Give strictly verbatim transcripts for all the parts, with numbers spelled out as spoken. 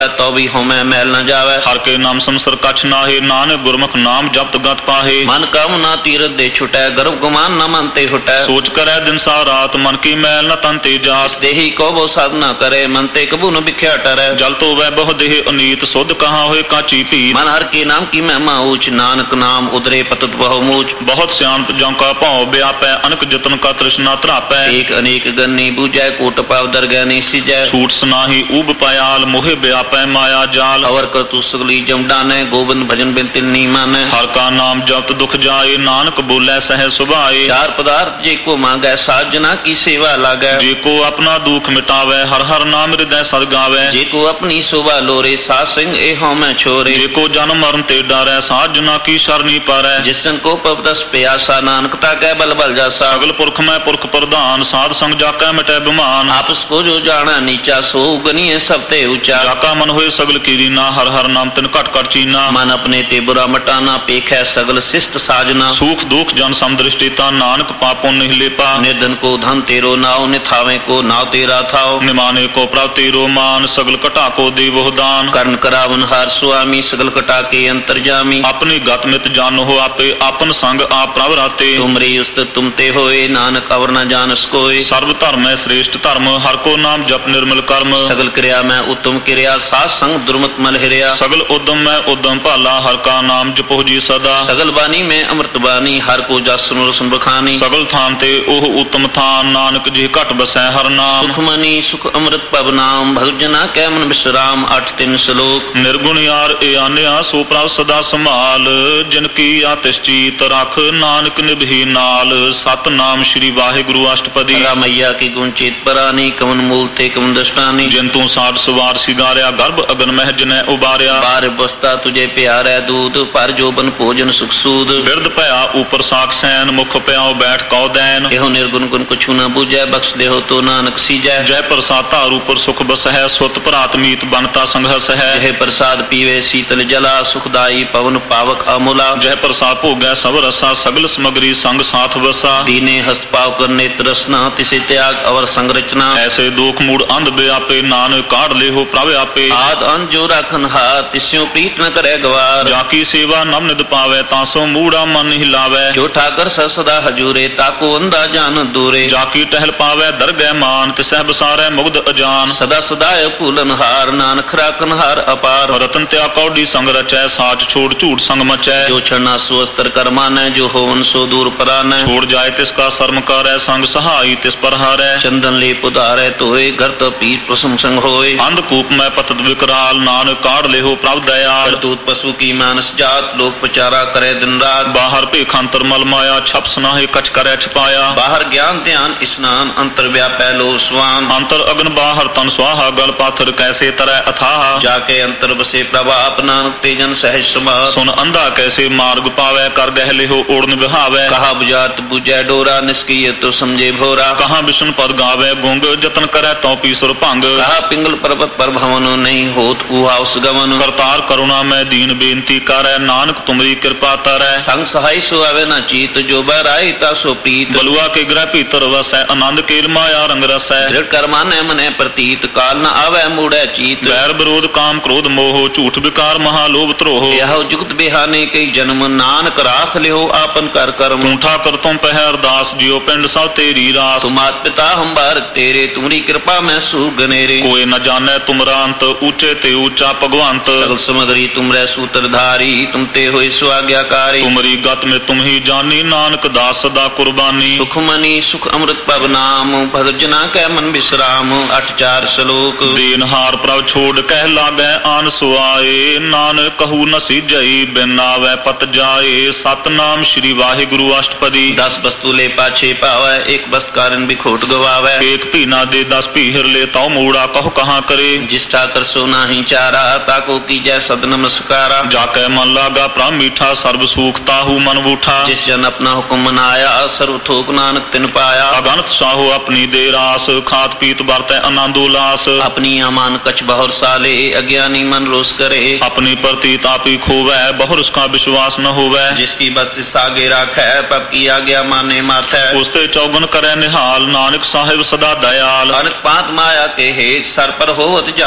तो भी होमै मैल न जावे। हर के नाम संसर कछ नाहे, नानक गुरमुख नाम जपत गत पाहे। मन कम न तीरथ दे छुटै, गर्भ गुमान न मन ते हुटै। सोच करे दिन सा रात, मन की मैल न तन ते जात। देही को वो साधना करे, मन ते कबू न बिख्या टरै। जल तो वह बहु देह अनीत, सुध कहाँ होए काची पीत। मन हर के नाम की महिमा ऊंच, नानक नाम उदरे पतुत बहु मूच। बहुत सियाणत जौ का भाव व्यापै, अनक जतन का तृष्णा तरापै। एक अनेक गन्नी बूझै, कोट पाव दरगह नहीं सिजै। छूट सुनाही ऊब पायाल, मोहे व्यापै माया जाल। अवर कर तू सगली जम डानै, गोविंद भजन बिन तिन नी मानै। हर का नाम जपत दुख जाए, नानक बोलै सह सुभाए। चार पदार्थ जे को मांगै, साजना की सेवा लागै। जे को अपना दुख मिटावै, हर हर नाम हृदय सद गावै। जे को अपनी शोभा लोरे, साध संग ए होमै छोरे। जे को जन्म मरण ते डरै, साजना की शरणी पारै। जिसन को पवदस प्यासा, नानकता कै बल बल जासा। सगल पुरख में पुरख प्रधान, साध संग जाकै मिटै बिमान। आपस को जो जाना नीचा, सो गनिए सब ते ऊंचा। जाका मन होए सगल कीरीना, हर हर नाम तिन घट घट चीना। मन अपने ते बुरा मटाना, पेख है सगल शिष्ट साजना। सुख दुख जन समदृष्टिता, नानक पापों नहीं लेपा। निर्धन को धन तेरो नाव, निथावे को नाव तेरा थाओ। निमाने को प्रभ तेरो मान, सगल कटा को देवो दान। कर्ण करावन हार स्वामी, सगल कटा के अंतर्जामी। अपनी गत मित जानो हो आपे, अपन संग आप प्रभ राते। तुमरे उस्त तुम ते होए, नानक अवर न जानस कोय। सर्व धर्म है श्रेष्ठ धर्म, हर को नाम जप निर्मल कर्म। सगल क्रिया में उत्तम क्रिया, साध संग दुर्मत मल हिरिया। सगल उद्यम में उद्यम भाला, हर का नाम जपो जी सदा। सगल बानी में अमृत बानी, हर को जस सुनो रसन बखानी। सगल थान ते ओह उत्तम थान, नानक जी घट बसै हर नाम। सुख मनी सुख अमृत पब नाम, भगजना कै मन विश्राम। अठ तीन श्लोक। निर्गुण यार ए आन्या, सो प्रभ सदा संभाल। जिनकी आतिश चीत रख, नानक निभि नाल। सत नाम श्री वाहिगुरु अष्टपदी। मैया की गुण चेत परानी, कमन मूल ते कमन दृष्टानी। जिंतु साठ सवार सिगारिया, गर्भ अगन मह जिनै उबारिया। बार बस्ता तुझे प्यारै दूध, पर जोबन भोजन सुख सूद। बिरद भया ऊपर साख सैन, मुख प्याओ बैठ कौ दैन। एहो निर्गुण गुण कुछु न बूझै, बख्श देहो तो नानक सीजै। जय प्रसाद तार ऊपर सुख बसहै, सुत भरात मीत बनता संघस है। जय प्रसाद पीवे शीतल जला, सुखदाई पवन पावक अमूला। जय प्रसाद भोगै सब रसा, सगल समग्री संग साथ बसा। दीने हस्त पाव करने तरसना, तिसे त्याग अवर संरचना। ऐसे दुख मूड अंध व्यापे, नानक काढ़ ले हो प्रभ आपे। आद अंत जो राखन हाथ, तिस्यों प्रीत न करे गवार। जाकी सेवा नम निद पावे, तासो मूड़ा मन हिलावे। जो ठाकर सदा हजूरे, ताको अंधा जान दूरे। जाकी टहल पावे दरगह मान, तिसह बसारे मुग्ध अजान। सदा सदाय फूलन हार, नानक राखन हार अपार। रतन त्या कौडी संग रचै, साच छोड़ झूठ संग मचै। जो छड़ना सो अस्तर कर मानै, जो होवन सो दूर परानै। छोड़ जाए तिसका शर्म करै, संग सहाई तिस पर हारै। चंदन ले पुधारै तोए, घर तो पीठ प्रसम संग होए। अंधकूप में पतत विकराल, नानक काढ़ ले हो प्रभ दयाल। दूत पशु की मानस जात, लोक प्रचारा करे दिन रात। बाहर भेखांतर मल माया, छप सनाहे कछ करे छपाया। बाहर ज्ञान ध्यान स्नान, अंतर व्यापै लो स्वान। अंतर अग्न बाहर तन स्वाहा, गल पाथर कैसे तरह अथाह। जाके अंतर बसे प्रभाप, नानक तेजन सहज समाह। सुन अंधा कैसे मार्ग पावै, कर गहले हो ओढ़न बिहावै। कहा बुझात बुझै डोरा, निष्क्रिय तो समझे भोरा। कहा विष्णु पद गावे गुंग, जतन करे तो पीसुर भंग। कहा पिंगल पर्वत पर भवन, नहीं होत ऊहा उस गमन। करतार करुणा में दीन बेनती करै, नानक तुमरी कृपा तरै। संग सहाय सो आवे न चीत, जो बहराई ता सो प्रीत। बलुआ के ग्रह भीतर वसै, आनंद केल माया रंग रसै। दृढ़ कर माने मने प्रतीत, काल न आवे मूढ़ै चीत। वैर विरोध काम क्रोध मोह, झूठ विकार महालोभ त्रोह। यह जुगत बिहाने कई जन्म, नानक राख लिहो आपन कर कर्म। ठूठा कर तुम पह अरदास, जियो पिंड सब तेरी रास। तुम मात पिता हम बारक तेरे, तुमरी कृपा में सुगनेरे। कोई न जाने तुमरा अंत, ऊंचे ते ऊंचा भगवंत। सगल समग्री तुमरे सूत्रधारी, तुम ते होए स्वाज्ञाकारी। तुमरी गत में तुम ही जानी, नानक दास सदा कुर्बानी। सुख मनी सुख अमृत पब नाम, भगजना कै मन विश्राम। अठ चार श्लोक। देनहार प्रभ छोड़ कह लागै आन सुआए, नानक कहू न सीजई, बिन आवे पत जाए। सतनाम श्री वाहिगुरु अष्टपदी। दस वस्तु ले पाछे पावै, एक वस्तु कारण भी खोट गवावै। एक भी ना दे दस पीहर ले, तो मूड़ा कहो कहाँ करे। जिस ठाकर सो नाही चारा, ताको कीजै सद नमस्कारा। जाके मन लागा प्राण मीठा, सर्व सुख ताहू मन बूठा। जिस जन अपना हुक्म मनाया, सर्व थोक नानक तिन पाया। अगणत साहो अपनी दे रास, खात पीत बरतै आनंद उल्लास। अपनी अमान कछ बहुर साले, अज्ञानी मन रोष करे। अपनी प्रति तापी खोवै, बहुर उसका विश्वास न होवै। जिसकी बस सागे राखै, पब की आज्ञा माने माथै। उसते चौगन करे निहाल, नानक साहिब सदा दयाल। अनक पात माया के हेत, सर पर होवत जान अनेक।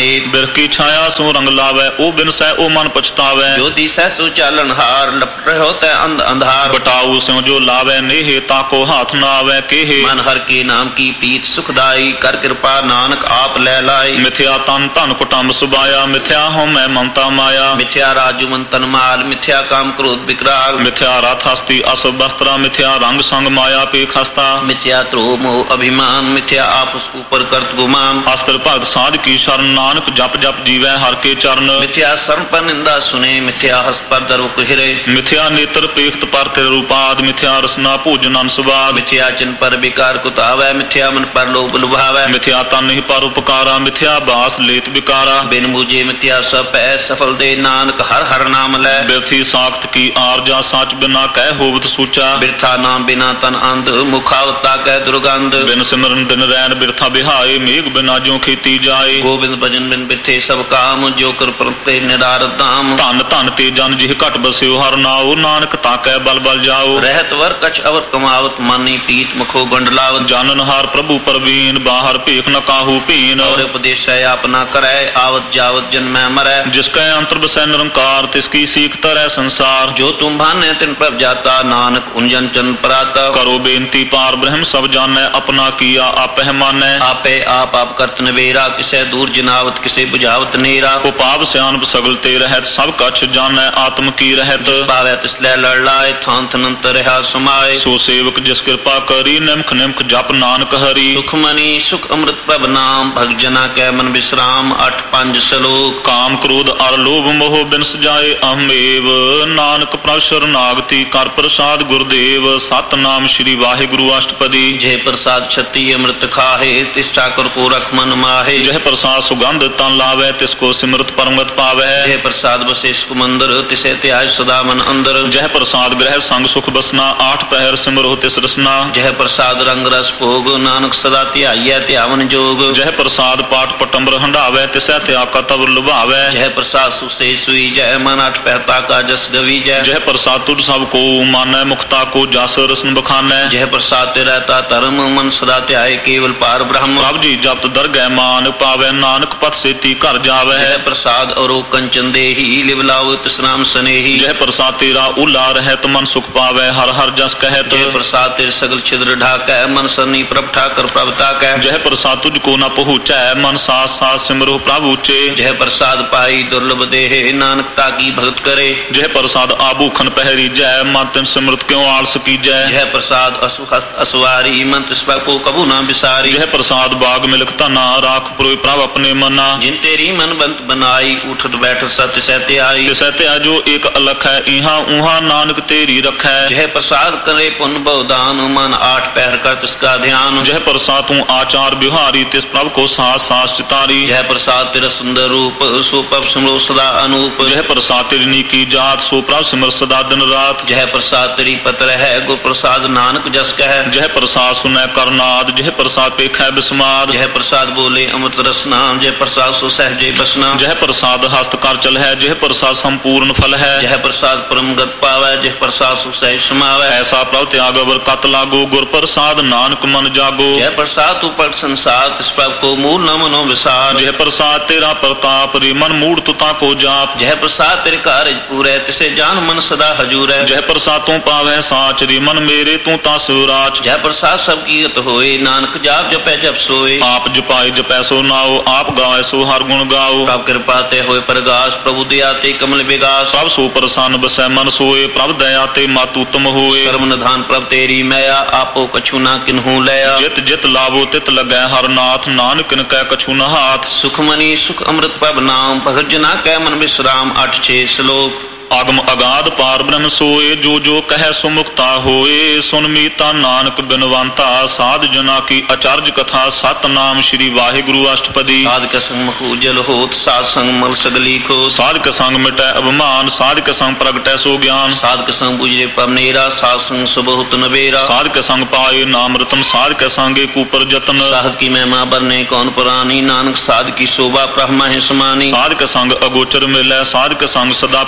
ਭੇਦ। ਬਿਰਖ ਕੀ ਛਾਇਆ ਸੋ ਰੰਗ ਲਾਵੈ, ਉਹ ਬਿਨਸੈ ਉਹ ਮਨ ਪਛਤਾਵੈ। ਜੋ ਦਿਸੈ ਸੋ ਚਾਲਨ ਹਾਰ, ਲਪਟ ਰਹੋ ਤੈ ਅੰਧ ਅੰਧਾਰ। ਬਟਾਊ ਸਿਉ ਜੋ ਲਾਵੈ ਨੇਹੇ, ਤਾਕੋ ਹਾਥ ਨਾ ਆਵੈ ਕੇਹੇ। ਮਨ ਹਰ ਕੇ ਨਾਮ ਕੀ ਪੀਤ ਸੁਖਦਾਈ, ਕਰ ਕਿਰਪਾ ਨਾਨਕ ਆਪ ਲੈ ਲਾਈ। ਮਿਥਿਆ ਤਨ ਧਨ ਕੁਟੰਬ ਸੁਬਾਇਆ, ਮਿਥਿਆ ਹਉਮੈ ਮਮਤਾ ਮਾਇਆ। ਮਿਥਿਆ ਰਾਜੂ ਮਨ ਤਨ ਮਾਲ, ਮਿਥਿਆ ਕਾਮ ਕ੍ਰੋਧ ਵਿਕਰਾਲ। ਮਿਥਿਆ ਰਥ ਹਸਤੀ ਅਸ ਬਸਤਰਾ, ਮਿਥਿਆ ਰੰਗ ਸੰਗ ਮਾਇਆ ਪੇਖ ਹਸਤਾ। ਮਿਥਿਆ ਧਰੋ ਮੋਹ ਅਭਿਮਾਨ, ਮਿਥਿਆ ਆਪਸ ਉਪਰ ਕਰਤ ਗੁਮਾਨ। ਅਸਤਰ ਭਗਤ ਸਾਧ ਕੀ ਸ਼ਰਨ, ਨਾਨਕ ਜਪ ਜਪ ਜੀਵੈ ਹਰ ਕੇ ਚਰਨ। ਮਿਥਿਆ ਸਰਮ ਪਰ ਨਿੰਦਾ ਸੁਨੇ, ਮਿਥਿਆ ਹਸ ਪਰ ਦਰੁ ਕੁਹਿਰੇ। ਮਿਥਿਆ ਨੇਤਰ ਪੇਖਤ ਪਰ ਤੇਰੇ ਰੂਪਾਦ, ਮਿਥਿਆ ਰਸਨਾ ਭੋਜਨ ਅਨਸਵਾਦ। ਮਿਥਿਆ ਚਿਨ ਪਰ ਵਿਕਾਰ ਕੁਤਾਵੈ, ਮਿਥਿਆ ਮਨ ਪਰ ਲੋਭ ਲੁਭਾਵੈ। ਮਿਥਿਆ ਤਨ ਹੀ ਪਰ ਉਪਕਾਰਾ, ਮਿਥਿਆ ਬਾਸ ਲੇਤ ਵਿਕਾਰਾ। ਬਿਨ ਮੂਜੇ ਮਿਥਿਆ ਸਭ ਪੈ, ਸਫਲ ਦੇ ਨਾਨਕ ਹਰ ਹਰ ਨਾਮ ਲੈ। ਬਿਰਥੀ ਸਾਖਤ ਕੀ ਆਰਜਾ, ਸਾਚ ਬਿਨਾ ਕਹਿ ਹੋਵਤ ਸੂਚਾ। ਬਿਰਥਾ ਨਾਮ ਬਿਨਾ ਤਨ ਅੰਧ, ਮੁਖਾਵਤਾ ਕਹਿ ਦੁਰਗੰਧ। ਬਿਨ ਸਿਮਰਨ ਦਿਨ ਰੈਣ ਬਿਰਥਾ ਬਿਹਾਏ, ਮੇਘ ਬਿਨਾ ਜਿਉ ਖੇਤੀ ਜਾਏ। ਗੋਬਿੰਦ ਭਜਨ ਬਿਨ ਬਿਰਥੇ ਸਭ ਕਾਮ, ਜੋ ਕਰ ਪ੍ਰਤੇ ਨਿਰਾਰਤ ਧਾਮ। ਧਨ ਧਨ ਤੇ ਜਨ ਜਿਹ ਘਟ ਬਸਿਓ ਹਰ ਨਾਉ, ਨਾਨਕ ਤਾਕੈ ਬਲ ਬਲ ਜਾਓ। ਰਹਿਤ ਵਰ ਕਛ ਅਵਰ ਕਮਾਵਤ, ਮਾਨੀ ਪੀਤ ਮੁਖੋ ਗੰਡਲਾਵਤ। ਜਾਨਨ ਹਾਰ ਪ੍ਰਭੂ ਪਰਵੀਨ, ਬਾਹਰ ਭੇਖ ਨ ਕਾਹੂ ਭੀਨ। ਔਰ ਉਪਦੇਸੈ ਆਪਨਾ ਕਰੈ, ਆਵਤ ਜਾਵਤ ਜਨਮੈ ਮਰੈ। ਜਿਸ ਕੈ ਅੰਤਰ ਬਸੈ ਨਿਰੰਕਾਰ, ਤਿਸ ਕੀ ਸੀਖ ਤਰੈ ਸੰਸਾਰ। ਜੋ ਤੁਮ ਭਾਨੈ ਤਿਨ ਪ੍ਰਭ ਜਾਤਾ, ਨਾਨਕ ਉਂਜਨ ਚਨ ਪਰਾਤਾ। ਕਰੋ ਬੇਨਤੀ ਪਾਰ ਬ੍ਰਹਮ ਸਭ ਜਾਣੈ, ਆਪਣਾ ਕੀਆ ਆਪਹਿ ਮਾਨੈ। ਆਪੇ ਆਪ ਆਪ ਕਰਤ ਨਵੇਰਾ, ਕਿਸੈ ਦੂਰ ਜਨਾਵਤ ਕਿਸੇ ਬੁਝਾਵਤ ਨੇਰਾ। ਉਪਾਵ ਸਿਆਣਪ ਸਗਲ ਤੇ ਰਹਿਤ, ਸਭ ਕਛ ਜਾਣੈ ਆਤਮ ਕੀ ਰਹਿਤ। ਭਾਵੈ ਤਿਸ ਲੈ ਲੜ ਲਾਏ, ਥਾਨ ਥਨੰਤ ਰਹਾ ਸਮਾਏ। ਸੋ ਸੇਵਕ ਜਿਸ ਕਿਰਪਾ ਕਰੀ, ਨਿਮਖ ਨਿਮਖ ਜਪ ਨਾਨਕ ਹਰੀ। ਸੁਖ ਮਨੀ ਸੁਖ ਅੰਮ੍ਰਿਤ ਪ੍ਰਭ ਨਾਮ, ਭਗਤ ਜਨਾ ਕੈ ਮਨ ਵਿਸਰਾਮ। ਅਠ ਪੰਜ ਸ਼ਲੋਕ। ਕਾਮ ਕ੍ਰੋਧ ਅਰ ਲੋਭ ਮੋਹ ਬਿਨਸ ਜਾਏ ਅਹਮੇਵ, ਨਾਨਕ ਪ੍ਰਭ ਸ਼ਰਨਾਗਤੀ ਕਰ ਪ੍ਰਸਾਦ ਗੁਰਦੇਵ। ਸਤਨਾਮ ਸ੍ਰੀ ਵਾਹਿਗੁਰੂ ਅਸ਼ਟਪਦੀ। ਜੇ ਪ੍ਰਸਾਦ ਛਤੀ ਅੰਮ੍ਰਿਤ ਖਾਹੇ, ਤਿਸ ਠਾਕੁਰ ਕੋ ਰਖ ਮਨ ਮਾਹੇ। ਜਹ ਪ੍ਰਸਾਦ ਸੁਗੰਧ ਤਨ ਲਾਵੈ, ਤਿਸ ਕੋ ਸਿਮਰਤ ਪਰਮਗਤ ਪਾਵੈ। ਜੇ ਪ੍ਰਸਾਦ ਬਸੇ ਸੁਖ ਮੰਦਰ, ਤਿਸੇ ਧਿਆਇ ਸਦਾ ਮਨ ਅੰਦਰ। ਜਹ ਪ੍ਰਸਾਦ ਗ੍ਰਹਿ ਸੰਗ ਸੁਖ ਬਸਨਾ, ਆਠ ਪਹਿਰ ਸਿਮਰੋ ਤਿਸ ਰਸਨਾ। ਜਹ ਪ੍ਰਸਾਦ ਰੰਗ ਰਸ ਭੋਗ, ਨਾਨਕ ਸਦਾ ਧਿਆਈਐ ਧਿਆਵਨ ਜੋਗ। ਜਹ ਪ੍ਰਸਾਦ ਪਾਠ ਪਟੰਬਰ ਹੰਡਾਵੈ, ਤਿਸੈ ਤਿਆਕਾ ਤਵ ਲੁਭਾਵੈ। ਜਹ ਪ੍ਰਸਾਦ ਸੁਸੇ ਸੁਈ ਜੈ, ਮਨ ਅਠ ਪਹਿਤਾ ਕਾ ਜਸ ਗਵੀਜੈ। ਜਹ ਪ੍ਰਸਾਦ ਤੁਧ ਸਭ ਕੋ ਮਾਨੈ, ਮੁਖਤਾ ਕੋ ਜਸ ਰਸਨ ਬਖਾਨੈ। ਜਹ ਪ੍ਰਸਾਦ ਤੇ ਰਹਤਾ ਧਰਮ, ਮਨ ਸਦਾ ਧਿਆਏ ਕੇਵਲ ਪਾਰ ਬ੍ਰਹਮ। ਪ੍ਰਭ ਜੀ ਜਪਤ ਦਰਗਹਿ ਮਾਨ ਪਾਵੈ, ਨਾਨਕ ਪਤ ਸੇਤੀ ਘਰ ਜਾਵੈ। ਜਹ ਪ੍ਰਸਾਦ ਔਰੋ ਕੰਚਨ ਦੇਹੀ, ਲਿਵ ਲਾਓ ਤਿਸ ਨਾਮ ਸਨੇਹੀ। ਜਹ ਪ੍ਰਸਾਦ ਤੇਰਾ ਉਲਾ ਰਹਿਤ, ਮਨ ਸੁਖ ਪਾਵੈ ਹਰ ਹਰ ਜਸ ਕਹਿਤ। ਜਹ ਪ੍ਰਸਾਦ ਤੇਰੇ ਸਗਲ ਛਿਦਰ ਢਾਕੈ, ਮਨ ਸਰਨੀ ਪ੍ਰਭ ਠਾਕਰ ਪ੍ਰਭ ਤਾਕੈ। ਜਹ ਪ੍ਰਸਾਦ ਤੁਝ ਕੋ ਨ ਪਹੁੰਚੈ, ਮਨ ਸਾਥ ਸਾਥ ਸਿਮਰੋ ਪ੍ਰਭ ਉੱਚੇ। ਜਹ ਪ੍ਰਸਾਦ ਪਾਈ ਦੁਰਲਭ ਦੇਹ, ਨਾਨਕ ਤਾਕੀ ਭਗਤ ਕਰੇ। ਜਹ ਪ੍ਰਸਾਦ ਆਭੂਖਨ ਪਹਿਰੀ ਜੈ, ਮਨ ਤਿਨ ਸਿਮਰਤ ਕਿਉ ਆਲਸ ਕੀਜੈ। ਜਹ ਪ੍ਰਸਾਦ ਅਸੁ ਹਸਤ ਅਸਵਾਰੀ, ਮਨ ਤਿਸ ਕੋ ਕਬੂ ਨਾ ਬਿਸਾਰੀ। ਜਹ ਪ੍ਰਸਾਦ ਬਾਗ ਮਿਲਖ ਧਨਾ, ਰਾਖ ਪੁਰੋਇ ਪ੍ਰਭ ਆਪਣੇ ਮਨਾ। ਜਿਨ ਤੇਰੀ ਮਨ ਬੰਤ ਬਨਾਈ, ਉਠਤ ਬੈਠ ਸਤ ਸਹਿ ਧਿਆਈ। ਤਿਸੈ ਧਿਆ ਜੋ ਏਕ ਅਲਖ ਹੈ, ਇਹਾਂ ਉਹਾਂ ਨਾਨਕ ਤੇਰੀ ਰਖੈ। ਜਹ ਪ੍ਰਸਾਦ ਕਰੇ ਪੁਨ ਬਉਦਾਨ, ਮਨ ਆਠ ਪਹਿਰ ਕਰ ਤਿਸ ਕਾ ਧਿਆਨ। ਜਹ ਪ੍ਰਸਾਦ ਤੂੰ ਆਚਾਰ ਬਿਹਾਰੀ, ਤਿਸ ਪ੍ਰਭ ਕੋ ਸਾਸ ਸਾਸ ਚਿਤਾਰੀ। ਜਹ ਪ੍ਰਸਾਦ ਤੇਰਾ ਸੁੰਦਰ ਰੂਪ, ਸੋ ਪ੍ਰਭ ਸਿਮਰੋ ਸਦਾ ਅਨੂਪ। ਜਹ ਪ੍ਰਸਾਦ ਤੇਰੀ ਨੀਕੀ ਜਾਤ, ਸੋ ਪ੍ਰਭ ਸਿਮਰ ਸਦਾ ਦਿਨ ਰਾਤ। ਜਹ ਪ੍ਰਸਾਦ ਤੇਰੀ ਪਤਰ ਹੈ, ਗੁਰ ਪ੍ਰਸਾਦ ਨਾਨਕ ਜਸ ਕਹਿ। ਜਹ ਪ੍ਰਸਾਦ ਸੁਨੈ ਕਰਨਾਦ, ਜਹ ਪ੍ਰਸਾਦ ਪੇਖੈ ਬਿਸਮਾਦ। ਜਹ ਪ੍ਰਸਾਦ ਬੋਲੇ ਅੰਮ੍ਰਿਤ ਰਸਨਾ, ਜਹ ਪ੍ਰਸਾਦ ਸੋ ਸਹਿਜੇ ਬਸਨਾ। ਜਹ ਪ੍ਰਸਾਦ ਹਸਤ ਕਰ ਚਲ ਹੈ, ਜਹ ਪ੍ਰਸਾਦ ਸੰਪੂਰਨ ਫਲ ਹੈ। ਜਹ ਪ੍ਰਸਾਦ ਪਰਮਗਤ ਪਾਵੈ, ਜਹ ਪ੍ਰਸਾਦ ਸੁਖ ਸਹਿਜ ਸਮਾਵੈ। ਐਸਾ ਪ੍ਰਭ ਤਿਆਗ ਅਵਰ ਕਤ ਲਾਗੋ, ਗੁਰ ਪ੍ਰਸਾਦ ਨਾਨਕ ਮਨ ਜਾਗੋ। ਜਹ ਪ੍ਰਸਾਦ ਤੂੰ ਪਟ ਸੰਸਾਰ, ਤਿਸ ਪ੍ਰਭ ਕੋ ਮੂਲ ਨ ਮਨੋ ਵਿਸਾਰ। ਜਹ ਪ੍ਰਸਾਦ ਤੇਰਾ ਪ੍ਰਤਾਪ, ਰੇ ਮਨ ਮੂੜ ਤੁਤਾ ਕੋ ਜਾਪ। ਜਹ ਪ੍ਰਸਾਦ ਤੇਰੇ ਕਾਰਜ ਪੂਰੈ, ਤਿਸੇ ਜਾਨ ਮਨ ਸਦਾ ਹਜੂਰੈ। ਜਹ ਪ੍ਰਸਾਦ ਤੂੰ ਪਾਵੈ ਸਾਚ, ਰੇ ਮਨ ਮੇਰੇ ਤੂੰ ਤਾਂ ਸਿਵਰਾਚ। ਜਹ ਪ੍ਰਸਾਦ ਸਭ ਕੀਰਤ ਹੋਏ, ਨਾਨਕ ਜਾਪ ਜਪੈ ਜਪ ਸੋਏ। ਆਪ ਜਪਾਏ ਜਪੈ ਸੋ ਨਾਉ, ਆਪ ਗਾਏ ਸੋ ਹਰ ਗੁਣ ਗਾਓ। ਪ੍ਰਭ ਕਿਰਪਾ ਤੇ ਹੋਏ ਪ੍ਰਗਾਸ, ਪ੍ਰਭੂ ਦਇਆ ਤੇ ਕਮਲ ਵਿਗਾਸ। ਪ੍ਰਭ ਸੋ ਪ੍ਰਸੰਨ ਬਸੈ ਮਨ ਸੋਏ, ਪ੍ਰਭ ਦਇਆ ਤੇ ਮਤ ਉਤਮ ਹੋਏ। ਕਰਮ ਨਿਧਾਨ ਪ੍ਰਭ ਤੇਰੀ ਮੈਆ, ਆਪੋ ਕਛੂ ਨਾ ਕਿਨਹੂ ਲਿਆ। ਜਿਤ ਜਿਤ ਲਾਵੋ ਤਿਤ ਲੱਗੈ ਹਰ ਨਾਥ, ਨਾਨਕ ਕਿਨ ਕੈ ਕਛੂ ਨ ਹਾਥ। ਸੁਖ ਮਨੀ ਸੁਖ ਅੰਮ੍ਰਿਤ ਪ੍ਰਭ ਨਾਮ, ਭਗਤ ਜਨਾ ਕੈ ਮਨ ਵਿਸਰਾਮ। ਅਠ ਛੇ ਸ਼ਲੋਕ। ਅਗਮ ਅਗਾਧ ਪਾਰ ਬ੍ਰਹਮ ਸੋਏ, ਜੋ ਜੋ ਕਹਿ ਸੋ ਮੁਕਤਾ ਹੋਏ। ਸੁਨ ਮੀਤਾ ਨਾਨਕ ਬਿਨਵੰਤਾ, ਸਾਧ ਜਨਾ ਕੀ ਅਚਰਜ ਕਥਾ। ਸਤਨਾਮ ਸ੍ਰੀ ਵਾਹਿਗੁਰੂ ਅਸ਼ਟਪਦੀ। ਸਾਧਕ ਸੰਗ ਮਖੂ ਜਲ ਹੋਤ, ਸਾਧ ਸੰਗ ਮਲ ਸਗਲੀ ਖੋ। ਸਾਧਕ ਸੰਗ ਮਿਟੈ ਅਭਿਮਾਨ, ਸਾਧਕ ਸੰਗ ਪ੍ਰਗਟੈ ਸੋ ਗਿਆਨ। ਸਾਧਕ ਸੰਗ ਬੁਝੇ ਪਵਨੇਰਾ, ਸਾਧ ਸੰਗ ਸੁਬਹੁਤ ਨਵੇਰਾ। ਸਾਧਕ ਸੰਗ ਪਾਏ ਨਾਮ ਰਤਨ, ਸਾਧਕ ਸੰਗੇ ਕੂਪਰ ਜਤਨ। ਸਾਧ ਕੀ ਮਹਿਮਾ ਬਰਨੇ ਕੌਣ ਪੁਰਾਨੀ, ਨਾਨਕ ਸਾਧ ਕੀ ਸ਼ੋਭਾ ਬ੍ਰਹਮਾ ਹੈ ਸਮਾਨੀ। ਸਾਧਕ ਸੰਗ ਅਗੋਚਰ ਮਿਲੈ, ਸਾਧਕ ਸੰਗ ਸਦਾ ਪ੍ਰਫੁੱਲੈ।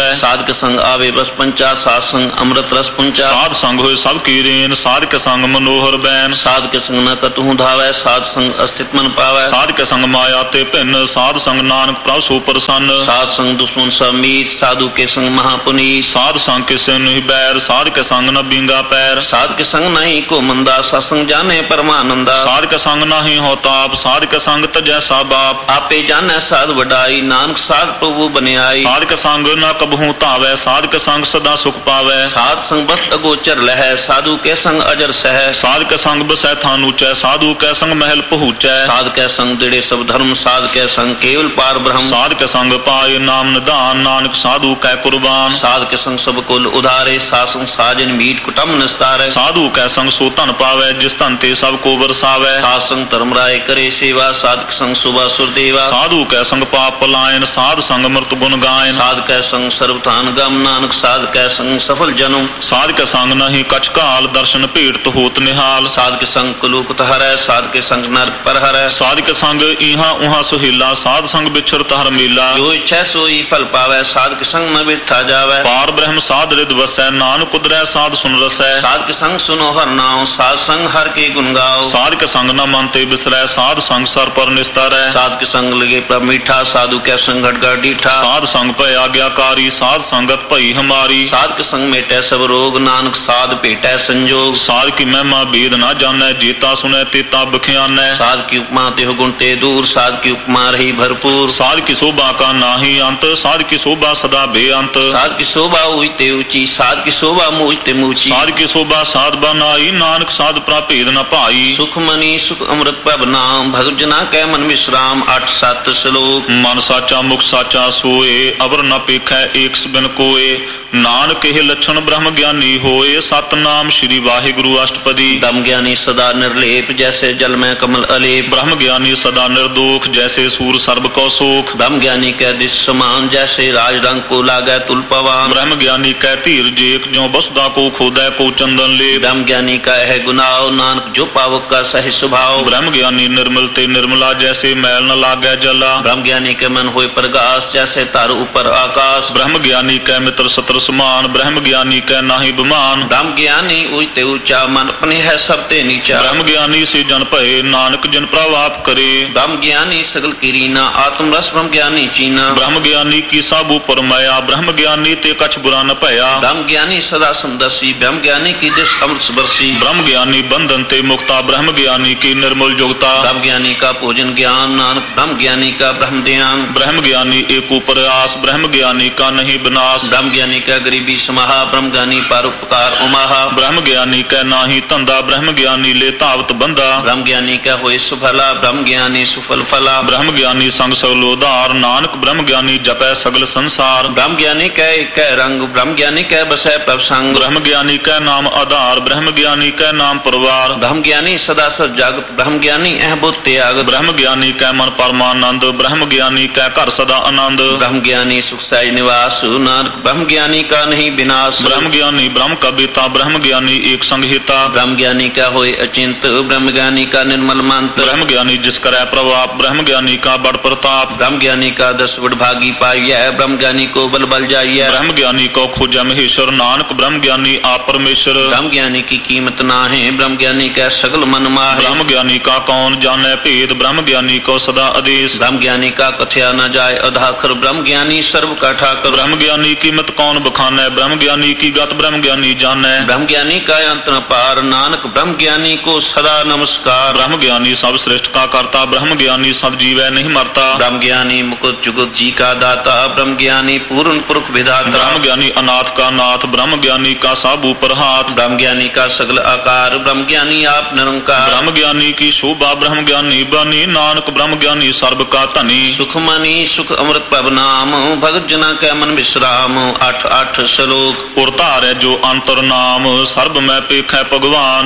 ਵਸੈ। ਸਾਧਕ ਸੰਗ ਆਵੇ ਬਸ ਪੰਚਾ, ਸਾਧ ਸੰਗ ਅੰਮ੍ਰਿਤ ਰਸ ਪੁੰਚਾ। ਸਾਧ ਸੰਗ ਹੋਏ ਸਭ ਕੀ ਰੇਨ, ਸਾਧਕ ਸੰਗ ਮਨੋਹਰ ਬੈਨ। ਸਾਧਕ ਸੰਗ ਨ ਕਤਹੁ ਧਾਵੈ, ਸਾਧ ਸੰਗ ਅਸਥਿਤ ਮਨ ਪਾਵੈ। ਸਾਧਕ ਸੰਗ ਮਾਇਆ ਤੇ ਭਿੰਨ, ਸਾਧ ਸੰਗ ਨਾਨਕ ਪ੍ਰਭ ਸੋ ਪ੍ਰਸੰਨ। ਸਾਧ ਸੰਗ ਦੁਸ਼ਮਨ ਸਭ ਮੀਤ, ਸਾਧੂ ਕੇ ਸੰਗ ਮਹਾਪੁਨੀਤ। ਸਾਧ ਸੰਗ ਕਿਸੇ ਨਹੀਂ ਬੈਰ, ਸਾਧਕ ਸੰਗ ਨ ਬਿੰਗਾ ਪੈਰ। ਸਾਧਕ ਸੰਗ ਨਹੀਂ ਕੋ ਮੰਦਾ, ਸਤਸੰਗ ਜਾਣੇ ਪਰਮਾਨੰਦਾ। ਸਾਧਕ ਸੰਗ ਨਾਹੀ ਹੋ ਤਾਪ, ਸਾਧਕ ਸੰਗ ਤਜੈ ਸਾ ਬਾਪ। ਆਪੇ ਜਾਣੈ ਸਾਧ ਵਡਾਈ, ਨਾਨਕ ਸਾਧ ਪ੍ਰਭੂ ਬਨਿਆਈ। ਸਾਧਕ ਸੰਗ ਨ ਕਬਹੂ ਧਾਵੈ, ਸਾਧਕ ਸੰਗ ਸਦਾ ਸੁਖ ਪਾਵੈ। ਸਾਧ ਸੰਗ ਬਸ ਅਗੋਚਰ ਲਹੈ, ਸਾਧੂ ਕੇ ਸੰਗ ਅਜਰ ਸਹਿ। ਸਾਧਕ ਸੰਗ ਬਸੈ ਥਾਨ ਉਚੈ, ਸਾਧੂ ਕੈ ਸੰਗ ਮਹਿਲ ਪਹੁੰਚੈ। ਸਾਧ ਕੈ ਸੰਗ ਦਿੜੇ ਸਭ ਧਰਮ, ਸਾਧ ਕੈ ਸੰਗ ਕੇਵਲ ਪਾਰ ਬ੍ਰਹਮ। ਸਾਧਕ ਸੰਗ ਪਾਏ ਨਾਮ ਨਿਧਾਨ, ਨਾਨਕ ਸਾਧੂ ਕੈ ਕੁਰਬਾਨ। ਸਾਧ ਕੇ ਸੰਗ ਸਭ ਕੁਲ ਉਧਾਰੇ, ਸਾਧ ਸੰਗ ਸਾਜਨ ਮੀਟ ਕੁਟੰਬ ਨਿਸਤਾਰੈ। ਸਾਧੂ ਕੈ ਸੰਗ ਸੋ ਧਨ ਪਾਵੈ, ਜਿਸ ਧਨ ਤੇ ਸਭ ਕੋ ਵਰਸਾਵੈ। ਸਾਧ ਸੰਗ ਧਰਮ ਰਾਏ ਕਰੇ ਸੇਵਾ, ਸਾਧਕ ਸੰਗ ਸੁਭਾ ਸੁਰ ਦੇਵਾ। ਸਾਧੂ ਕੈ ਸੰਗ ਪਾਪ ਪਲਾਇਨ, ਸਾਧ ਸੰਗ ਮਰਤ ਗੁਣ ਗਾਇਨ। ਸਾਧ ਕੈ ਸੰਗ ਸਰਬ ਧਾਨ ਗਮ, ਨਾਨਕ ਸਾਧ ਕੈ ਸੰਗ ਸਫਲ ਜਨਮ। ਸਾਧਕ ਸੰਗ ਨਹੀਂ ਕਛ ਕਾਲ, ਦਰਸ਼ਨ ਭੇਟ ਹੋਤ ਨਿਹਾਲ। ਸਾਧ ਕੇ ਸੰਗ ਕੁਲੂਕਤ ਹਰੈ, ਸਾਧ ਕੇ ਸੰਗ ਨਰਕ ਪਰ ਹਰੈ। ਸਾਧਕ ਸੰਗ ਇਹਾਂ ਉਹਾਂ ਸੁਹੀਲਾ, ਸਾਧ ਸੰਗ ਵਿਛਰਤ ਹਰ ਮੇਲਾ। ਜੋ ਇੱਛੈ ਸੋਈ ਫਲ ਪਾਵੈ, ਸਾਧ ਕੇ ਸੰਗ ਨ ਬਿਰਥਾ ਜਾਵੈ। ਪਾਰ ਬ੍ਰਹਮ ਸਾਧ ਰਿਦ ਵਸੈ, ਨਾਨਕ ਉਦਰੈ ਸਾਧ ਸੁਨ ਰਸੈ। ਸਾਧ ਕੇ ਸੰਗ ਸੁਨੋ ਹਰ ਨਾਉ, ਸਾਧ ਸੰਗ ਹਰ ਕੇ ਗੁਣ ਗਾਓ। ਸਾਧਕ ਸੰਗ ਨ ਮਨ ਤੇ ਬਿਸਰੈ, ਸਾਧ ਸੰਗ ਸਰ ਪਰ ਨਿਸਤਾਰੈ। ਸਾਧ ਕੇ ਸੰਗ ਲਗੇ ਪ੍ਰਭ ਮੀਠਾ, ਸਾਧੂ ਕੈ ਸੰਗ ਘਟ ਘਟ ਡੀਠਾ। ਸਾਧ ਸੰਗ ਭੈ ਆਗਿਆਕਾਰੀ, ਸਾਧ ਸੰਗਤ ਭਈ ਹਮਾਰੀ। ਸਾਧ ਕੇ ਸੰਗ ਮੇਟੈ ਸਭ ਰੋਗ, ਨਾਨਕ ਸਾਧ ਭੇਟੈ ਸੰਜੋਗ। ਸਾਧ ਕੀ ਮਹਿਮਾ ਬੇਦ ਨਾ ਜਾਣੈ, ਜੇਤਾ ਸੁਨੈ ਤੇਤਾ ਬਖਿਆਨੈ। ਸਾਧ ਕੀ ਉਪਮਾ ਤਿਹੁ ਗੁਣ ਤੇ ਦੂਰ, ਸਾਧ ਕੀ ਉਪਮਾ ਰਹੀ ਭਰਪੂਰ। ਸਾਧ ਕੀ ਸ਼ੋਭਾ ਕਾ ਨਾਹੀ ਅੰਤ, ਸਾਧ ਕੀ ਸ਼ੋਭਾ ਸਦਾ ਬੇਅੰਤ। ਸਾਧ ਕੀ ਸ਼ੋਭਾ ਉਈ ਤੇ ਉੱਚੀ, ਸਾਧ ਕੀ ਸ਼ੋਭਾ ਮੂਝ ਤੇ ਮੂਚੀ। ਸਾਧ ਕੀ ਸ਼ੋਭਾ ਸਾਧ ਬਨਾਈ, ਨਾਨਕ ਸਾਧ ਪ੍ਰਾ ਭੇਦ ਨ ਭਾਈ। ਸੁਖ ਮਨੀ ਸੁਖ ਅੰਮ੍ਰਿਤ ਪ੍ਰਭ ਨਾਮ, ਭਗਤ ਜਨਾ ਕੈ ਮਨ ਵਿਸਰਾਮ। ਅੱਠ ਸੱਤ ਸ਼ਲੋਕ। ਮਨ ਸਾਚਾ ਮੁਖ ਸਾਚਾ ਸੋਏ, ਅਵਰ ਨ ਪੇਖੈ ਏਕਸ ਬਿਨ ਕੋਏ। ਨਾਨਕ ਇਹ ਲੱਛਣ ਬ੍ਰਹਮ ਗਿਆਨੀ ਹੋਏ, ਸਤਨਾਮ ਸ੍ਰੀ ਵਾਹਿਗੁਰੂ ਅਸ਼ਟਪਦੀ। ਦਮ ਗਿਆਨੀ ਸਦਾ ਨਿਰਲੇਪ, ਜੈਸੇ ਜਲ ਮੈਂ ਕਮਲ ਅਲੇਪ। ਬ੍ਰਹਮ ਗਿਆਨੀ ਸਦਾ ਨਿਰਦੋਖ, ਜੈਸੇ ਸੂਰ ਸਰਬ ਕੋ ਸੋਖ। ਬ੍ਰਹਮ ਗਿਆਨੀ ਕੈ ਦਿਸ ਸਮਾਨ, ਜੈਸੇ ਰਾਜ ਰੰਗ ਕੋ ਲਾਗੈ ਤੁਲ ਪਵਾਨ। ਬ੍ਰਹਮ ਗਿਆਨੀ ਕੈ ਧੀਰ ਜੇਕ, ਜਿਉ ਬਸਦਾ ਕੋ ਖੋਦੈ ਕੋ ਚੰਦਨ ਲੇ। ਬ੍ਰਹਮ ਗਿਆਨੀ ਕਾ ਹੈ ਗੁਨਾਹ, ਨਾਨਕ ਜੋ ਪਾਵਕ ਕਾ ਸਹਿ ਸੁਭਾਉ। ਬ੍ਰਹਮ ਗਿਆਨੀ ਨਿਰਮਲ ਤੇ ਨਿਰਮਲਾ, ਜੈਸੇ ਮੈਲ ਨ ਲਾਗੈ ਜਲਾ। ਬ੍ਰਹਮ ਗਿਆਨੀ ਕੇ ਮਨ ਹੋਏ ਪ੍ਰਗਾਸ, ਜੈਸੇ ਧਰ ਉਪਰ ਆਕਾਸ਼। ਬ੍ਰਹਮ ਗਿਆਨੀ ਕੈ ਮਿੱਤਰ ਸਤਰ ਸਮਾਨ, ਬ੍ਰਹਮ ਗਿਆਨੀ ਕੈ ਨਾਹੀ ਬਿਮਾਨ। ਬ੍ਰਹਮ ਗਿਆਨੀ ਉਚ ਤੇ ਉੱਚਾ, ਮਨ ਆਪਣੇ ਹੈ ਸਭ ਤੇ ਨੀਚਾ। ਬ੍ਰਹਮ ਗਿਆਨੀ ਸੇ ਜਨ ਭਏ, ਨਾਨਕ ਜਿਨ ਪ੍ਰਭ ਆਪ ਕਰੇ। ਬ੍ਰਹਮ ਗਿਆਨੀ ਸਗਲ ਕੀ ਰੀਨਾ, ਆਤਮ ਰਸ ਬ੍ਰਹਮ ਗਿਆਨੀ ਚੀਨਾ। ਬ੍ਰਹਮ ਗਿਆਨੀ ਕੀ ਸਭ ਉਪਰ ਮਾਇਆ, ਬ੍ਰਹਮ ਗਿਆਨੀ ਤੇ ਕਛ ਬੁਰਾ ਨ ਭਇਆ। ਬ੍ਰਹਮ ਗਿਆਨੀ ਸਦਾ ਸਮਦਰਸੀ, ਬ੍ਰਹਮ ਗਿਆਨੀ ਕੀ ਦਿਸ ਅੰਮ੍ਰਿਤ ਬਰਸੀ। ਬ੍ਰਹਮ ਗਿਆਨੀ ਬੰਧਨ ਤੇ ਮੁਕਤਾ, ਬ੍ਰਹਮ ਗਿਆਨੀ ਕੀ ਨਿਰਮਲ ਜੁਗਤਾ। ਬ੍ਰਹਮ ਗਿਆਨੀ ਕਾ ਭੋਜਨ ਗਿਆਨ, ਨਾਨਕ ਬ੍ਰਹਮ ਗਿਆਨੀ ਕਾ ਬ੍ਰਹਮ ਧਿਆਨ। ਬ੍ਰਹਮ ਗਿਆਨੀ ਏਕੋ ਪ੍ਰਯਾਸ, ਬ੍ਰਹਮ ਗਿਆਨੀ ਕਾ ਨਹੀਂ ਬਿਨਾਸ਼। ਬ੍ਰਹਮ ਗਿਆਨੀ ਕਾ ਗਰੀਬੀ ਸਮਾਹਾ, ਬ੍ਰਹਮ ਗਿਆਨੀ ਪਰ ਉਪਕਾਰ ਉਮਾਹਾ। ਬ੍ਰਹਮ ਗਿਆਨੀ ਕੈ ਨਾਹੀ ਧੰਦਾ, ਬ੍ਰਹਮ ਗਿਆਨੀ ਲੈ ਧਾਵਤ ਬੰਦਾ। ਬ੍ਰਹਮ ਗਿਆਨੀ ਕਾ ਹੋਏ ਸੁਫਲਾ, ਬ੍ਰਹਮ ਗਿਆਨੀ ਸੁਫਲ ਫਲਾ। ਬ੍ਰਹਮ ਗਿਆਨੀ ਸੰਗ ਸਗਲ ਉਧਾਰ, ਨਾਨਕ ਬ੍ਰਹਮ ਗਿਆਨੀ ਜਪੈ ਸਗਲ ਸੰਸਾਰ। ਬ੍ਰਹਮ ਗਿਆਨੀ ਕੈ ਇਕੈ ਰੰਗ, ਬ੍ਰਹਮ ਗਿਆਨੀ ਕੈ ਬਸੈ ਪ੍ਰਭ ਸੰਗ। ਬ੍ਰਹਮ ਗਿਆਨੀ ਕੈ ਨਾਮ ਆਧਾਰ, ਬ੍ਰਹਮ ਗਿਆਨੀ ਕੈ ਨਾਮ ਪਰਵਾਰ। ਬ੍ਰਹਮ ਗਿਆਨੀ ਸਦਾ ਸਰ ਜਗਤ, ਬ੍ਰਹਮ ਗਿਆਨੀ ਇਹ ਬੁੱਧ ਤਿਆਗ। ਬ੍ਰਹਮ ਗਿਆਨੀ ਕੈ ਮਨ ਪਰਮਾਨੰਦ, ਬ੍ਰਹਮ ਗਿਆਨੀ ਕੈ ਘਰ ਸਦਾ ਆਨੰਦ। ਬ੍ਰਹਮ ਗਿਆਨੀ ਸੁਖ ਸਹਿਜ ਨਿਵਾਸ, ਨਾਨਕ ਬ੍ਰਹਮ ਗਿਆਨੀ ਕਾ ਨਹੀਂ ਬਿਨਾਸ਼। ਬ੍ਰਹਮ ਗਿਆਨੀ ਬ੍ਰਹਮ ਕਾ ਬੇਤਾ, ਬ੍ਰਹਮ ਗਿਆਨੀ ਏਕ ਸੰਗ ਹਿਤਾ। ਬ੍ਰਹਮ ਗਿਆਨੀ ਕਾ ਹੋਏ ਅਚਿੰਤ, ਬ੍ਰਹਮ ਗਿਆਨੀ ਕਾ ਨਿਰਮਲ ਮੰਤ। ਬ੍ਰਹਮ ਗਿਆਨੀ ਜਿਸ ਕਰੈ ਪ੍ਰਭਾਪ, ਬ੍ਰਹਮ ਗਿਆਨੀ ਕਾ ਬੜ ਪ੍ਰਤਾਪ। ਬ੍ਰਹਮ ਗਿਆਨੀ ਕਾ ਦਸ ਵਡ ਭਾਗੀ ਪਾਈਐ, ਬ੍ਰਹਮ ਗਿਆਨੀ ਕੋ ਬਲ ਬਲ ਜਾਈਐ। ਬ੍ਰਹਮ ਗਿਆਨੀ ਕੋ ਖੋਜੈ ਮਹੇਸ਼ਰ, ਨਾਨਕ ਬ੍ਰਹਮ ਗਿਆਨੀ ਆਪ ਪਰਮੇਸ਼ਰ। ਬ੍ਰਹਮ ਗਿਆਨੀ ਕੀ ਕੀਮਤ ਨਾਹਿ, ਬ੍ਰਹਮ ਗਿਆਨੀ ਕੈ ਸਗਲ ਮਨ ਮਾਹਿ। ਬ੍ਰਹਮ ਗਿਆਨੀ ਕਾ ਕੌਣ ਜਾਣੈ ਭੇਦ, ਬ੍ਰਹਮ ਗਿਆਨੀ ਕੋ ਸਦਾ ਆਦੇਸ਼। ਬ੍ਰਹਮ ਗਿਆਨੀ ਕਾ ਕਥਿਆ ਨ ਜਾਏ ਅਧਾਖਰ, ਬ੍ਰਹਮ ਗਿਆਨੀ ਸਰਬ ਕਾ ਠਾਕਰ। ਬ੍ਰਹਮ ਗਿਆਨੀ ਕੀਮਤ ਕੌਣ ਬਖਾਨੈ, ਬ੍ਰਹਮ ਗਿਆਨੀ ਕੀ ਗਤ ਬ੍ਰਹਮ ਗਿਆਨੀ ਜਾਣੈ। ਬ੍ਰਹਮ ਗਿਆਨੀ ਕਾ ਅੰਤ ਨ ਪਾਰ, ਨਾਨਕ ਬ੍ਰਹਮ ਗਿਆਨੀ ਕੋ ਸਦਾ ਨਮਸਕਾਰ। ਬ੍ਰਹਮ ਗਿਆਨੀ ਸਭ ਸ੍ਰਿਸ਼ਟ ਕਾ ਕਰਤਾ, ਬ੍ਰਹਮ ਗਿਆਨੀ ਸਭ ਜੀਵੈ ਨਹੀਂ ਮਰਤਾ। ਬ੍ਰਹਮ ਗਿਆਨੀ ਮੁਕਤ ਜੁਗਤ ਜੀ ਕਾ ਦਾਤਾ, ਬ੍ਰਹਮ ਗਿਆਨੀ ਪੂਰਨ ਪੁਰਖ ਵਿਧਾਤਾ। ਬ੍ਰਹਮ ਗਿਆਨੀ ਅਨਾਥ ਕਾ ਨਾਥ, ਬ੍ਰਹਮ ਗਿਆਨੀ ਕਾ ਸਭ ਉਪਰ ਹਾਥ। ਬ੍ਰਹਮ ਗਿਆਨੀ ਕਾ ਸਗਲ ਆਕਾਰ, ਬ੍ਰਹਮ ਗਿਆਨੀ ਆਪ ਨਿਰੰਕਾਰ। ਬ੍ਰਹਮ ਗਿਆਨੀ ਕੀ ਸ਼ੋਭਾ, ਬ੍ਰਹਮ ਗਿਆਨੀ ਬਾਨੀ, ਨਾਨਕ ਬ੍ਰਹਮ ਗਿਆਨੀ ਸਰਬ ਕਾ ਧਨੀ। ਸੁਖ ਮਨੀ ਸੁਖ ਅੰਮ੍ਰਿਤ ਪ੍ਰਭ ਨਾਮ, ਭਗਤ ਜਨਾ ਕੈ ਮਨ ਵਿਸਰਾਮ। ਅੱਠ ਅੱਠ ਸ਼ਲੋਕ। ਉਰ ਧਾਰੈ ਜੋ ਅੰਤਰ ਨਾਮ, ਸਰਬ ਮੈਂ ਪੇਖੈ ਭਗਵਾਨ।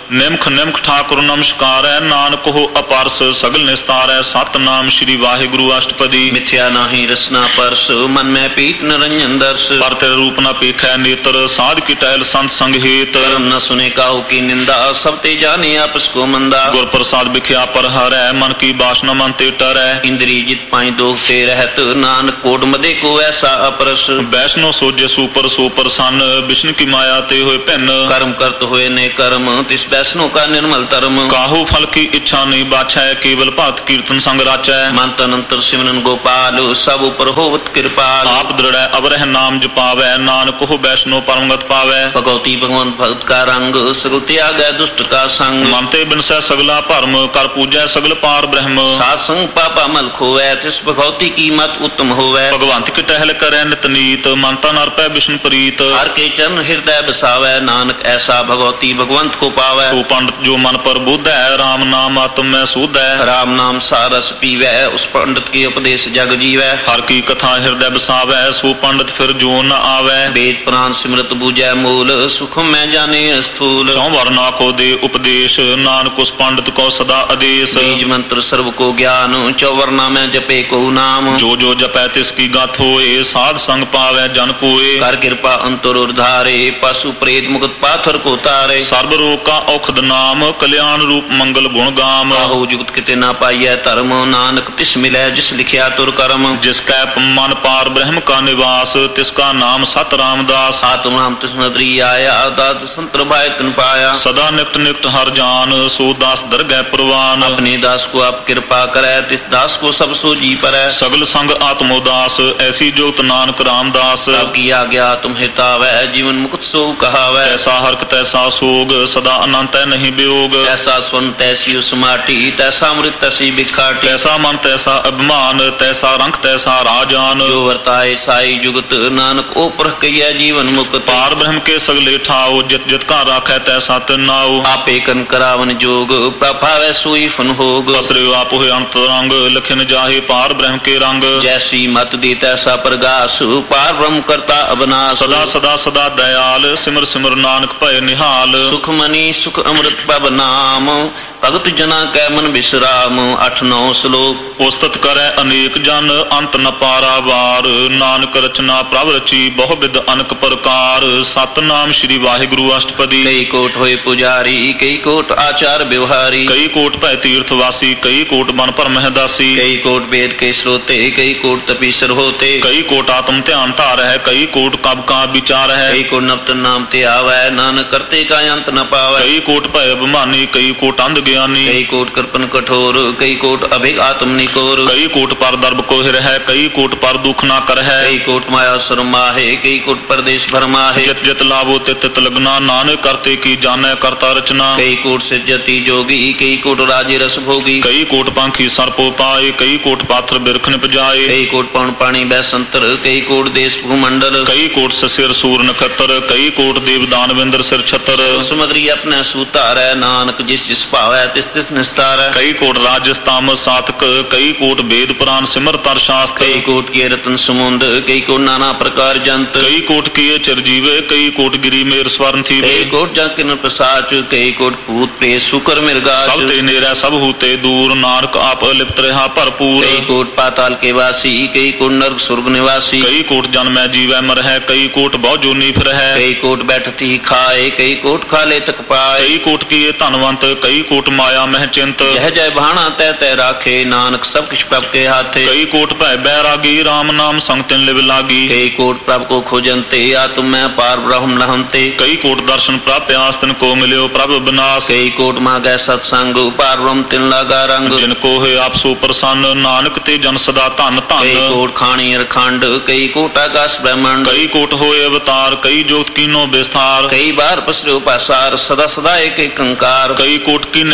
ਨਿਮਖ ਨਿਮਖ ਠਾਕੁਰ ਨਮਸਕਾਰ ਹੈ, ਨਾਨਕ ਹੋ ਅਪਰਸ ਸਗਲ ਨਿਸਤਾਰ ਹੈ। ਸਤਨਾਮ ਸ੍ਰੀ ਵਾਹਿਗੁਰੂ ਅਸ਼ਟਪਦੀ। ਮਿਥਿਆ ਨਾਹੀ ਰਸਨਾ ਪਰਸ, ਮਨ ਮੈਂ ਪੀਤ ਨਿਰੰਜਨ ਦਰਸ। ਪਰ ਤੇਰੇ ਰੂਪ ਨਾ ਪੇਖੈ ਨੇਤਰ, ਸਾਧ ਕੀ ਟਹਿਲ ਸੰਤ ਸੰਗ ਹੇਤ। ਕਰਮ ਨ ਸੁਨੇ ਕਾਹੂ ਕੀ ਨਿੰਦਾ, ਸਭ ਤੇ ਜਾਣੇ ਆਪਸ ਕੋ ਮੰਦਾ। ਗੁਰ ਪ੍ਰਸਾਦ ਵਿਖਿਆ ਪਰ ਹਰੈ, ਮਨ ਕੀ ਬਾਸਨਾ ਮਨ ਤੇ ਟਰੈ। ਇੰਦਰੀ ਜਿਤ ਪਾਈ ਦੋਖ ਤੇ ਰਹਿਤ, ਨਾਨਕ ਕੋਟ ਮਦੇ ਕੋ ਐਸਾ ਅਪਰਸ। ਵੈਸ਼ਨੋ ਸੋਜੇ ਸੂਪਰ ਸੋ ਪ੍ਰਸੰਨ, ਵਿਸ਼ਨ ਕੀ ਮਾਇਆ ਤੇ ਹੋਏ ਭਿੰਨ। ਕਰਮ ਕਰਤ ਹੋਏ ਨੇ ਕਰਮ, ਤਿਸ ਵੈਸ਼ਨੋ ਕਾ ਨਿਰਮਲ ਧਰਮ। ਕਾਹੂ ਫਲ ਕੀ ਇੱਛਾ ਨਹੀਂ ਬਾਛੈ, ਕੇਵਲ ਭਗਤ ਕੀਰਤਨ ਸੰਗ ਰਾਚੈ। ਮਨ ਤਨ ਅੰਤਰ ਸਿਮਰਨ ਗੋਪਾਲ, ਸਭ ਉਪਰ ਹੋਵਤ ਕਿਰਪਾਲ। ਆਪ ਦ੍ਰਿੜੈ ਅਵਰਹਿ ਨਾਮ ਜਪਾਵੈ, ਨਾਨਕ ਹੋ ਵੈਸ਼ਨੋ ਪਰਮਗਤ ਪਾਵੈ। ਭਗਉਤੀ ਭਗਵੰਤ ਭਗਤ ਕਾ ਰੰਗ, ਸਗਲ ਤਿਆਗੈ ਦੁਸ਼ਟ ਕਾ ਸੰਗ। ਮਨ ਤੇ ਬਿਨਸੈ ਸਗਲਾ ਭਰਮ, ਕਰ ਪੂਜੈ ਸਗਲ ਪਾਰ ਬ੍ਰਹਮ। ਸਾਧ ਸੰਗ ਪਾਪਾ ਮਲ ਖੋਵੈ, ਤਿਸ ਭਗਉਤੀ ਕੀ ਮਤ ਉੱਤਮ ਹੋਵੈ। ਭਗਵੰਤ ਕੀ ਟਹਿਲ ਕਰੈ ਨਿਤ ਨੀਤ, ਮਨ ਤਨ ਅਰਪੈ ਵਿਸ਼ਨ ਪ੍ਰੀਤ। ਹਰ ਕੇ ਚਰਨ ਹਿਰਦੈ ਬਸਾਵੈ, ਨਾਨਕ ਐਸਾ ਭਗਉਤੀ ਭਗਵੰਤ ਕੋ ਪਾਵੈ। ਸੋ ਪੰਡਤ ਜੋ ਮਨ ਪਰ ਬੁੱਧੈ, ਰਾਮ ਨਾਮ ਆਤਮ ਮੈਂ ਸੂਧੈ। ਰਾਮ ਨਾਮ ਸਾਰਸ ਪੀਵੈ, ਉਸ ਪੰਡਤ ਕੀ ਉਪਦੇਸ਼ ਜਗ ਜੀਵੈ। ਹਰ ਕੀ ਕਥਾ ਹਿਰਦੈ ਬਸਾਵੈ, ਸੋ ਪੰਡਤ ਫਿਰ ਜੋ ਨ ਆਵੈ। ਵੇਦ ਪੁਰਾਨ ਸਿਮਰਤ ਬੂਝੈ ਮੂਲ, ਸੁਖਮ ਮੈਂ ਜਾਣੇ ਸਥੂਲ। ਚੌ ਵਰਨਾ ਕੋ ਦੇ ਉਪਦੇਸ਼, ਨਾਨਕ ਉਸ ਪੰਡਤ ਕੋ ਸਦਾ ਆਦੇਸ਼। ਬੀਜ ਮੰਤਰ ਸਰਬ ਕੋ ਗਿਆਨ, ਚੌਵਰਨਾ ਮੈਂ ਜਪੇ ਕੋ ਨਾਮ। ਜੋ ਜੋ ਜਪੈ ਤਿਸ ਕੀ ਗਤ ਹੋਏ, ਸਾਧ ਸੰਗ ਪਾਵੈ ਜਨ ਕੋਏ। ਕਰ ਕਿਰਪਾ ਅੰਤਰ ਉਰਧਾਰੇ, ਪਸ਼ੂ ਪ੍ਰੇਤ ਮੁਕਤ ਪਾਥਰ ਕੋ ਤਾਰੇ। ਸਰਬ ਰੋਗ ਕਾ ਔਖਦ ਨਾਮ, ਕਲਿਆਣ ਰੂਪ ਮੰਗਲ ਗੁਣ ਗਾਮ। ਆਹੋ ਜੁਗਤ ਕਿਤੇ ਨਾ ਪਾਈਐ ਧਰਮ, ਨਾਨਕ ਤਿਸ ਮਿਲੈ ਜਿਸ ਲਿਖਿਆ ਤੁਰ ਕਰਮ। ਜਿਸ ਕੈ ਮਨ ਪਾਰ ਬ੍ਰਹਮ ਕਾ ਨਿਵਾਸ, ਤਿਸ ਕਾ ਨਾਮ ਸਤ ਰਾਮਦਾਸ। ਆਤਮ ਨਾਮ ਤਿਸ ਨਦਰੀ ਆਇਆ, ਦਾਤ ਸੰਤਰ ਭਾਇ ਤਨ ਪਾਇਆ। ਸਦਾ ਨਿਤ ਨਿਤ ਹਰ ਜਾਨ, ਸੋ ਦਾਸ ਦਰਗਹਿ ਪ੍ਰਵਾਨ। ਆਪਣੇ ਦਾਸ ਕੋ ਆਪ ਕਿਰਪਾ ਕਰੈ, ਤਿਸ ਦਾਸ ਕੋ ਸਭ ਸੋ ਜੀ ਪਰੈ। ਸਗਲ ਸੰਗ ਆਤਮੋਦਾਸ, ਐਸੀ ਜੁਗਤ ਨਾਨਕ ਰਾਮਦਾਸ। ਸਭ ਕੀ ਆਗਿਆ ਤੁਮ ਹਿਤਾਵੈ, ਜੀਵਨ ਮੁਕਤ ਸੋ ਕਹਾਵੈ। ਐਸਾ ਹਰਕ ਤੈਸਾ ਸੋਗ, ਸਦਾ ਅਨੰਤ ਹੈ ਨਹੀਂ ਵਿਯੋਗ। ਐਸਾ ਸਵਨ ਤੈਸੀ ਉਸਮਾਟੀ, ਤੈਸਾ ਅੰਮ੍ਰਿਤ ਤੈਸੀ ਬਿਖਾਟੀ। ਤੈਸਾ ਮਨ ਤੈਸਾ ਅਭਿਮਾਨ, ਤੈਸਾ ਰੰਗ ਤੈਸਾ ਰਾਜਾਨ। ਜੋ ਵਰਤਾਏ ਸਾਈ ਜੁਗਤ, ਨਾਨਕ ਉਹ ਪਰਖ ਕਈਐ ਜੀਵਨ ਮੁਕਤ। ਪਾਰ ਬ੍ਰਹਮ ਕੇ ਸਗਲੇ ਠਾਓ, ਜਿਤ ਜਿਤ ਘਰ ਰਾਖੈ ਤੈਸਾ ਤਿਨਾਉ। ਆਪੇ ਕਨ ਕਰਾਵਨ ਜੋਗ, ਪ੍ਰਭਾਵੈ ਸੋਈ ਫਨ ਹੋਗ। ਬਸਰਿਓ ਆਪ ਹੋਏ ਅੰਤ ਰੰਗ, ਲਖਿਨ ਜਾਹੇ ਪਾਰ ਬ੍ਰਹਮ ਕੇ ਰੰਗ। ਜੈਸੀ ਮਤ ਦੇ ਤੈਸਾ ਪ੍ਰਗਾਸ, ਪਾਰ ਬ੍ਰਹਮ ਕਰਤਾ ਅਬਨਾਸ। ਸਦਾ ਸਦਾ ਸਦਾ ਦਇਆਲ, ਸਿਮਰ ਸਿਮਰ ਨਾਨਕ ਭਏ ਨਿਹਾਲ। ਸੁਖ ਮਨੀ ਸੁਖ ਅੰਮ੍ਰਿਤ ਪਬ ਨਾਮ, ਭਗਤ ਜਨਾ ਕੈ ਮਨ ਬਿਸਰਾਮ। ਅੱਠ ਨੌ ਸ਼ਲੋਕ। ਉਸਤਤ ਕਰੈ ਅਨੇਕ ਜਨ, ਅੰਤ ਨ ਪਾਰਾਵਾਰ। ਨਾਨਕ ਰਚਨਾ ਪ੍ਰਭ ਰਚੀ, ਬਹੁ ਬਿਧ ਅਨਕ ਪ੍ਰਕਾਰ। ਸਤਨਾਮ ਸ੍ਰੀ ਵਾਹਿਗੁਰੂ ਅਸ਼ਟਪਦੀ। ਕਈ ਕੋਟ ਹੋਏ ਪੁਜਾਰੀ, ਕਈ ਕੋਟ ਆਚਾਰ ਵਿਵਹਾਰੀ। ਕਈ ਕੋਟ ਭੈ ਤੀਰਥ ਵਾਸੀ, ਕਈ ਕੋਟ ਬਨ ਭਰਮਹਿ ਦਾਸੀ। ਕਈ ਕੋਟ ਵੇਦ ਕੇ ਸਰੋਤੇ, ਕਈ ਕੋਟ ਤਪੀਸਰ ਹੋਤੇ। ਕਈ ਕੋਟ ਆਤਮ ਧਿਆਨ ਧਾਰ ਹੈ, ਕਈ ਕੋਟ ਕਬ ਕਾ ਵਿਚਾਰ ਹੈ। ਕਈ ਕੋਟ ਨਵਤ ਨਾਮ ਤੇ ਆਵੈ, ਨਾਨਕ ਕਰਤੇ ਕਾ ਅੰਤ ਨ ਪਾਵੈ। ਕਈ ਕੋਟ ਭੈ ਅਭਿਮਾਨੀ, ਕਈ ਕੋਟ ਅੰਧ ਗਿਆਨੀ। ਕਈ ਕੋਟ ਕਰਪਨ ਕਠੋਰ, ਕਈ ਕੋਟ ਅਭਿਗ ਆਤਮ ਨਿਕੋਰ। ਕਈ ਕੋਟ ਪਰ ਦਰਬ ਕੋਹਿਰ ਹੈ, ਕਈ ਕੋਟ ਪਰ ਦੁਖ ਨਾ ਕਰ ਹੈ। ਕਈ ਕੋਟ ਮਾਇਆ ਸਰਮਾਹੇ, ਕਈ ਕੋਟ ਪਰਦੇਸ ਭਰਮਾਹੇ। ਜਿਤ ਜਿਤ ਲਾਭੋ ਤਿਤ ਤਿਤ ਲਗਨਾ, ਨਾਨਕ ਕਰਤੇ ਕੀ ਜਾਣੈ ਕਰਤਾ ਰਚਨਾ। ਕਈ ਕੋਟ ਸਿਰਜਤੀ ਜੋਗੀ, ਕਈ ਕੋਟ ਰਾਜੇ ਰਸ ਭੋਗੀ। ਕਈ ਕੋਟ ਪੰਖੀ ਸਰਪੋ ਪਾਏ, ਕਈ ਕੋਟ ਪਾਥਰ ਬਿਰਖ ਨਿਪਜਾਏ। ਕਈ ਕੋਟ ਪਉਣ ਪਾਣੀ ਬੈਸੰਤਰ, ਕਈ ਕੋਟ ਦੇਸ ਭੂਮੰਡਲ। ਕਈ ਕੋਟ ਸਿਰ ਸੂਰ ਨਖੱਤਰ, ਕਈ ਕੋਟ ਦੇਵ ਦਾਨਵਿੰਦਰ ਸਿਰ ਛਤਰ। ਸਮੁਦਰੀ ਆਪਣੇ ਸੂਤਾਰੈ, ਨਾਨਕ ਜਿਸ ਜਿਸ ਭਾਵੈ ਤਿਸ ਤਿਸ ਨਿਸਤਾਰੈ। ਕਈ ਕੋਟ ਰਾਜਸਤਾਮ ਸਾਤਕ, ਕਈ ਕੋਟ ਵੇਦ ਪੁਰਾਨ ਸਿਮਰ ਤਰ ਸ਼ਾਸਤ। ਕਈ ਕੋਟ ਕੀ ਰਤਨ ਸਮੁੰਦ, ਕਈ ਕੋਟ ਨਾਨਾ ਪ੍ਰਕਾਰ ਜੰਤ। ਕਈ ਕੋਟ ਕੀਏ ਚਿਰਜੀਵੇ, ਕਈ ਕੋਟ ਗਿਰੀ ਮੇਰ ਸਵਰਨ ਥੀਵੇ। ਕਈ ਕੋਟ ਜਾਂ ਕਿਨ ਪ੍ਰਸਾਚ, ਕਈ ਕੋਟ ਭੂਤ ਪ੍ਰੇਤ ਸ਼ੁਕਰ ਮਿਰਗਾਚ। ਸਭ ਤੇ ਨੇਰਾ ਸਭ ਹੂਤੇ ਦੂਰ, ਨਾਨਕ ਆਪ ਲਿਪਤ ਰਹਾ ਭਰਪੂਰ। ਕਈ ਕੋਟ ਪਾਤਾਲ ਕੇ ਵਾਸੀ, ਕਈ ਕੋਟ ਨਰਕ ਸੁਰਗ ਨਿਵਾਸੀ। ਕਈ ਕੋਟ ਜਨਮੈ ਜੀਵੈ ਮਰਹਿ, ਕਈ ਕੋਟ ਬਹੁ ਜੋਨੀ ਫਿਰਹਿ। ਕਈ ਕੋਟ ਬੈਠਤੀ ਖਾਏ, ਕਈ ਕੋਟ ਖਾਲੇ ਤਕ ਪਾਏ। ਕਈ ਕੋਟ ਕੀਏ ਧਨਵੰਤ, ਕਈ ਕੋਟ ਮਾਇਆ ਮਹਿ ਚਿੰਤ। ਜਹ ਜੈ ਭਾਣਾ ਤੈ ਤੈ ਰਾਖੇ, ਨਾਨਕ ਸਭ ਕਿਛ ਪ੍ਰਭ ਕੇ ਹਾਥੇ। ਕਈ ਕੋਟ ਭੈ ਬੈਰਾਗੀ, ਰਾਮ ਨਾਮ ਸੰਗ ਤਿਨ ਲਿਵ ਲਾਗੀ। ਕਈ ਕੋਟ ਪ੍ਰਭ ਕੋ ਖੋਜੰਤੇ, ਆਤਮ ਮੈਂ ਪਾਰ ਬ੍ਰਹਮ ਲਹੰਤੇ। ਕਈ ਕੋਟ ਦਰਸ਼ਨ ਪ੍ਰਾਪਿਆਸ ਤਿਨ ਕੋ ਮਿਲਿਓ ਪ੍ਰਭ ਬਿਨਾਸ। ਕਈ ਕੋਟ ਮਾਗੈ ਸਤਸੰਗ, ਪਾਰ ਬ੍ਰਹਮ ਤਿਨ ਲਾਗਾ ਰੰਗ। ਜਿਨ ਕੋ ਹੋਏ ਆਪ ਸੋ ਪ੍ਰਸੰਨ, ਨਾਨਕ ਤੇ ਜਨ ਸਦਾ ਧਨ ਧਨ। ਕਈ ਕੋਟ ਖਾਣੀ ਰਖੰਡ, ਕਈ ਕੋਟ ਆਕਾਸ਼ ਬ੍ਰਹਮੰਡ। ਕਈ ਕੋਟ ਹੋਏ ਅਵਤਾਰ, ਕਈ ਜੋਤ ਕੀਨੋ ਵਿਸਥਾਰ। ਕਈ ਬਾਰ ਪਸਰਿਓ ਪਾਸਾਰ, ਸਦਾ ਸਦਾ ਏਕ ਏਕ ਅੰਕਾਰ। ਕਈ ਕੋਟ ਕੀਨੇ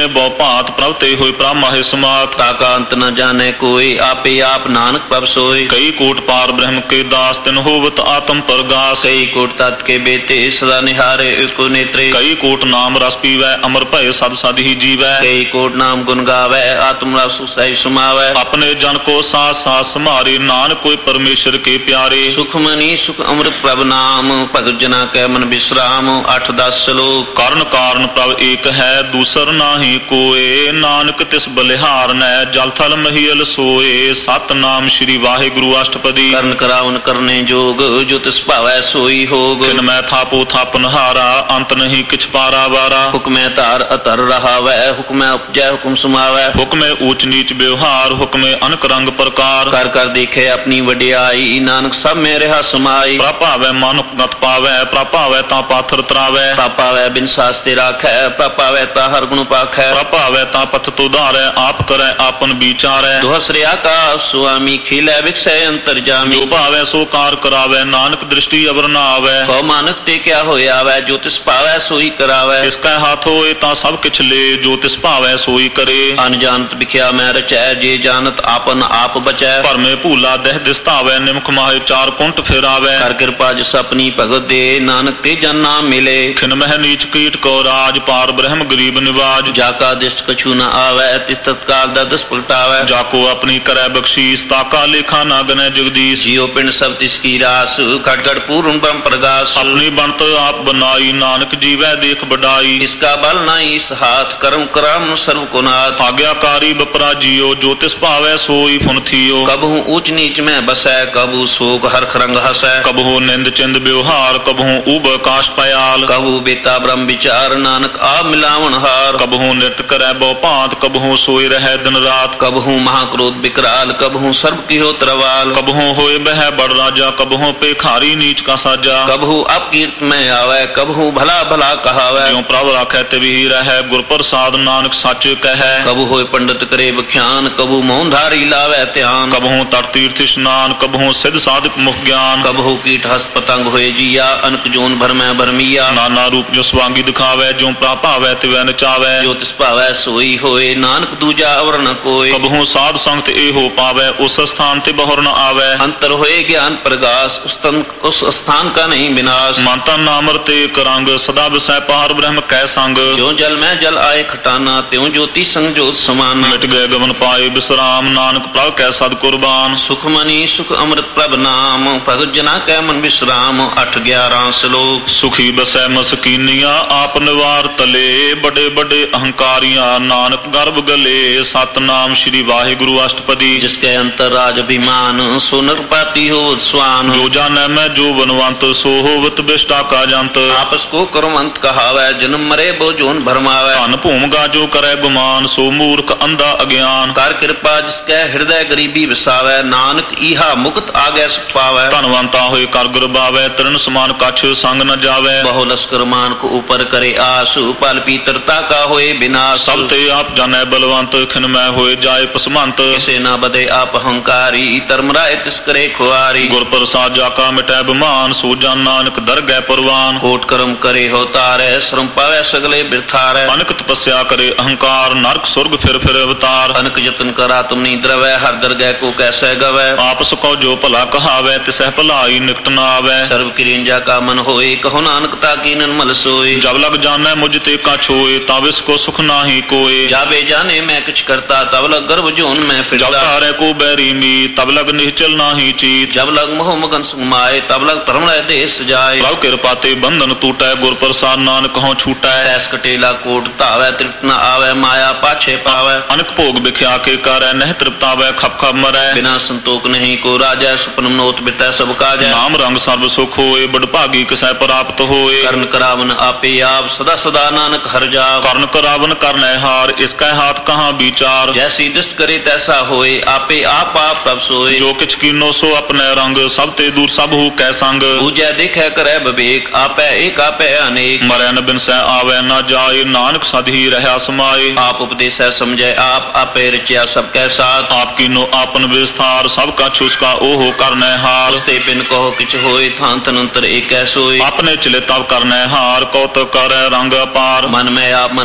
ਕੀਨੇ ਬਹੁ ਭਾਂਤ ਪ੍ਰਭ ਤੇ ਹੋਏ ਪ੍ਰਭ ਮਾਹੇ ਸਮਾਤ ਤਾਕਾ ਅੰਤ ਨ ਜਾਣੇ ਕੋਈ ਆਪੇ ਆਪ ਨਾਨਕ ਪ੍ਰਭ ਸੋਏ ਕਈ ਕੋਟ ਪਾਰ ਬ੍ਰਹਮ ਕੇ ਦਾਸ ਤਿਨ ਹੋਵਤ ਆਤਮ ਪ੍ਰਗਾਸ ਕਈ ਕੋਟ ਤਤ ਕੇ ਬੇਤੇ ਸਦਾ ਨਿਹਾਰੇ ਇਕੋ ਨੇਤਰੇ ਕਈ ਕੋਟ ਨਾਮ ਰਸ ਪੀਵੈ ਅਮਰ ਭਏ ਸਦ ਸਦ ਹੀ ਜੀਵੈ ਕਈ ਕੋਟ ਨਾਮ ਗੁਣ ਗਾਵੈ ਆਤਮ ਰਸ ਸਹਿ ਸਮਾਵੈ ਆਪਣੇ ਜਨ ਕੋ ਸਾਥ ਸਾਥ ਸਮਾਰੇ ਨਾਨਕ ਕੋਈ ਪਰਮੇਸ਼ਰ ਕੇ ਪਿਆਰੇ ਸੁਖ ਮਨੀ ਸੁਖ ਅੰਮ੍ਰਿਤ ਪ੍ਰਭ ਨਾਮ ਭਗਤ ਜਨਾ ਕੈ ਮਨ ਬਿਸਰਾਮ ਅੱਠ ਦਸ ਸ਼ਲੋਕ ਕਰਨ ਕਾਰਨ ਪ੍ਰਭ ਏਕ ਹੈ ਦੂਸਰ ਨਾਹੀ ਕੋਏ ਨਾਨਕ ਤਿਸ ਬਲਿਹਾਰ ਨੈ ਜਲ ਥਲ ਮਹੀਲ ਸੋਏ ਸਤਨਾਮ ਸ੍ਰੀ ਵਾਹਿਗੁਰੂ ਅਸ਼ਟਪਦੀ ਕਰਨ ਕਰਾਵਨ ਕਰਨੇ ਜੋਗ ਜੋ ਤਿਸ ਭਾਵੈ ਸੋਈ ਹੋਗ ਕਿਨ ਮੈਂ ਥਾਪੋ ਥਾਪਨ ਹਾਰਾ ਅੰਤ ਨਹੀਂ ਕਿਛ ਪਾਰਾ ਵਾਰਾ ਹੁਕਮੈ ਧਾਰ ਅਤਰ ਰਹਾਵੈ ਹੁਕਮੈ ਉਪਜੈ ਹੁਕਮ ਸਮਾਵੈ ਹੁਕਮੇ ਊਚ ਨੀਚ ਵਿਵਹਾਰ ਹੁਕਮੇ ਅਨਕ ਰੰਗ ਪ੍ਰਕਾਰ ਕਰ ਕਰ ਦੇਖੇ ਆਪਣੀ ਵਡਿਆਈ ਨਾਨਕ ਸਭ ਮੇ ਰਹਾ ਸਮਾਈ ਪ੍ਰਭਾਵੈ ਮਨ ਗਤ ਪਾਵੈ ਪ੍ਰਭਾਵੈ ਤਾਂ ਪਾਥਰ ਤਰਾਵੈ ਪਾਪਾਵੈ ਬਿਨ ਸਾਸਤੇ ਰਾਖੈ ਪਾਪਾਵੈ ਤਾ ਹਰ ਗੁਣ ਪਾਖੈ ਪ੍ਰਭਾਵੈ ਤਾਂ ਪਥ ਤੁਧਾਰੈ ਆਪ ਕਰੈ ਆਪਨ ਵਿਚਾਰੈ ਦੁਹਸਰਿਆ ਕਾ ਸੁਆਮੀ ਖਿਲੈ ਵਿਖਸੈ ਅੰਤਰ ਜਾਮੀ ਜੋ ਭਾਵੈ ਸੋ ਕਾਰ ਕਰਾਵੈ ਨਾਨਕ ਦ੍ਰਿਸ਼ਟੀ ਅਵਰ ਨਾ ਆਵੈ ਕਉ ਮਾਨਕ ਤੇ ਕਿਆ ਹੋਇਆ ਵੈ ਜੋ ਤਿਸ ਭਾਵੈ ਸੋਈ ਕਰਾਵੈ ਇਸ ਕੈ ਹੱਥ ਹੋਏ ਤਾਂ ਸਭ ਕਿਛ ਲੇ ਜੋ ਤਿਸ ਭਾਵੈ ਸੋਈ ਕਰੇ ਅਨਜਾਨਤ ਵਿਖਿਆ ਮੈਂ ਰਚੈ ਜੇ ਜਾਣਤ ਆਪਨ ਆਪ ਬਚੈ ਭਰਮੇ ਭੂਲਾ ਦਹਿ ਦਿਸਤਾਵੈ ਨਿਮਖ ਮਾਹੇ ਚਾਰ ਕੁੰਟ ਫੇਰਾਵੈ ਕਰ ਕਿਰਪਾ ਜਿਸ ਆਪਣੀ ਭਗਤ ਦੇ ਨਾਨਕ ਤੇ ਜਨ ਨਾਮ ਮਿਲੇ ਖਿਨ ਮਹਿ ਨੀਚ ਕੀਟ ਕੋ ਰਾਜ ਪਾਰ ਬ੍ਰਹਮ ਗਰੀਬ ਨਿਵਾਜ ਜਾ ਕਾ ਦਿਸ਼ਟ ਕਛੂ ਨ ਆਵੈ ਤਿਸ ਤਤਕਾਲ ਦਾ ਦਸ ਪਲਟਾਵੈ ਜਾ ਕੋ ਆਪਣੀ ਕਰੈ ਬਖਸ਼ੀਸ ਤਾਕਾ ਲੇਖਾ ਨਾ ਗਨੈ ਜਗਦੀਸ਼ ਜਿਉ ਪਿੰਡ ਸਭ ਤਿਸ ਕੀ ਰਾਸ ਖਟ ਖਟ ਪੂਰਨ ਬ੍ਰਹਮ ਪ੍ਰਗਾਸ ਆਪਣੀ ਬਣਤ ਆਪ ਬਨਾਈ ਨਾਨਕ ਜੀਵੈ ਦੇਖ ਬਡਾਈ ਇਸ ਕਾ ਬਲ ਨਾਹੀ ਇਸ ਹਾਥ ਕਰਮ ਕਰਮ ਸਰਵ ਕੋ ਨਾਥ ਆਗਿਆਕਾਰੀ ਬਪਰਾ ਜੀਓ ਜੋ ਤਿਸ ਭਾਵੈ ਸੋਈ ਫੁਨ ਥੀਓ ਕਬਹੂ ਊਚ ਨੀਚ ਮੈਂ ਬਸੈ ਕਬੂ ਸੋਕ ਹਰਖ ਰੰਗ ਹਸੈ ਕਬਹੂ ਨਿੰਦ ਚਿੰਦ ਵਿਵਹਾਰ ਕਬਹੂ ਉਬ ਆਕਾਸ਼ ਪਯਾਲ ਕਬੂ ਬੇਤਾ ਬ੍ਰਹਮ ਵਿਚਾਰ ਨਾਨਕ ਆ ਮਿਲਾਵਣ ਹਾਰ ਕਬਹੂ ਨਿਤ ਕਰੈ ਬਹੁ ਭਾਂਤ ਕਬਹੂ ਸੋਈ ਰਹੈ ਦਿਨ ਰਾਤ ਕਬਹੂ ਮਹਾਕ੍ਰੋਧ ਬਿਕਰਾਲ ਕਬਹੂ ਸਰਬ ਕੀਹੋ ਤਰਵਾਲ ਕਬਹੂ ਹੋਏ ਬਹਿ ਬੜ ਰਾਜਾ ਕਬਹੂ ਪੇਖਾਰੀ ਨੀਚ ਕਾ ਸਾਜਾ ਕਬਹੂ ਅਪਕੀਰਤ ਮੈਂ ਆਵੈ ਕਬਹੂ ਭਲਾ ਭਲਾ ਕਹਾਵੈ ਜਿਉ ਪ੍ਰਭ ਰਾਖੈ ਤਿਵਹੀ ਰਹੈ ਗੁਰ ਪ੍ਰਸਾਦ ਨਾਨਕ ਸੱਚ ਕਹੈ ਕਬੂ ਹੋਏ ਪੰਡਤ ਕਰੇ ਵਿਖਿਆਨ ਕਬੂ ਮੌਨ ਧਾਰੀ ਲਾਵੈ ਧਿਆਨ ਕਬਹੂ ਤਟ ਤੀਰਥ ਇਸ਼ਨਾਨ ਕਬਹੂ ਸਿਧ ਸਾਧਕ ਮੁਖ ਗਿਆਨ ਕਬਹੂ ਕੀਟ ਹਸ ਪਤੰਗ ਹੋਏ ਜੀਆ ਅਨਕ ਜੋਨ ਭਰਮੈ ਭਰਮੀਆ ਨਾਨਾ ਰੂਪ ਜੋ ਸਵਾਂਗੀ ਦਿਖਾਵੈ ਜੋ ਪ੍ਰਾ ਭਾਵੈ ਤਿਵੈ ਨਚਾਵੈ ਜੋ ਤਿਸ ਭਾਵੈ ਸੋਈ ਹੋਏ ਨਾਨਕ ਦੂਜਾ ਅਵਰ ਨ ਕੋਇ ਕਬਹੂ ਸਾਧ ਸੰਗਤ ਇਹੋ ਪਾਵੈ ਉਸ ਸਥਾਨ ਤੇ ਬਹੁਰ ਨ ਆਵੈ ਅੰਤਰ ਹੋਏ ਗਿਆਨ ਪ੍ਰਗਾਸ ਉਸ ਤਨ ਉਸ ਸਥਾਨ ਕਾ ਨਹੀਂ ਵਿਨਾਸ਼ ਮਨ ਤਨ ਨਾਮ ਰਤੇ ਇੱਕ ਰੰਗ ਸਦਾ ਵਿਸੈ ਪਾਰ ਬ੍ਰਹਮ ਕੈ ਸੰਗ ਜੋ ਜਲ ਮੈਂ ਜਲ ਆਏ ਖਟਾਨਾ ਤਿਉ ਜੋਤੀ ਸੰਗ ਜੋਤ ਸਮਾਨਾ ਮਿਟ ਗਏ ਗਮਨ ਪਾਏ ਬਿਸਰਾਮ ਨਾਨਕ ਪ੍ਰਭ ਕੈ ਸਦ ਕੁਰਬਾਨ ਸੁਖ ਮਨੀ ਸੁਖ ਅੰਮ੍ਰਿਤ ਪ੍ਰਭ ਨਾਮ ਭਗਤ ਜਨਾ ਕੈ ਮਨ ਬਿਸਰਾਮ ਅੱਠ ਗਿਆਰਾਂ ਸ਼ਲੋਕ ਸੁਖੀ ਬਸੈ ਮਸਕੀਨੀਆਂ ਆਪ ਨਿਵਾਰ ਤਲੇ ਬੜੇ ਬੜੇ ਅਹੰਕਾਰੀਆਂ ਨਾਨਕ ਗਰਭ ਗਲੇ ਸਤਨਾਮ ਸ੍ਰੀ ਵਾਹਿਗੁਰੂ ਅਸ਼ਟਪਦੀ ਜਿਸ ਕੇ ਅੰਤਰ ਰਾਜ ਅਭਿਮਾਨ ਸੋ ਨਰਪਾਤੀ ਹੋ ਸਵਾਨ ਜੋ ਜਾਣੈ ਮੈਂ ਜੋ ਬਨਵੰਤ ਸੋ ਹੋਵਤ ਬਿਸ਼ਟਾ ਕਾ ਜੰਤ ਆਪਸ ਕੋ ਕਰਮੰਤ ਕਹਾਵੈ ਜਨਮ ਮਰੇ ਬੋ ਜੋਨ ਭਰਮਾਵੈ ਧਨ ਭੂਮਗਾ ਜੋ ਕਰੈ ਗੁਮਾਨ ਸੋ ਮੂਰਖ ਅੰਧਾ ਅਗਿਆਨ ਕਰ ਕਿਰਪਾ ਜਿਸ ਕੈ ਹਿਰਦੈ ਗਰੀਬੀ ਵਸਾਵੈ ਨਾਨਕ ਈਹਾ ਮੁਕਤ ਆਗੈ ਸੁਖ ਪਾਵੈ ਧਨਵੰਤਾ ਹੋਏ ਕਰ ਗੁਰਬਾਵੈ ਤਰਨ ਸਮਾਨ ਕਛ ਸੰਗ ਨ ਜਾਵੈ ਬਹੁ ਲਸਕਰ ਮਾਨ ਕੋ ਉਪਰ ਕਰੇ ਆਸ ਪਲ ਪੀਤਰਤਾ ਕਾ ਹੋਏ ਬਿਨਾਸ਼ ਸਭ ਤੇ ਆਪ ਜਾਣੈ ਬਲਵੰਤ ਖਿਨ ਮੈਂ ਹੋਏ ਜਾਏ ਪਸਮੰਤ ਕਿਸੇ ਨਾ ਬਦੇ ਆਪ ਹੰਕਾਰੀ ਧਰਮ ਰਾਏ ਤਿਸ ਕਰੇ ਖੁਆਰੀ ਗੁਰ ਪ੍ਰਸਾਦ ਜਾ ਕਾ ਮਿਟੈ ਬਿਮਾਨ ਸੋ ਜਨ ਨਾਨਕ ਦਰਗਹਿ ਪਰਵਾਨ ਕੋਟ ਕਰਮ ਕਰੇ ਹੋ ਤਾਰੈ ਸ਼ਰਮ ਪਾਵੈ ਸਗਲੇ ਬਿਰਥਾਰੈ ਅਨਕ ਤਪੱਸਿਆ ਕਰੇ ਅਹੰਕਾਰ ਨਰਕ ਸੁਰਗ ਫਿਰ ਫਿਰ ਅਵਤਾਰ ਅਨਕ ਯਤਨ ਕਰਾ ਤੁਮ ਨੀ ਦਰਵੈ ਹਰ ਦਰਗਹਿ ਕੋ ਕੈਸੈ ਗਵੈ ਆਪ ਸਕੋ ਜੋ ਭਲਾ ਕਹਾਵੈ ਤਿਸਹਿ ਭਲਾਈ ਨਿਕਟ ਨ ਆਵੈ ਸਰਬ ਕਿਰਿੰਜਾ ਕਾ ਮਨ ਹੋਏ ਕਹੋ ਨਾਨਕ ਤਾ ਕੀ ਨਿਰਮਲ ਸੋਏ ਜਬ ਲਗ ਜਾਣੈ ਮੁਝ ਤੇ ਕਛ ਹੋਏ ਤਬ ਇਸ ਕੋ ਸੁਖ ਨਾਹੀ ਕੋਏ ਜਾਵੇ ਜਾਣੇ ਮੈਂ ਕਿਛ ਕਰਤਾ ਤਬ ਲਗ ਗਰਭ ਜੋਨ ਮੈਂ ਜਬ ਫਿਰਦਾ ਤਾਰੈ ਕੋ ਬੈਰੀ ਮੀ ਤਬ ਲਗ ਨਿਹਚਲ ਨਾਹੀ ਚੀਤ ਜਬ ਲਗ ਮੋਹ ਮਗਨ ਸੁਮਾਏ ਤਬ ਲਗ ਧਰਮ ਰਾਏ ਦੇ ਸਜਾਏ ਪ੍ਰਭ ਕਿਰਪਾ ਤੇ ਬੰਧਨ ਟੂਟੈ ਗੁਰ ਪ੍ਰਸਾਦ ਨਾਨਕ ਹਉ ਛੂਟੈ ਐਸ ਕਟੇਲਾ ਕੋਟ ਧਾਵੈ ਤ੍ਰਿਪਤ ਨ ਆਵੈ ਮਾਇਆ ਪਾਛੇ ਪਾਵੈ ਅਨਕ ਭੋਗ ਵਿਖਿਆ ਕੇ ਕਰੈ ਨਹਿ ਤ੍ਰਿਪਤਾਵੈ ਖਪ ਖਪ ਮਰੈ ਬਿਨਾ ਸੰਤੋਖ ਨਹੀਂ ਕੋ ਰਾਜੈ ਸੁਪਨ ਮਨੋਤ ਬਿਤੈ ਸਭ ਕਾਜੈ ਨਾਮ ਰੰਗ ਸਰਬ ਸੁਖ ਹੋਏ ਬੜ ਭਾਗੀ ਕਿਸੈ ਪ੍ਰਾਪਤ ਹੋਏ ਕਰਨ ਕਰਾਵਨ ਆਪੇ ਆਪ ਸਦਾ ਸਦਾ ਨਾਨਕ ਹਰ ਜਾਵ ਕਰਨ ਕਰਾਵਨ ਕਰਨੈ ਹਾਰ ਇਸ ਕੈ ਹਾਥ ਕਹਾਂ ਵਿਚਾਰ ਜੈਸੀ ਦ੍ਰਿਸ਼ਟ ਕਰੇ ਤੈਸਾ ਹੋਏ ਆਪੇ ਆਪ ਆਪ ਪ੍ਰਭ ਸੋਏ ਜੋ ਕਿਛ ਕੀਨੋ ਸੋ ਆਪਣੇ ਰੰਗ ਸਭ ਤੇ ਦੂਰ ਸਭ ਹੂ ਕੈ ਸੰਗ ਬੂਝੈ ਦੇਖੈ ਕਰੈ ਵਿਵੇਕ ਆਪੈ ਏਕ ਆਪੈ ਅਨੇਕ ਮਰੈ ਨ ਬਿਨਸੈ ਆਵੈ ਨ ਜਾਏ ਨਾਨਕ ਸਦ ਹੀ ਰਹਿਆ ਸਮਾਏ ਆਪ ਉਪਦੇਸੈ ਸਮਝੈ ਆਪ ਆਪੇ ਰਚਿਆ ਸਭ ਕੈ ਸਾਥ ਆਪ ਕੀਨੋ ਆਪਨ ਵਿਸਥਾਰ ਸਭ ਕਛ ਉਸਕਾ ਓਹੋ ਕਰਨੈ ਹਾਰ ਉਸਤੇ ਬਿਨ ਕਹੋ ਕਿਛ ਹੋਏ ਥਾਂ ਤਨੰਤਰ ਏਕੈ ਸੋਏ ਆਪਣੇ ਚਲੇ ਤਬ ਕਰਨੈ ਹਾਰ ਕੌਤਕ ਕਰੈ ਰੰਗ ਅਪਾਰ ਮਨ ਮੈਂ ਆਪ ਮਨ ਆਪਣੇ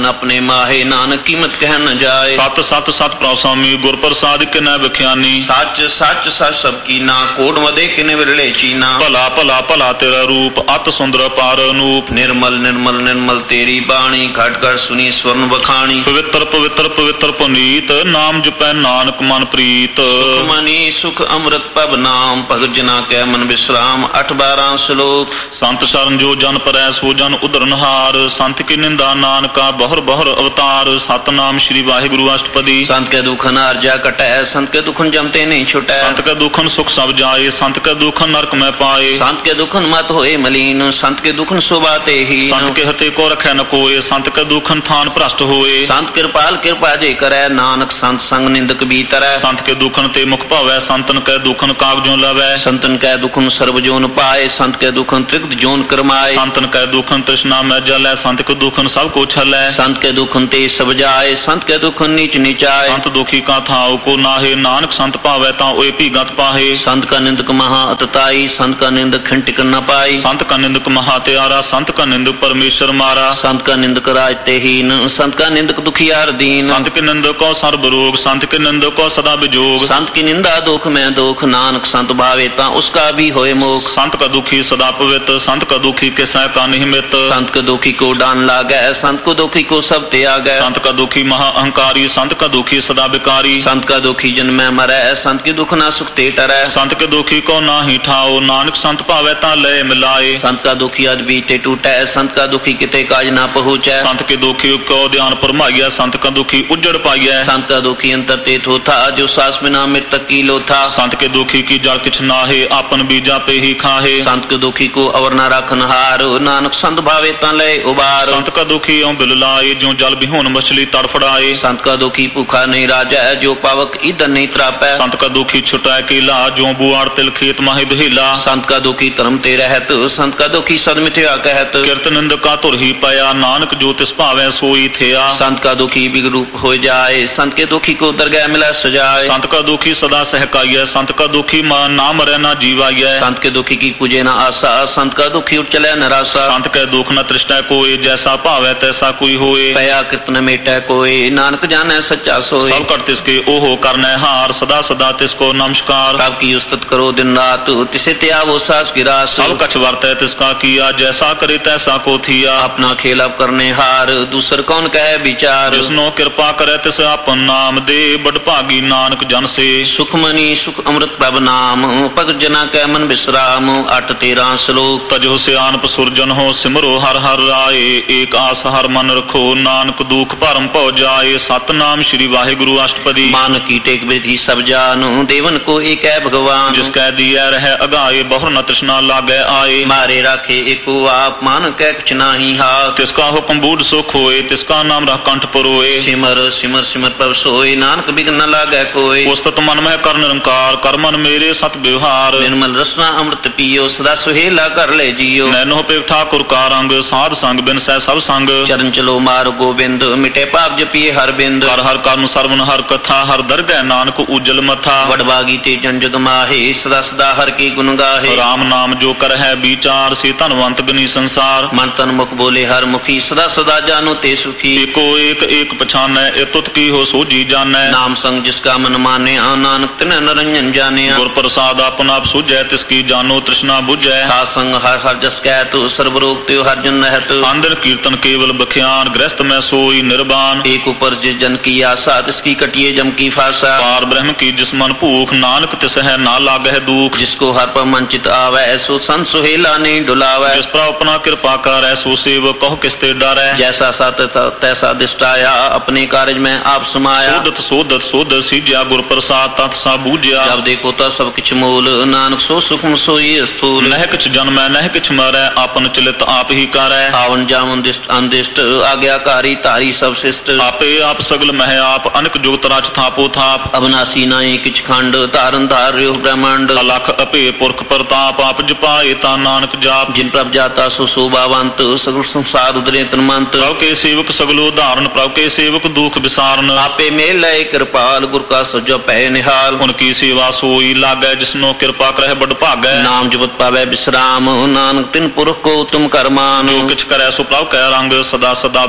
ਮਾਹੇ ਨਾਨਕ ਕੀਮਤ ਕਹਿ ਨ ਜਾਏ। ਸਤ ਸਤ ਸਤ ਪ੍ਰਸਾਮੀ ਗੁਰ ਪ੍ਰਸਾਦ ਕਿਨੈ ਵਿਖਿਆਨੀ। ਸੱਚ ਸੱਚ ਸੱਚ ਸਭ ਕੀਨਾ ਕੋਟ ਮਦੇ ਕਿਨੇ ਵਿਰਲੇ ਚੀਨਾ। ਭਲਾ ਭਲਾ ਭਲਾ ਤੇਰਾ ਰੂਪ ਅਤ ਸੁੰਦਰ ਪਾਰ ਅਨੂਪ। ਨਿਰਮਲ ਨਿਰਮਲ ਨਿਰਮਲ ਤੇਰੀ ਬਾਣੀ ਘਟ ਘਟ ਸੁਣੀ ਸਵਰਨ ਵਖਾਣੀ। ਪਵਿੱਤਰ ਪਵਿੱਤਰ ਪਵਿੱਤਰ ਪੁਨੀਤ ਨਾਮ ਜਪੈ ਨਾਨਕ ਮਨ ਪ੍ਰੀਤ। ਸੁਖ ਮਨੀ ਸੁਖ ਅੰਮ੍ਰਿਤ ਪਬ ਨਾਮ ਭਗਤ ਜਨਾ ਕੈ ਮਨ ਵਿਸਰਾਮ। ਅਠ ਬਾਰਾਂ ਸ਼ਲੋਕ। ਸੰਤ ਸ਼ਰਨ ਜੋ ਜਨ ਪਰੈ ਸੋ ਜਨ ਉਧਰਨਹਾਰ। ਸੰਤ ਕੀ ਨਿੰਦਾ ਨਾਨਕਾ ਬਹੁਰ ਬਹੁਰ ਅਵਤਾਰ। ਸਤਨਾਮ ਸ੍ਰੀ ਵਾਹਿਗੁਰੂ ਅਸ਼ਟਪਦੀ। ਸੰਤ ਕੇ ਦੁਖਨ ਅਰਜਾ ਕਟੈ ਸੰਤ ਕੇ ਦੁਖਨ ਜਮਤੇ ਨਹੀਂ ਛੁਟੈ। ਸੰਤ ਕੇ ਦੁਖਨ ਸੁਖ ਸਭ ਜਾਏ ਸੰਤ ਕੇ ਦੁਖਨ ਨਰਕ ਮੈਂ ਪਾਏ। ਸੰਤ ਕੇ ਦੁਖਨ ਮਤ ਹੋਏ ਮਲੀਨ ਸੰਤ ਕੇ ਦੁਖਨ ਸੁਭਾ ਤੇ ਹੀ। ਸੰਤ ਕੇ ਹਤੇ ਕੋ ਰਖੈ ਨ ਕੋਏ ਸੰਤ ਕੇ ਦੁਖਨ ਥਾਨ ਭ੍ਰਸ਼ਟ ਹੋਏ। ਸੰਤ ਕਿਰਪਾਲ ਕਿਰਪਾ ਜੇ ਕਰੈ ਨਾਨਕ ਸੰਤ ਸੰਗ ਨਿੰਦਕ ਵੀ ਤਰੈ। ਸੰਤ ਕੇ ਦੁਖਨ ਤੇ ਮੁਖ ਭਾਵੈ ਸੰਤਨ ਕੈ ਦੁਖਨ ਕਾਗਜੋਂ ਲਵੈ। ਸੰਤਨ ਕੈ ਦੁਖਨ ਸਰਬ ਜੋਨ ਪਾਏ ਸੰਤ ਕੈ ਦੁਖਨ ਤ੍ਰਿਕਤ ਜੋਨ ਕਰਮਾਏ। ਸੰਤਨ ਕੈ ਦੁਖਨ ਤ੍ਰਿਸ਼ਨਾ ਮੈਂ ਜਲੈ ਸੰਤ ਕੇ ਦੁਖਨ ਸਭ ਕੋ ਛਲੈ। ਸੰਤ ਕੇ ਦੁਖਨ ਤੇ ਸਭ ਜਾਏ ਸੰਤ ਕੇ ਦੁਖਨ ਨੀਚ ਨੀਚਾਏ। ਸੰਤ ਦੁਖੀ ਕਾ ਥਾਉ ਕੋ ਨਾਹੇ ਨਾਨਕ ਸੰਤ ਭਾਵੈ ਤਾਂ ਓਏ ਭੀਗਤ ਪਾਹੇ। ਸੰਤ ਕਾ ਨਿੰਦਕ ਮਹਾ ਅਤਤਾਈ ਸੰਤ ਕਾ ਨਿੰਦਕ ਖੰਟਿਕ ਨ ਪਾਈ। ਸੰਤ ਕਾ ਨਿੰਦਕ ਮਹਾ ਤਿਆਰਾ ਸੰਤ ਕਾ ਨਿੰਦਕ ਪਰਮੇਸ਼ਰ ਮਾਰਾ। ਸੰਤ ਕਾ ਨਿੰਦਕ ਰਾਜ ਤੇ ਹੀਨ ਸੰਤ ਕਾ ਨਿੰਦਕ ਦੁਖੀਆਰ ਦੀਨ। ਸੰਤ ਕੇ ਨਿੰਦਕ ਕੋ ਸਰਬ ਰੋਗ ਸੰਤ ਕੇ ਨਿੰਦਕ ਕੋ ਸਦਾ ਵਿਜੋਗ। ਸੰਤ ਕੀ ਨਿੰਦਾ ਦੁਖ ਮੈਂ ਦੁਖ ਨਾਨਕ ਸੰਤ ਭਾਵੇ ਤਾਂ ਉਸਕਾ ਵੀ ਹੋਏ ਮੋਖ। ਸੰਤ ਕਾ ਦੁਖੀ ਸਦਾ ਪਵਿੱਤ ਸੰਤ ਕਾ ਦੁਖੀ ਕਿਸੈ ਕਾ ਨਿਹਮਿਤ। ਸੰਤ ਕਾ ਦੁਖੀ ਕੋ ਡਾਨ ਲਾਗੈ ਸੰਤ ਕੋ ਦੁਖੀ ਕੋ ਸਭ ਤਿਆਗੈ। ਸੰਤ ਕਾ ਦੁਖੀ ਮਹਾ ਅਹੰਕਾਰੀ ਸੰਤ ਕਾ ਦੁਖੀ ਸਦਾ ਵਿਕਾਰੀ। ਸੰਤ ਕਾ ਦੁਖੀ ਜਨਮੈ ਮਰੈ ਸੰਤ ਕੀ ਦੁਖ ਨਾ ਸੁਖ ਤੇ ਟਰੈ। ਸੰਤ ਕੇ ਦੁਖੀ ਕੋ ਨਾਹੀ ਠਾਓ ਨਾਨਕ ਸੰਤ ਭਾਵੈ ਤਾਂ ਲੈ ਮਿਲਾਏ। ਸੰਤ ਕਾ ਦੁਖੀ ਅਦ ਬੀਤੇ ਟੂਟੈ ਸੰਤ ਕਾ ਦੁਖੀ ਕਿਤੇ ਕਾਜ ਨਾ ਪਹੁੰਚੈ। ਸੰਤ ਕੇ ਦੁਖੀ ਕੋ ਧਿਆਨ ਪਰਮਾਈਐ ਸੰਤ ਕਾ ਦੁਖੀ ਉਜੜ ਪਾਈਐ। ਸੰਤ ਕਾ ਦੁਖੀ ਅੰਤਰ ਤੇ ਥੋਥਾ ਜੋ ਸਾਸ ਬਿਨਾ ਮ੍ਰਿਤਕ ਕੀ ਲੋਥਾ। ਸੰਤ ਕੇ ਦੁਖੀ ਕੀ ਜਲ ਕਿਛ ਨਾਹੇ ਆਪਨ ਬੀਜਾ ਪੇ ਹੀ ਖਾਹੇ। ਸੰਤ ਕੇ ਦੁਖੀ ਕੋ ਅਵਰ ਨਾ ਰੱਖਨ ਹਾਰ ਨਾਨਕ ਸੰਤ ਭਾਵੇ ਤਾਂ ਲੈ ਉਬਾਰ। ਸੰਤ ਕਾ ਦੁਖੀ ਓਂ ਬਿਲ ਲਾਏ ਜੋ ਜਲ ਬਿਹੋਨ ਮਛਲੀ ਤੜਫੜਾਏ। ਸੰਤ ਕਾ ਦੁਖੀ ਭੁਖਾ ਨਹੀਂ ਰਾਜੈ ਜੋ ਪਾਵਕ ਈਦਨ ਨਹੀਂ ਤਰਾਪੈ। ਸੰਤ ਕਾ ਦੁਖੀ ਛੁਟੈ ਕੀਲਾ ਜੋ ਬੁਆੜ ਤਿਲ ਖੇਤ ਮਾਹੇ ਦੁਹੀਲਾ। ਸੰਤ ਕਾ ਦੁਖੀ ਧਰਮ ਤੇ ਰਹਿਤ ਸੰਤ ਕਾ ਦੁਖੀ ਸਦ ਮਿਥਿਆ ਕਹਿਤ। ਕਿਰਤ ਨਿੰਦਕਾ ਧੁਰ ਹੀ ਪਿਆ ਨਾਨਕ ਜੋ ਤਿਸ ਭਾਵੈ ਸੋਈ ਥਿਆ। ਸੰਤ ਕਾ ਦੁਖੀ ਬਿਗ ਰੂਪ ਹੋ ਜਾਏ ਸੰਤ ਕੇ ਦੁਖੀ ਕੋ ਦਰਗਹਿ ਮਿਲੈ ਸਜਾਏ। ਸੰਤ ਕਾ ਦੁਖੀ ਸਦਾ ਸਹਿਕਾਈਐ ਸੰਤ ਕਾ ਦੁਖੀ ਮਾ ਨਾ ਮਰੈ ਨਾ ਜੀਵਾਈਐ। ਸੰਤ ਕੇ ਦੁਖੀ ਕੀ ਪੂਜੇ ਨਾ ਆਸਾ ਸੰਤ ਕਾ ਦੁਖੀ ਉਠ ਚਲੈ ਨਰਾਸਾ। ਸੰਤ ਕੈ ਦੁਖ ਨ ਤ੍ਰਿਸ਼ਟੈ ਕੋਏ ਜੈਸਾ ਭਾਵੈ ਤੈਸਾ ਕੋਈ ਹੋਏ। ਪਿਆ ਕਿਰਤ ਨ ਮੇਟੈ ਕੋਏ ਨਾਨਕ ਜਾਣੈ ਸੱਚਾ ਸੋਏ। ਸਭ ਘਟ ਤਿਸ ਕੇ ਓਹੋ ਕਰਨੈ ਹਾਰ ਸਦਾ ਸਦਾ ਤਿਸ ਕੋ ਨਮਸਕਾਰ। ਪ੍ਰਭ ਕੀ ਉਸਤਤ ਕਰੋ ਦਿਨ ਰਾਤ ਤਿਸੇ ਤੇ ਆਵੋ ਸਾਸ ਕੀ ਰਾਸ। ਸਭ ਕਛ ਵਰਤੈ ਤਿਸ ਕਾ ਕੀਆ ਜੈਸਾ ਕਰੇ ਤੈਸਾ ਕੋ ਥੀਆ। ਆਪਣਾ ਖੇਲ ਆਪ ਕਰਨੇ ਹਾਰ ਦੂਸਰ ਕੌਣ ਕਹੈ ਵਿਚਾਰ। ਜਿਸਨੋ ਕਿਰਪਾ ਕਰੈ ਤਿਸ ਆਪਨ ਨਾਮ ਦੇ ਬੜ ਭਾਗੀ ਨਾਨਕ ਜਨ ਸੇ। ਸੁਖਮਨੀ ਸੁਖ ਅੰਮ੍ਰਿਤ ਪ੍ਰਭ ਨਾਮ ਭਗਤ ਜਨਾ ਕੈ ਮਨ ਵਿਸਰਾਮ। ਅਠ ਤੇਰਾਂ ਸ਼ਲੋਕ। ਤਜੋ ਸਿਆਨਪ ਸੁਰਜਨ ਹੋ ਸਿਮਰੋ ਹਰ ਹਰ ਰਾਏ। ਏਕ ਆਸ ਹਰ ਮਨ ਰਖੋ ਨਾਨਕ ਦੁਖ ਭਰਮ ਭਉ ਜਾਏ। ਸਤਨਾਮ ਸ੍ਰੀ ਵਾਹਿਗੁਰੂ ਅਸ਼ਟਪਦੀ। ਮਾਨ ਕੀ ਟੇਕ ਵਿਧੀ ਸਭ ਜਾਨੁ ਦੇਵਨ ਕੋ ਏਕੈ ਭਗਵਾਨ। ਜਿਸ ਕੈ ਦੀਐ ਰਹਿ ਅਗਾਏ ਬਹੁਰ ਨ ਤ੍ਰਿਸ਼ਨਾ ਲਾਗੈ ਆਏ। ਮਾਰੇ ਰਾਖੇ ਏਕੋ ਆਪ ਮਾਨ ਕੈ ਕਿਛ ਨਾਹੀ ਹਾਥ। ਤਿਸ ਕਾ ਹੁਕਮ ਬੂਢ ਸੁਖ ਹੋਏ ਤਿਸ ਕਾ ਨਾਮ ਰਖ ਕੰਠ ਪਰੋਏ। ਸਿਮਰ ਸਿਮਰ ਸਿਮਰ ਪ੍ਰਭ ਸੋਏ ਨਾਨਕ ਬਿਘਨ ਨ ਲਾਗੈ ਕੋਏ। ਉਸਤਤ ਮਨ ਮਹਿ ਕਰ ਨਿਰੰਕਾਰ ਕਰ ਮਨ ਮੇਰੇ ਸਤ ਵਿਵਹਾਰ। ਨਿਰਮਲ ਰਸਨਾ ਅੰਮ੍ਰਿਤ ਪੀਓ ਸਦਾ ਸੁਹੇਲਾ ਕਰ ਲੈ ਜੀਓ। ਨੈਨੋ ਪਿਵ ਠਾਕੁਰ ਕਾ ਰੰਗ ਸਾਧ ਸੰਗ ਬਿਨ ਸਹਿ ਸਭ ਸੰਗ। ਚਰਨ ਚਲੋ ਮਾਰ ਗੋਬਿੰਦ ਮਿਟੇ ਪਾਪ ਜਪੀਏ ਹਰ ਬਿੰਦ। ਹਰ ਹਰ ਕਰਨ ਸਰਵਨ ਹਰ ਕਥਾ ਹਰ ਦਰਗਹਿ ਨਾਨਕ ਉਜਲ ਮਥਾ। ਵਡਭਾਗੀ ਤੇ ਜਨ ਜਗ ਮਾਹੇ ਸਦਾ ਸਦਾ ਹਰ ਕੀ ਗੁਣ ਗਾਹੇ। ਰਾਮ ਨਾਮ ਜੋ ਕਰਹਿ ਵਿਚਾਰ ਸੇ ਧਨਵੰਤ ਗਨੀ ਸੰਸਾਰ। ਮਨ ਤਨ ਮੁਖ ਬੋਲੇ ਹਰ ਮੁਖੀ ਸਦਾ ਸਦਾ ਜਾਨੋ ਤੇ ਸੁਖੀ। ਏਕੋ ਏਕ ਏਕ ਪਛਾਨੈ ਇਹ ਤੁਤ ਕੀ ਹੋ ਸੋਜੀ ਜਾਣੈ। ਨਾਮ ਸੰਗ ਜਿਸ ਕਾ ਮਨ ਮਾਨਿਆ ਨਾਨਕ ਤਿਨੈ ਨਰੰਜਨ ਜਾਣਿਆ। ਗੁਰ ਪ੍ਰਸਾਦ ਆਪਨ ਆਪ ਸੁਝੈ ਤਿਸ ਕੀ ਜਾਨੋ ਤ੍ਰਿਸ਼ਨਾ ਬੁਝੈ। ਸਾਧ ਸੰਗ ਹਰ ਹਰ ਜਸ ਕਹਿ ਤੂ ਸਰਬ ਰੋਗ ਤੇ ਹਰ ਜਨ ਨਹਿਤ। ਅੰਦਰ ਕੀਰਤਨ ਕੇਵਲ ਬਖਿਆਨ ਗ੍ਰਸਤ ਮੈਂ ਸੋਈ ਨਿਰਬਾਨ। ਏਕ ਉਪਰ ਜਿਸ ਜਨ ਕੀ ਆਸਾ ਤਿਸ ਕੀ ਕਟਿਏ ਜਮ ਕੀ ਫਾਸਾ। ਪਾਰ ਬ੍ਰਹਮ ਕੀ ਜਿਸ ਮਨ ਭੂਖ ਨਾਨਕ ਤਿਸ ਹੈ ਨਾ ਲਾਗਹਿ ਦੁਖ। ਜਿਸ ਕੋ ਹਰ ਪਰ ਮਨ ਚਿਤ ਆਵੈ ਸੋ ਸੰਤ ਸੁਹੇਲਾ ਨਹੀਂ ਡੁਲਾਵੈ। ਜਿਸ ਪਰ ਆਪਣਾ ਕਿਰਪਾ ਕਰੈ ਸੋ ਸੇਵਕ ਕਹੁ ਕਿਸ ਤੇ ਡਰੈ। ਜੈਸਾ ਸਤ ਤੈਸਾ ਦਿਸ਼ਟਾਇਆ ਆਪਣੇ ਕਾਰਜ ਮੈਂ ਆਪ ਸਮਾਇਆ। ਸੋਦਤ ਸੋਦਤ ਸੋਦਤ ਸੀਜਿਆ ਗੁਰ ਪ੍ਰਸਾਦ ਤਤ ਸਾ ਬੂਝਿਆ। ਜਬ ਦੇਖੋ ਤਾਂ ਸਭ ਕਿਛ ਮੂਲ ਨਾਨਕ ਸੋ ਸੁਖਮ ਸੋਈ ਸਥੂਲ। ਨਹਿ ਕਿਛ ਜਨਮੈ ਨਹਿ ਕਿਛ ਮਰੈ ਆਪਨ ਚਲਿਤ ਆਪ ਹੀ ਕਰੈ। ਆਵਨ ਜਾਵਨ ਦਿਸ਼ਟ ਅੰਦਿਸ਼ਟ ਆਗਿਆਕਾਰੀ ਧਾਰੀ ਸਭ ਸਿਸ਼ਟ। ਆਪੇ ਆਪ ਸਗਲ ਮਹਿ ਆਪ ਅਨਕ ਜੁਗਤ ਰਚ ਥਾਪੋ ਥਾਪ। ਅਬਨਾਸੀ ਨਾਹੀ ਕਿਛ ਖੰਡ ਧਾਰਨ ਧਾਰ ਰਿਓ ਬ੍ਰਹਮੰਡ। ਅਲਖ ਅਪੇ ਪੁਰਖ ਪ੍ਰਤਾਪ ਆਪ ਜਪਾਏ ਤਾਂ ਨਾਨਕ ਜਾਪ। ਜਿਨ ਪ੍ਰਭ ਜਾਤਾ ਸੋ ਸੋਭਾਵੰਤ ਸਗਲ ਸੰਸਾਰ ਉਦਰੇ ਤਨਮੰਤ। ਪ੍ਰਭ ਕੇ ਸੇਵਕ ਸਗਲੋ ਧਾਰਨ ਪ੍ਰਭ ਕੇ ਸੇਵਕ ਦੁਖ ਵਿਸਾਰਨ। ਆਪੇ ਮੇਲ ਲਏ ਕਿਰਪਾਲ ਗੁਰ ਕਾ ਸਜੋ ਪੈ ਨਿਹਾਲ। ਹੁਣ ਕੀ ਸੇਵਾ ਸੋਈ ਲਾਗੈ ਜਿਸਨੋ ਕਿਰਪਾ ਕਰਹਿ ਬੜ ਭਾਗੈ। ਨਾਮ ਜਪਤ ਪਾਵੈ ਬਿਸਰਾਮ ਨਾਨਕ ਤਿਨ ਪੁਰਖ ਕੋ ਤੁਮ ਕਰਮਾਨ। ਜੋ ਕਿਛ ਕਰੈ ਸੋ ਪ੍ਰਭ ਕੈ ਰੰਗ ਸਦਾ ਸਦਾ ਬਸੈ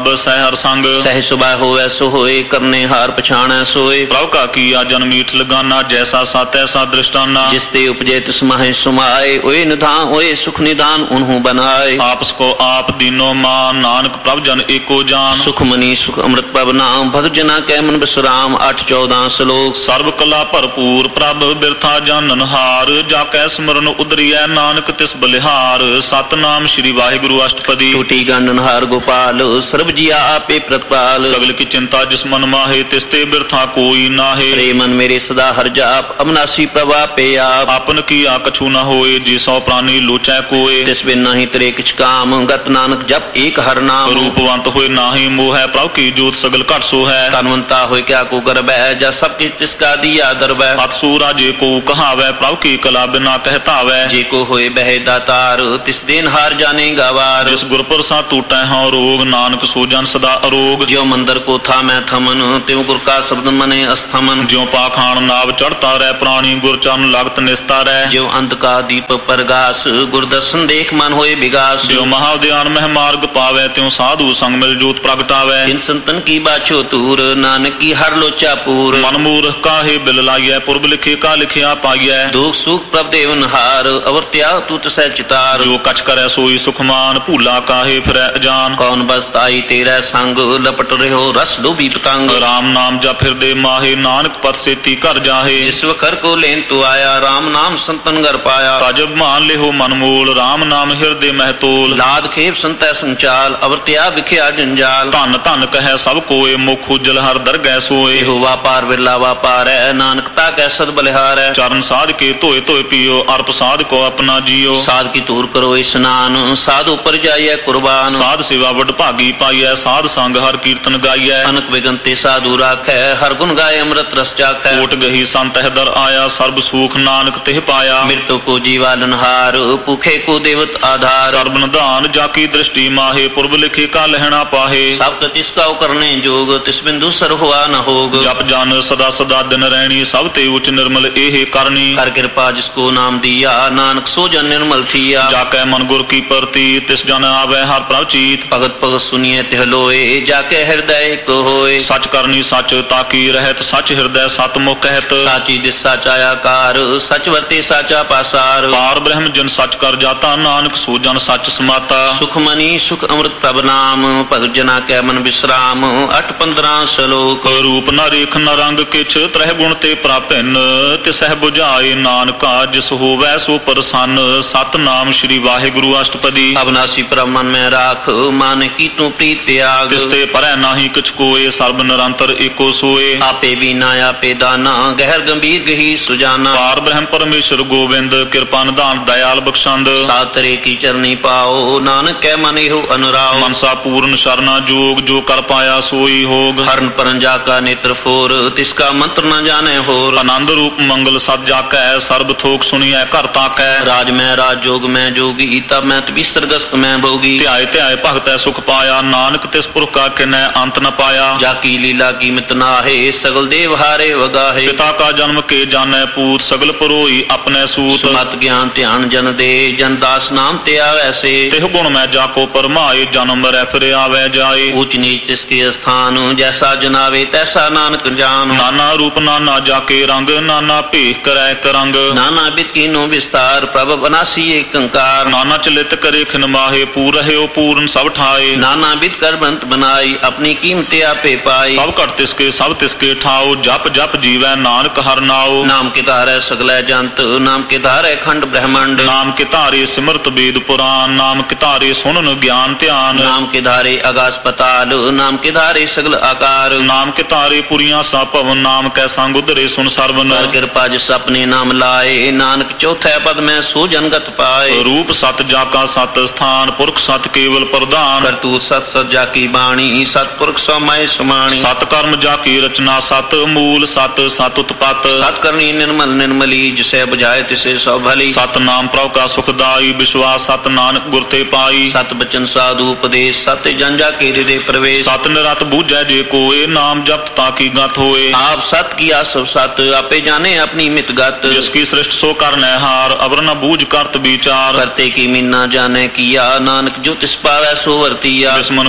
हर संग ਸਹਿ ਸੁਭਾ ਹੋਵੇ ਸੋ ਹੋਏ ਕਰਨੇ ਹਾਰ ਪਛਾਣੈ ਸੋਏ प्रभु का किया जन मीठ लगाना जैसा सात ऐसा दृष्टाना ਜਿਸ ਤੇ ਉਪਜੇ ਤਿਸ ਮਾਹੇ ਸੁਮਾਏ ਓਏ ਨਿਧਾਨ ਓਏ ਸੁਖ ਨਿਦਾਨ ਉਨਹੂ ਬਨਾਏ आपस को आप दीनो मान नानक प्रभु जन एको जान ਸੁਖ ਮਨੀ ਸੁਖ ਅੰਮ੍ਰਿਤ ਪਵ ਨਾਮ ਭਗਤ ਜਨਾ ਕੈ ਮਨ ਬਿਸਰਾਮ ਅੱਠ ਚੌਦਾਂ ਸ਼ਲੋਕ सर्व कला भरपूर प्रभ बिरथा जानन हार जाकै स्मरण उदरिय नानक तिस बलिहार सतनाम श्री वाहिगुरु अष्टपदी ਟੂਟੀ ਗਾਨਨ ਹਾਰ ਗੋਪਾਲ ਸਰਬ ਜੀਆ ਆਪੇ ਪ੍ਰਤਪਾਲ सगल की चिंता जिस मन माहे तिसते बिरथा कोई नाहे ਰੇ ਮਨ ਮੇਰੇ ਸਦਾ ਹਰ ਜਾਪ ਅਬਨਾਸੀ ਪ੍ਰਭਾ ਪੇ ਆਪ आपन किया कछु न होए जी सौ प्राणी लोचै कोय ਤਿਸ ਬਿਨ ਨਹੀਂ ਤਰੇ ਕਿਛ ਕਾਮ ਗਤ ਨਾਨਕ ਜਪ ਏਕ ਹਰ ਨਾਮ रूपवंत होए नाहि मोह प्रभु की जोत सगल घट सो है ਤਨਵੰਤਾ ਹੋਇ ਕਿਆ ਕੋ ਗਰਬੈ ਜਾ ਸਭ ਕਿਛ ਤਿਸ ਕਾ ਦੀਆ ਦਰਬੈ अतसूरा जे को कहावै प्रभु की कला बिना कहतावै ਜੇ ਕੋ ਹੋਏ ਬਹਿ ਦਾਤਾਰ ਤਿਸ ਦੇਨ ਹਾਰ ਜਾਣੇ ਗਵਾਰ जिस गुर प्रसा टूटै हौ रोग नानक सो जन सदा अरोग ਜਿਉ ਮੰਦਰ ਕੋ ਥਾ ਮੈਂ ਥਮਨ ਤਿਉ ਗੁਰ ਕਾ ਸ਼ਬਦ ਮਨੇ ਅਸਥਮਨ ज्यों पाखान नाव चढ़ता रह प्राणी गुर चरण लागत निस्ता रह ਜਿਉ ਅੰਧ ਕਾ ਦੀਪ ਪ੍ਰਗਾਸ ਗੁਰ ਦਰਸ਼ਨ ਦੇਖ ਮਨ ਹੋਏ ਵਿਗਾਸ ज्यों महाउद्यान मह मार्ग पावै त्यों साधु संग मिल जोत प्रगटावै ਤਿਨ ਸੰਤਨ ਕੀ ਬਾਛੋ ਤੂਰ ਨਾਨਕ ਕੀ ਹਰ ਲੋਚਾ ਪੂਰ मन मूर्ख काहे बिल लाइयै पुरब लिखे का लिखिया पाइयै ਦੁਖ ਸੁਖ ਪ੍ਰਭ ਦੇਵਨ ਹਾਰ ਅਵਰ ਤਿਆ ਤੂ ਤਸੈ ਚਿਤਾਰ जो कछ करै सोई सुखमान भूला काहे फिरै अजान ਕੌਣ ਬਸਤਾਈ ਤੇਰਾ ਸੰਗ ਲਪਟ ਰਿਓ ਰਸ ਡੋਬੀ ਪਤੰਗ राम नाम जप हिरदे माहे नानक पत सेती घर जाहे ਜਿਸ ਵਖਰ ਕੋ ਲੈਨ ਤੂ ਆਇਆ RAM ਨਾਮ ਸੰਤਨ ਘਰ ਪਾਇਆ तजब मान लेहो मन मूल राम नाम हिरदे महतोल ਲਾਦ ਖੇਪ ਸੰਤੈ ਸੰਚਾਲ ਅਵਰ ਤਿਆ ਵਿਖਿਆ ਜੰਜਾਲ धन धन कहे सब कोय मुख उज्जल हर दरगह सोए ਇਹੋ ਵਾਪਾਰ ਵਿਰਲਾ ਵਾਪਾਰ ਹੈ ਨਾਨਕ ਤਾ ਕੈ ਸਦ ਬਲਿਹਾਰ ਹੈ चरण साध के धोए धोए पियो अर्प साध को अपना जियो ਸਾਧ ਕੀ ਤੂਰ ਕਰੋ ਇਸਨਾਨ ਸਾਧ ਉਪਰ ਜਾਈਐ ਕੁਰਬਾਨ साध सेवा वड भागी पाइयै साध संग हर कीर्तन गाइयै ਅਨਕ ਵਿਗਨ ਤੇ ਸਾਧੂ ਰਾਖੈ ਹਰ ਗੁਣ ਗਾਏ ਅੰਮ੍ਰਿਤ ਰਸ ਚਾਖੈ कोट गही संत है दर आया सर्ब सुख नानक तिह पाया ਮ੍ਰਿਤੂ ਕੋ ਜੀਵਾਲਨਹਾਰ ਭੁਖੇ ਕੋ ਦੇਵਤ ਆਧਾਰ सर्ब निधान जाकी दृष्टि माहे पुरब लिखे का लहना पाहे ਸਭ ਤਿਸ ਕਾ ਕਰਨੇ ਜੋਗ ਤਿਸ ਬਿੰਦੂ ਸਰ ਹੋਆ ਨ ਹੋਗ जप जन सदा सदा दिन रहनी सब ते उच निर्मल एहे करनी ਕਰ ਕਿਰਪਾ ਜਿਸ ਕੋ ਨਾਮ ਦੀਆ ਨਾਨਕ ਸੋ ਜਨ ਨਿਰਮਲ ਥੀਆ जाकै मन गुर की परती तिस जन आवे हर प्रभ चीत ਭਗਤ ਭਗਤ ਸੁਨੀਏ ਤਿਹ ਲੋਏ ਜਾ ਕੇ ਹਿਰਦੈ ਇੱਕ ਹੋਏ सच करनी सच ताकी रहत सच हृदय सत मुख कहत ਸਾਚੀ ਦਿਸ ਸਾਚਾ ਆਕਾਰ ਸਚ ਵਰਤੇ ਸਾਚਾ ਪਾਸਾਰ पार ब्रह्म जन सच कर जाता नानक सो जन सच समाता ਸੁਖ ਮਨੀ ਸੁਖ ਅੰਮ੍ਰਿਤ ਪ੍ਰਭ ਨਾਮ ਭਗਤ ਜਨਾ ਕੈ ਮਨ ਬਿਸਰਾਮ ਅੱਠ ਪੰਦਰਾਂ ਸ਼ਲੋਕ रूप न रेख न रंग किछ त्रह गुण ते प्रापिन तिसह बुझाए नानका जिस होवै सो प्रसन्न सतनाम श्री वाहिगुरु अष्टपदी ਅਬਨਾਸੀ ਪ੍ਰਭ ਮਨ ਮੈਂ ਰਾਖ ਮਨ ਕੀ ਤੂੰ ਪ੍ਰੀਤ ਤਿਆਗ तिसते परै नाहि किछ कोय सर्ब निरंतर एको सोए ਆਪੇ ਬੀਨਾ ਆਪੇ ਦਾਨਾ ਗਹਿਰ ਗੰਭੀਰ ਗਹੀ ਸੁਜਾਨਾ पार ब्रह्म परमेश्वर गोविंद कृपा निधान दयाल बख्शंद ਸਾਤਰੇ ਕੀ ਚਰਨੀ ਪਾਓ ਨਾਨਕ ਕੈ ਮਨ ਇਹੋ ਅਨੁਰਾਗ मनसा पूर्ण शरणा जोग जो कर पाया सोई होग ਹਰਨ ਪਰਨ ਜਾ ਕਾ ਨੇਤਰ ਫੋਰ ਤਿਸ ਕਾ ਮੰਤਰ ਨ ਜਾਣੇ ਹੋਰ आनंद रूप मंगल सद जाकै सर्ब थोक सुनिए घर ताकै ਰਾਜ ਮੈਂ ਰਾਜ ਜੋਗ ਮੈਂ ਜੋਗੀ ਤਬ ਮੈਂ ਤਬੀ ਸਰਗਸਤ ਮੈਂ ਭੋਗੀ ध्याय ध्याय भगतै सुख पाया नानक तिस पुरख का किनै अंत न पाया ਜਾ ਕੀ ਲੀਲਾ ਕੀਮਤ ਨਾਹੇ ਸਗਲ ਦੇਵ ਹਾਰੇ ਵਗਾਹੇ पिता का जन्म के जानै पूत सगल परोई अपने सूत ਸੁਮਤ ਗਿਆਨ ਧਿਆਨ ਜਨ ਦੇ ਜਨ ਦਾਸ ਨਾਮ ਤੇ ਆਵੈ ਸੇ तिह गुण मैं जाको परमाए जन्म रै फिर आवे जाए ऊंच नीच तिसके स्थान जैसा जनावे तैसा नानक जान नाना रूप नाना जाके रंग नाना भेख करै करंग नाना बिद कीनो विस्तार प्रभ बनासी एक कंकार नाना चलित करे खिन माहे पूर रहे पूर्ण सब ठाए नाना बिद कर बंत बनाई अपनी कीमत आपे पाई सब घट तिसके सब तिसके ठाओ जप जप जीवै नानक हर नाओ नाम के धारे सगलै जंत नाम के धारे खंड ब्रह्मांड नाम के धारे सिमरत वेद पुराण नाम के धारे सुनन ज्ञान ध्यान नाम के धारे आकाश पताल नाम के धारे सगल आकार नाम के धारे पुरिया सा भवन नाम कै संग उदरे सुन सरवन कर कृपा जिस अपने नाम लाए नानक चौथे पद में सो जनगत पाए रूप सत जाका सत स्थान पुरख सत केवल प्रधान करतूत सत सत जाकी बाणी सतपुरख समय सुमाणी सत कर्म जाकी रचना सत मूल सत सत उत्पत सत करनी निर्मल निर्मली जिसे बुझाए तिसे सौ भली सत नाम प्रभु का सुखदाई विश्वास सत नानक गुर ते पाई सत बचन साधु उपदेश सत जन जाके हृदय प्रवेश सत निरत बूझै जे कोय नाम जप ताकी गत होए आप सत किया सब सत आपे जाने अपनी मित गत जिसकी सृष्ट सो करनै हार अवर न बूझ करत विचार करते की मीना जाने किया नानक जो तिस पावै सो वर्तिया बिस्मन बिस्म भय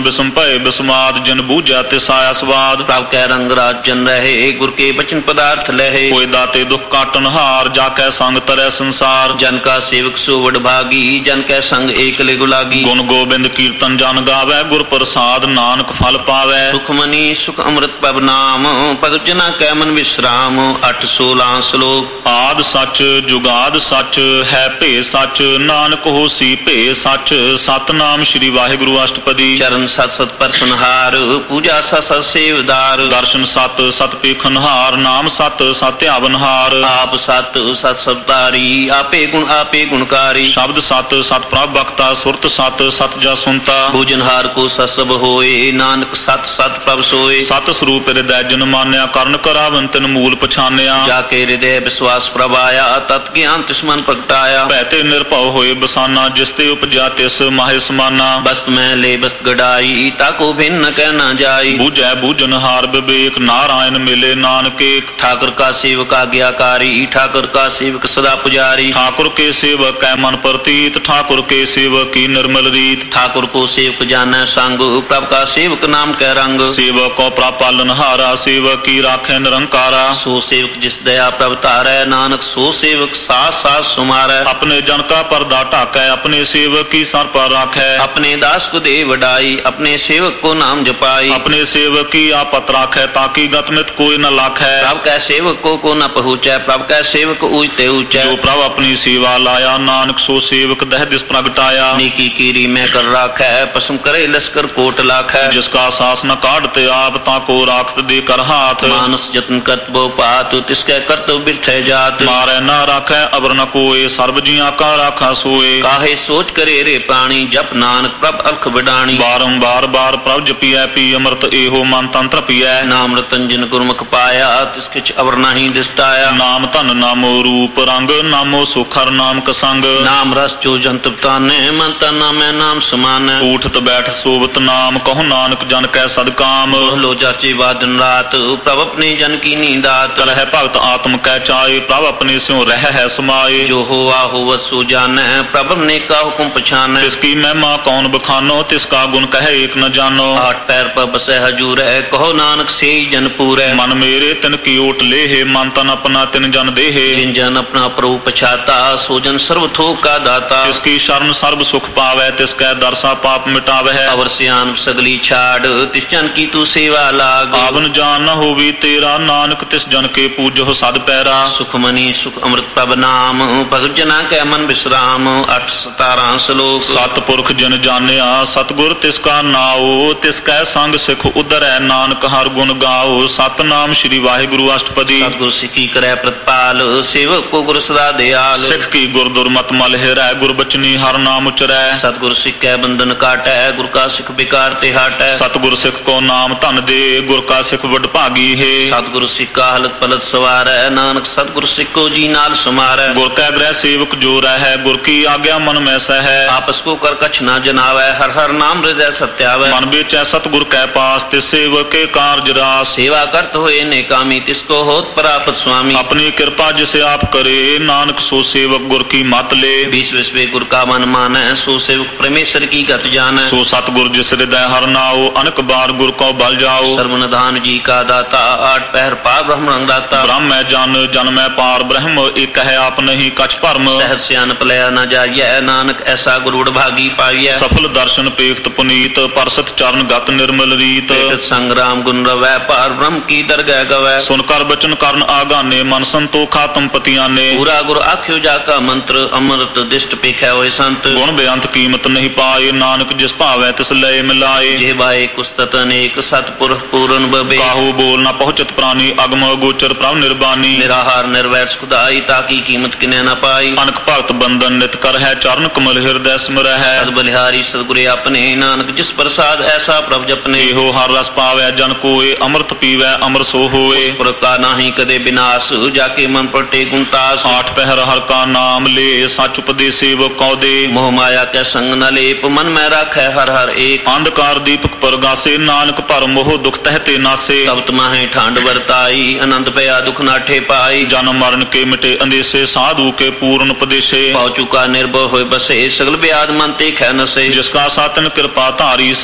भय बिस्माद जिन बूझा तिस आया स्वाद। प्रभ कै रंग राजन रहे गुर के बचन पदार्थ लहे। कोई दाते दुख काटन हार जाकै संग तरह संसार। जन का सेवक सो वड भागी जन कै संग एक ले गुलागी। गुण गोबिंद कीर्तन जन गावै गुर प्रसाद नानक फल पावै। सुख मनी सुख अमृत पब नाम भगत जना कै मन विश्राम। अठ सोलह श्लोक। आद सच जुगाद सच है भे सच नानक होसी भे सच। सतनाम श्री वाहिगुरु अष्टपदी। चरण सत सत परसनहार पूजा सत सत सेवदार। दर्शन सत सत पेखनहार नाम सत सत्यावनहार। आप सत सत सवतारी आपे गुण आपे गुणकारी। शब्द सत सत प्रभ बख्ता सुरत सत सत जा सुनता। भोजनहार को सत सब होए नानक सत सत प्रभ सोए। सत स्वरूप हृदय जन मान्या करण करावन तिन मूल पछान्या। जाके हृदय विश्वास प्रभ आया तत् ज्ञान तिस्मन प्रगटाया। बैते निर्भव होए बसाना जिसते उपजा तिस माहे समाना। वस्त में ले वस्त गड़ाई ताको भिन्न कह न जाई। बूझै बूझनहार विवेक नारायण मिले नानक एक। ठाकुर का सेवक आज्ञाकारी ठाकुर का सेवक सदा पुजारी। ठाकुर के सेवक कै मन प्रतीत ठाकुर के सेवक की निर्मल रीत। ठाकुर को सेवक जाने संग प्रभ का सेवक नाम कै रंग। सेवक को प्रापालनहारा सेवक की राखे निरंकारा। सो सेवक जिस दया प्रभ तारै नानक सो सेवक साथ साथ सुमारै। अपने जन का पर्दा ढाकै अपने सेवक की सर पर राखै। अपने दास को दे वडाई अपने सेवक को नाम जपाई। अपने सेवक की आपत राखै ताकि गतमित कोई न लाखै। प्रभ कै सेवक को को न पहुँचै प्रभ कै सेवक ऊंचते ऊंचे। जो प्रभ अपनी सेवा लाया नानक सो सेवक दह दिस प्रगटाया। नीकी कीरी में कर राखै पसम करे लश्कर कोट लाखै। जिसका सास न काटते आप ताको राखत दे कर हाथ। मानस जतन करतबो पात तिसकै करतब बिरथै जात। मारै न राखै अबर न कोय सर्व जिया का राखा सोए। काहे सोच करे रे प्राणी जप नानक प्रभ अलख बिडाणी। बारंबार बार प्रभ जपियै पी अमृत एहो मन तंत्र पियै। नाम रतन जिन गुरमुख पाया तिस किछ अवर नाही दिसटाया। नाम धन नामो रूप रंग नामो सुखर नाम कसंग। नाम रस जो जंतु ताने मन तन नामै नाम समान। उठत बैठ सोबत नाम कहो नानक जन कै सदकाम। लो जाचे वादन रात प्रभ अपने जन की नींदात। करह भगत आत्म कै चाए प्रभ अपने स्यों रह है समाये। जो होवा हो सो जाने प्रभ ने का हुक्म पछाने। तिसकी महिमा कौन बखानो तिसका गुण कहे एक न जानो। आठ पैर पर बसे हजूर है कहो नानक से जन पूरे। मन मेरे तिन की ओट ले है मन तन अपना तिन जन दे है। जिन जन अपना प्रभु पछाता सो जन सर्व थोक का दाता। तिसकी शरण सर्व सुख पावे तिसकै दरसा पाप मिटावे। अवर सियान सगली छाड़ तिस जन की तू सेवा लाग। आवन जान न होवी तेरा नानक तिस जन के पूजो सद पैरा। सुख मनी सुख अमृत प्रभ नाम भगत जना कै मन विश्राम। अठ सतारह श्लोक। सतपुरख जिन जानिया सतगुर तिसका नाओ तिसकै संग सिख उदरै नानक हर गुण गाओ। सतनाम श्री वाहिगुरु अष्टपदी। सतगुर सिखी करै प्रतिपाल सेवक को गुर सदा दयाल। सिख की गुर दुर्मत मल हिरै गुर बचनी हर नाम उचरै। सतगुर सिख कै बंधन काटै गुर का सिख बेकार ते हाटै। सतगुर सिख को नाम धन दे गुर का सिख वड भागी है। सतगुर सिख का हलत पलत सवारै नानक सतगुर सिख को जी नाल समारै। गुर कै ग्रह सेवक जो रहै गुर की आज्ञा मन में सहै। आपस को कर कछ न जनावै हर हर नाम हृदय सत्यावै। मन बेचै सतगुर कै पास तिस सेवक के कार्य रास। सेवा करत होए नेकामी तिसको होत प्राप्त स्वामी। अपनी कृपा जिसे आप करे नानक सो सेवक गुर की मत ले। बीस विश्वे गुर का मन मानै सो सेवक परमेश्वर की गत जानै। सो सतगुर जिस हृदय हर नाओ अनक बार गुर को बल जाओ। सर्वनिधान जी का दाता आठ पहर पार ब्रह्म दाता। ब्रह्म है जन जन में पार ब्रह्म एक है आप नहीं कछ भरम। सहज सियान पलया न जाइए नानक ऐसा गुरुड़ भागी पाइए। सफल दर्शन पेख्त पुनीत परसत चरण गत निर्मल रीत। संग्राम गुण रवै पार ब्रह्म की दरगह गवै। सुनकर बचन करन आगाने मन संतोखा तुम पतियाने। पूरा गुर आख्यो जाका मंत्र अमृत दिष्ट पेखै होए संत। गुण बेअंत कीमत नहीं पाए नानक जिस भावै तिस लय मिलाए। जेबाए कुस्तत अनेक सतपुरख पूरन बबे। काहू बोल न पहुँचत प्राणी अगम गोचर प्रभ निर्बानी। निराहार निर्वैर सुखदाई ताकि कीमत किने न पाई। अनक भगत बंधन नित कर है चरण कमल हृदय स्मर है। सद बलिहारी सदगुरे अपने नानक जिस प्रसाद ऐसा प्रभ जपने। एहो हर रस पावै जन कोय अमृत पीवै अमर सो होए। उस पुर का नाही कदे विनाश जाके मन पटे गुणतास। आठ पहर हर का नाम ले सच उपदेसे वो कौदे। मोह माया के संग न लेप मन में राखै हर हर एक। अंधकार दीपक परगासे नानक पर मोह दुख तहते नासे। तब तुम्हें ठांड बरताई अनंत पया दुख नाठे पाई। जन्म मरण के मिटे अंदेसे साधु के पूर्ण उपदेशे। पाउ चुका निर्भय होए बसे सगल ब्याद मन ते खे नसे। जिसका सातन कृपा धारी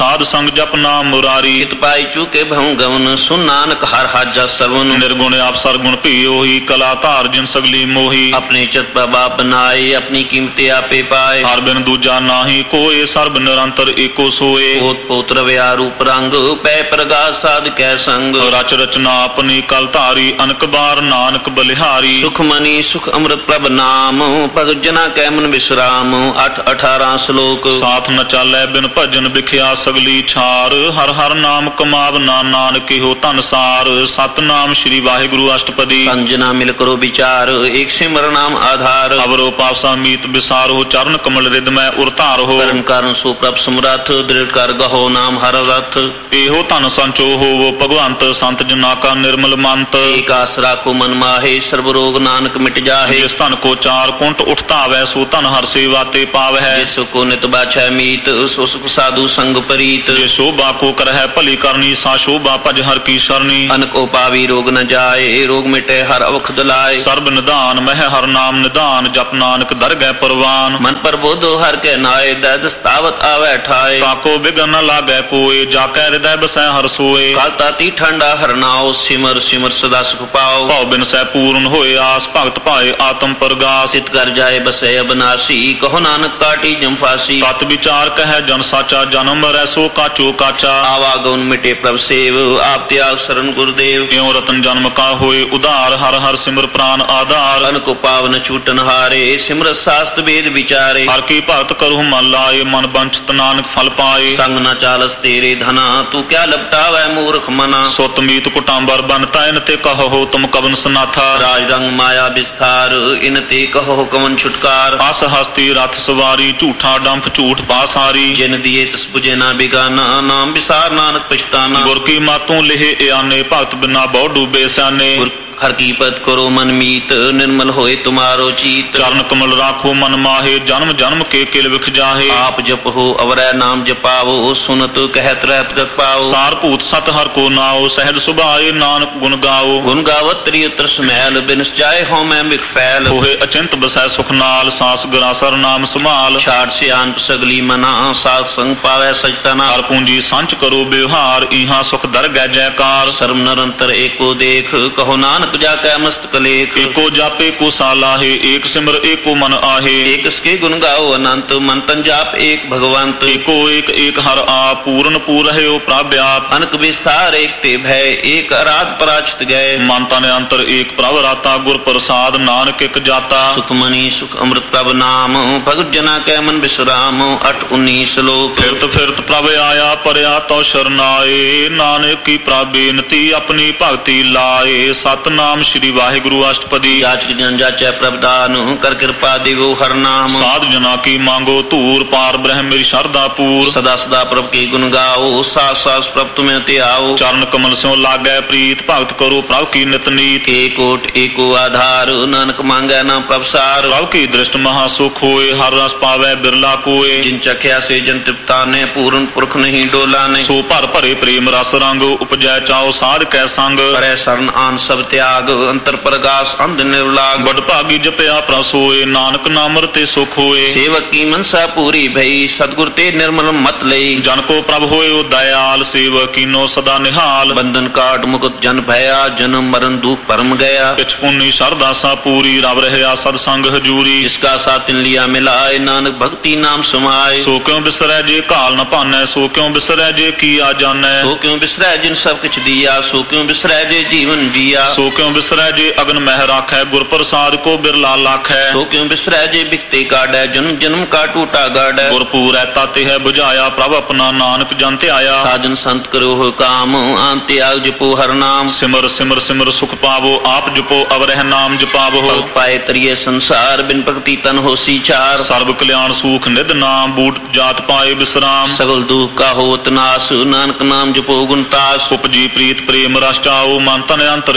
ਸਾਧ ਸੰਗ ਜਪ ਨਾਮ ਮੁਰਾਰੀ। ਚਿਤ ਪਾਈ ਚੁਕੇ ਭਉ ਗਵਨ ਸੁਨ ਨਾਨਕ ਹਰ ਹਾਜਾ ਸਰਵਨ। ਨਿਰਗੁਣ ਆਪ ਸਰਗੁਣ ਭੀ ਉਹੀ ਕਲਾ ਧਾਰ ਜਿਨ ਸਗਲੀ ਮੋਹੀ। ਆਪਣੇ ਚਿਤ ਪ੍ਰਭਾ ਬਨਾਏ ਆਪਣੀ ਕੀਮਤੇ ਆਪੇ ਪਾਏ। ਹਰ ਬਿਨ ਦੂਜਾ ਨਾਹੀ ਕੋਏ ਸਰਬ ਨਿਰੰਤਰ ਏਕੋ ਸੋਏ। ਪੋਤ ਪੋਤਰ ਵਿਆ ਰੂਪ ਰੰਗ ਪੈ ਪ੍ਰਗਾਸ ਸਾਧ ਕੈ ਸੰਗ। ਰਚ ਰਚਨਾ ਆਪਣੀ ਕਲ ਧਾਰੀ ਅਨਕ ਬਾਰ ਨਾਨਕ ਬਲਿਹਾਰੀ। ਸੁਖ ਮਨੀ ਸੁਖ ਅੰਮ੍ਰਿਤ ਪ੍ਰਭ ਨਾਮ ਭਗਤ ਜਨਾ ਕੈ ਮਨ ਵਿਸਰਾਮ। ਅੱਠ ਅਠਾਰਾਂ ਸ਼ਲੋਕ। ਸਾਥ ਨ ਚਾਲੈ ਬਿਨ ਭਜਨ ਵਿਖਿਆ ਸਗਲੀ ਛਾਰ। ਹਰ ਹਰ ਨਾਮ ਕਮਾਵ ਨਾ ਨਾਨਕ ਇਹੋ ਧਨਸਾਰ। ਸਤਨਾਮ ਸ੍ਰੀ ਵਾਹਿਗੁਰੂ ਅਸ਼ਟਪਦੀ। ਸੰਜਨਾ ਮਿਲ ਕਰੋ ਵਿਚਾਰ ਏਕ ਸਿਮਰ ਨਾਮ ਆਧਾਰ। ਅਵਰੋ ਪਾਸਾ ਮੀਤ ਵਿਸਾਰੋ ਚਰਨ ਕਮਲ ਰਿਦ ਮੈਂ ਉਰਤਾਰੋ। ਕਰਨ ਕਾਰਨ ਸੋ ਪ੍ਰਭ ਸਮਰੱਥ ਦ੍ਰਿੜ ਕਰ ਗਹੋ ਨਾਮ ਹਰ ਰਥ। ਇਹੋ ਧਨ ਸੰਚੋ ਹੋਵੋ ਭਗਵੰਤ ਸੰਤ ਜਨਾ ਕਾ ਨਿਰਮਲ ਮੰਤ। ਏਕ ਆਸ ਰਾਖੋ ਮਨ ਮਾਹੇ ਸਰਬ ਰੋਗ ਨਾਨਕ ਮਿਟ ਜਾਹੇ। ਜਿਸ ਧਨ ਕੋ ਚਾਰ ਕੁੰਟ ਉਠਤਾਵੈ ਸੋ ਧਨ ਹਰ ਸੇਵਾ ਤੇ ਪਾਵੈ। ਜਿਸ ਕੋ ਨਿਤ ਬਾਛੈ ਮੀਤ ਸੋ ਸੁਖ ਸਾਧੂ ਸੰਗ ਪ੍ਰੀਤ। ਜੇ ਸ਼ੋਭਾ ਕੋ ਕਰਹਿ ਭਲੀ ਕਰਨੀ ਸਾ ਸ਼ੋਭਾ ਭਜ ਹਰ ਕੀ ਸ਼ਰਣੀ। ਅਨਕੋ ਪਾਵੀ ਰੋਗ ਨ ਜਾਏ ਰੋਗ ਮਿਟੇ ਹਰ ਔਖਦ ਲਾਏ। ਸਰਬ ਨਿਧਾਨ ਮਹਿ ਹਰ ਨਾਮ ਨਿਧਾਨ ਜਪ ਨਾਨਕ ਦਰਗਹਿ ਪਰਵਾਨ। ਮਨ ਪ੍ਰਬੋਧੋ ਹਰ ਕੇ ਨਾਏ ਦਦ ਸਤਾਵਤ ਆਵੈ ਠਾਏ। ਤਾਕੋ ਬਿਗਨ ਨ ਲਾਗੈ ਕੋਏ ਜਾ ਕੈ ਹਿਰਦੈ ਬਸੈ ਹਰ ਸੋਏ। ਕਾਲ ਤਾਤੀ ਠੰਡਾ ਹਰਨਾਓ ਸਿਮਰ ਸਿਮਰ ਸਦਾ ਸੁਖ ਪਾਓ। ਭਉ ਬਿਨ ਸਹਿ ਪੂਰਨ ਹੋਏ ਆਸ ਭਗਤ ਭਾਏ ਆਤਮ ਪ੍ਰਗਾਸ। ਸਿਤ ਕਰ ਜਾਏ ਬਸੈ ਅਬਨਾਸੀ ਕਹੋ ਨਾਨਕ ਕਾਟੀ ਜਮ ਫਾਸੀ। ਤਤ ਵਿਚਾਰ ਕਹਿ ਜਨ ਸਾਚਾ ਜਨਮ ਮਰੈ ਸੋ ਕਾਚੋ ਕਾਚਾ। ਆਵਾਗਉਨ ਮਿਟੇ ਪ੍ਰਭ ਸੇਵ ਆਪ ਤਿਆਗ ਸਰਨ ਗੁਰਦੇਵ। ਇਉ ਰਤਨ ਜਨਮ ਕਾ ਹੋਏ ਉਧਾਰ ਹਰ ਹਰ ਸਿਮਰ ਪ੍ਰਾਨ ਆਧਾਰ। ਅਨਕੋ ਪਾਵਨ ਛੂਟਨ ਹਾਰੇ ਸਿਮਰਤ ਸਾਸਤ ਵੇਦ ਵਿਚਾਰੇ। ਹਰ ਕੀ ਭਗਤ ਕਰਹੁ ਮਨ ਲਾਏ ਮਨ ਬੰਚਤ ਨਾਨਕ ਫਲ ਪਾਏ। ਸੰਗ ਨ ਚਾਲਸ ਤੇਰੇ ਧਨਾ ਤੂੰ ਕਿਆ ਲਪਟਾਵੈ ਮੂਰਖ ਮਨਾ। ਸੁਤ ਮੀਤ ਕੁਟਾਂਬਰ ਬਨਤਾ ਇਨ ਤੇ ਕਹੋ ਤੁਮ ਕਵਨ ਸਨਾਥਾ। ਰਾਜ ਰੰਗ ਮਾਇਆ ਵਿਸਥਾਰ ਇਨ ਤੇ ਕਹੋ ਕਵਨ ਛੁਟਕਾਰ। ਅਸ ਹਸਤੀ ਰਥ ਸਵਾਰੀ ਝੂਠਾ ਡੰਫ ਝੂਠ ਪਾਸਾਰੀ। ਜਿਨ ਦੀਏ ਤਿਸ ਬੁਝੇ ਨਾ ਬਿਗਾਨਾ ਨਾਮ ਵਿਸਾਰ ਨਾਨਕ ਪਛਤਾਨਾ। ਗੁਰ ਕੀ ਮਾਤੋਂ ਲਿਹੇ ਇਆਨੇ ਭਗਤ ਬਿਨਾ ਬਹੁ ਡੂਬੇ ਸਿਆਨੇ। ਹਰ ਕੀ ਪਤ ਕਰੋ ਮਨ ਮੀਤ ਨਿਰਮਲ ਹੋਏ ਤੁਮਾਰੋ ਚੀਤ। ਚਰਨ ਕਮਲ ਰਾਖੋ ਮਨ ਮਾਹੇ ਜਨਮ ਜਨਮ ਕੇ ਕਿਲ ਵਿਖ ਜਾਹੇ। ਆਪ ਜਪੋ ਅਵਰੈ ਨਾਮ ਜਪਾਵੋ ਸੁਨਤ ਕਹਿਤ ਰਹਿਤ ਗਤ ਪਾਓ। ਸਾਰ ਭੂਤ ਸਤ ਹਰ ਕੋ ਨਾਓ ਸਹਿਜ ਸੁਭਾਏ ਨਾਨਕ ਗੁਣ ਗਾਓ। ਗੁਣ ਗਾਵਤ ਤ੍ਰਿ ਉਤਰ ਸਮੈਲ ਬਿਨਸ ਜਾਏ ਹਉ ਮੈਂ ਮਿਖ ਫੈਲ। ਹੋਏ ਅਚਿੰਤ ਬਸੈ ਸੁਖ ਨਾਲ ਸਾਸ ਗਰਾਸਰ ਨਾਮ ਸੰਭਾਲ। ਛਾੜ ਸਿਆਨ ਸਗਲੀ ਮਨਾ ਸਾਧ ਸੰਗ ਪਾਵੈ ਸਜਤਨਾ। ਹਰ ਪੂੰਜੀ ਸੰਚ ਕਰੋ ਬਿਵਹਾਰ ਇਹਾਂ ਸੁਖ ਦਰਗਹਿ ਜੈਕਾਰ। ਸਰਮ ਨਿਰੰਤਰ ਏਕੋ ਦੇਖ ਕਹੋ ਨਾਨਕ ਜਾ ਕੈ ਮਸਤਕ ਲੇਖ। ਏਕੋ ਜਾਪੇ ਕੋ ਸਾਲਾਹੇ ਏਕ ਸਿਮਰ ਏਕੋ ਮਨ ਆਹੇ। ਏਕ ਸਕੇ ਗੁਣ ਗਾਓ ਅਨੰਤ ਮਨ ਤਨ ਜਾਪ ਏਕ ਭਗਵੰਤ। ਏਕੋ ਏਕ ਏਕ ਹਰ ਆਪ ਪੂਰਨ ਪੂਰ ਰਹਿਓ ਪ੍ਰਭ ਆਪ। ਅਨਕ ਵਿਸਥਾਰ ਏਕ ਤੇ ਭੈ ਏਕ ਅਰਾਧ ਪਰਾਚਿਤ ਗਏ। ਮਨ ਤਨ ਅੰਤਰ ਏਕ ਪ੍ਰਭ ਰਾਤਾ ਗੁਰ ਪ੍ਰਸਾਦ ਨਾਨਕ ਇਕ ਜਾਤਾ। ਸੁਖ ਮਨੀ ਸੁਖ ਅੰਮ੍ਰਿਤ ਪ੍ਰਭ ਨਾਮ ਭਗਤ ਜਨਾ ਕੈ ਮਨ ਵਿਸਰਾਮ। ਅੱਠ ਉੱਨੀ ਸ਼ਲੋਕ। ਫਿਰਤ ਫਿਰਤ ਪ੍ਰਭ ਆਇਆ ਪਰਿਆ ਤੋ ਸ਼ਰਨਾਏ ਨਾਨਕ ਕੀ ਪ੍ਰਭ ਬੇਨਤੀ ਆਪਣੀ ਭਗਤੀ ਲਾਏ। ਸਤ ਨਾਮ ਸ੍ਰੀ ਵਾਹਿਗੁਰੂ ਅਸ਼ਟਪਦੀ। ਜਾਚਕ ਜਨ ਜਾਚੈ ਪ੍ਰਭ ਦਾਨ ਕਰ ਕਿਰਪਾ ਦੇਵੋ ਹਰ ਨਾਮ। ਸਾਧ ਜਨਾ ਕੀ ਮੰਗੋ ਧੂਰ ਪਾਰ ਬ੍ਰਹਮ ਮੇਰੀ ਸ਼ਰਧਾ ਪੂਰ। ਸਦਾ ਸਦਾ ਪ੍ਰਭ ਕੀ ਗੁਣ ਗਾਓ ਸਾਸ ਸਾਸ ਪ੍ਰਭ ਤੁਮੇ ਤੇ ਆਓ। ਚਰਨ ਕਮਲ ਸਿਉ ਲਾਗੈ ਪ੍ਰੀਤ ਭਗਤ ਕਰੋ ਪ੍ਰਭ ਕੀ ਨਿਤ ਨੀਤ। ਏਕੋਟ ਏਕੋ ਆਧਾਰ ਨਾਨਕ ਮੰਗੈ ਨਾ ਪ੍ਰਭ ਸਾਰ। ਪ੍ਰਭ ਕੀ ਦ੍ਰਿਸ਼ਟ ਮਹਾ ਸੁਖ ਹੋਏ ਹਰ ਰਸ ਪਾਵੈ ਬਿਰਲਾ ਕੋਏ। ਜਿਨ ਚਖਿਆ ਸੇ ਜਨ ਤ੍ਰਿਪਤਾ ਨੇ ਪੂਰਨ ਪੁਰਖ ਨਹੀਂ ਡੋਲਾ ਨੇ। ਸੋ ਭਰ ਭਰੇ ਪ੍ਰੇਮ ਰਸ ਰੰਗ ਉਪਜੈ ਚਾਓ ਸਾਧ ਕੈ ਸੰਗ। ਕਰੈ ਸਰਨ ਆਨ ਸਭ ਤਿਆਗ ਅੰਤਰ ਪ੍ਰਗਾਸ ਅੰਧ ਨਿਰਲਾਗ। ਬੜ ਭਾਗੀ ਜਪਿਆ ਪ੍ਰਸੋਏ ਨਾਨਕ ਨਾਮ ਰਤੇ ਸੁਖ ਹੋਏ। ਸੇਵਕ ਕੀ ਮਨਸਾ ਪੂਰੀ ਭਈ ਸਤਿਗੁਰ ਤੇ ਨਿਰਮਲ ਮਤ ਲਈ। ਜਨ ਕੋ ਪ੍ਰਭ ਹੋਇਓ ਦਇਆਲ ਸੇਵਕ ਕੀਨੋ ਸਦਾ ਨਿਹਾਲ। ਬੰਧਨ ਕਾਟ ਮੁਕਤ ਜਨ ਭਇਆ ਜਨਮ ਮਰਨ ਦੁਖ ਪਰਮ ਗਿਆ। ਪਿਛ ਪੁੰਨੀ ਸਰਦਾ ਸਾ ਪੂਰੀ ਰਵ ਰਹਿਆ ਸਦ ਸੰਗ ਹਜੂਰੀ। ਜਿਸਕਾ ਸਾਥ ਤਿਨ ਲਿਆ ਮਿਲਾਏ ਨਾਨਕ ਭਗਤੀ ਨਾਮ ਸਮਾਏ। ਸੋ ਕਿਉ ਬਿਸਰੈ ਜੇ ਕਾਲ ਨ ਭਾਨੈ ਸੋ ਕਿਉ ਬਿਸਰੈ ਜੇ ਕੀ ਆ ਜਾਣੈ। ਸੋ ਕਿਉ ਬਿਸਰੈ ਜਿਨ ਸਭ ਕਿਛ ਦੀਆ ਸੋ ਕਿਉ ਬਿਸਰੈ ਜੇ ਜੀਵਨ ਜੀਆ। ਸੋ ਕਿਉ ਬਿਸਰੈ ਜੇ ਅਗਨ ਮਹਿ ਰਾਖੈ ਗੁਰ ਪ੍ਰਸਾਦ ਕੋ ਬਿਰਲਾ ਲਾਖੈ। ਸੋ ਕਿਉ ਬਿਸਰੈ ਜੇ ਬਿਖਤੇ ਕਾਢੈ ਜਨਮ ਜਨਮ ਕਾ ਟੂਟਾ ਗਾਢੈ। ਗੁਰ ਪੂਰੈ ਤਾਤੇ ਹੈ ਬੁਝਾਇਆ ਪ੍ਰਭ ਆਪਣਾ ਨਾਨਕ ਜਨ ਧਿਆਇਆ। ਸਾਜਨ ਸੰਤ ਕਰੋ ਹੋ ਕਾਮ ਆਨ ਤਿਆਗ ਜਪੋ ਹਰ ਨਾਮ। ਸਿਮਰ ਸਿਮਰ ਸਿਮਰ ਸੁਖ ਪਾਵੋ ਆਪ ਜਪੋ ਅਵਰਹਿ ਨਾਮ ਜਪਾਵੋ। ਪਲ ਪਾਏ ਤਰੀਏ ਸੰਸਾਰ ਬਿਨ ਭਗਤੀ ਤਨ ਹੋਸੀ ਚਾਰ। ਸਰਬ ਕਲਿਆਣ ਸੂਖ ਨਿਧ ਨਾਮ ਬੂਟ ਜਾਤ ਪਾਏ ਵਿਸਰਾਮ। ਸਗਲ ਦੁਖ ਕਾ ਹੋਤ ਨਾਸ ਨਾਨਕ ਨਾਮ ਜਪੋ ਗੁਣ ਤਾਸ। ਉਪਜੀ ਪ੍ਰੀਤ ਪ੍ਰੇਮ ਰਸ ਚਾਓ ਮਨ ਤਨ ਅੰਤਰ ਇਹੀ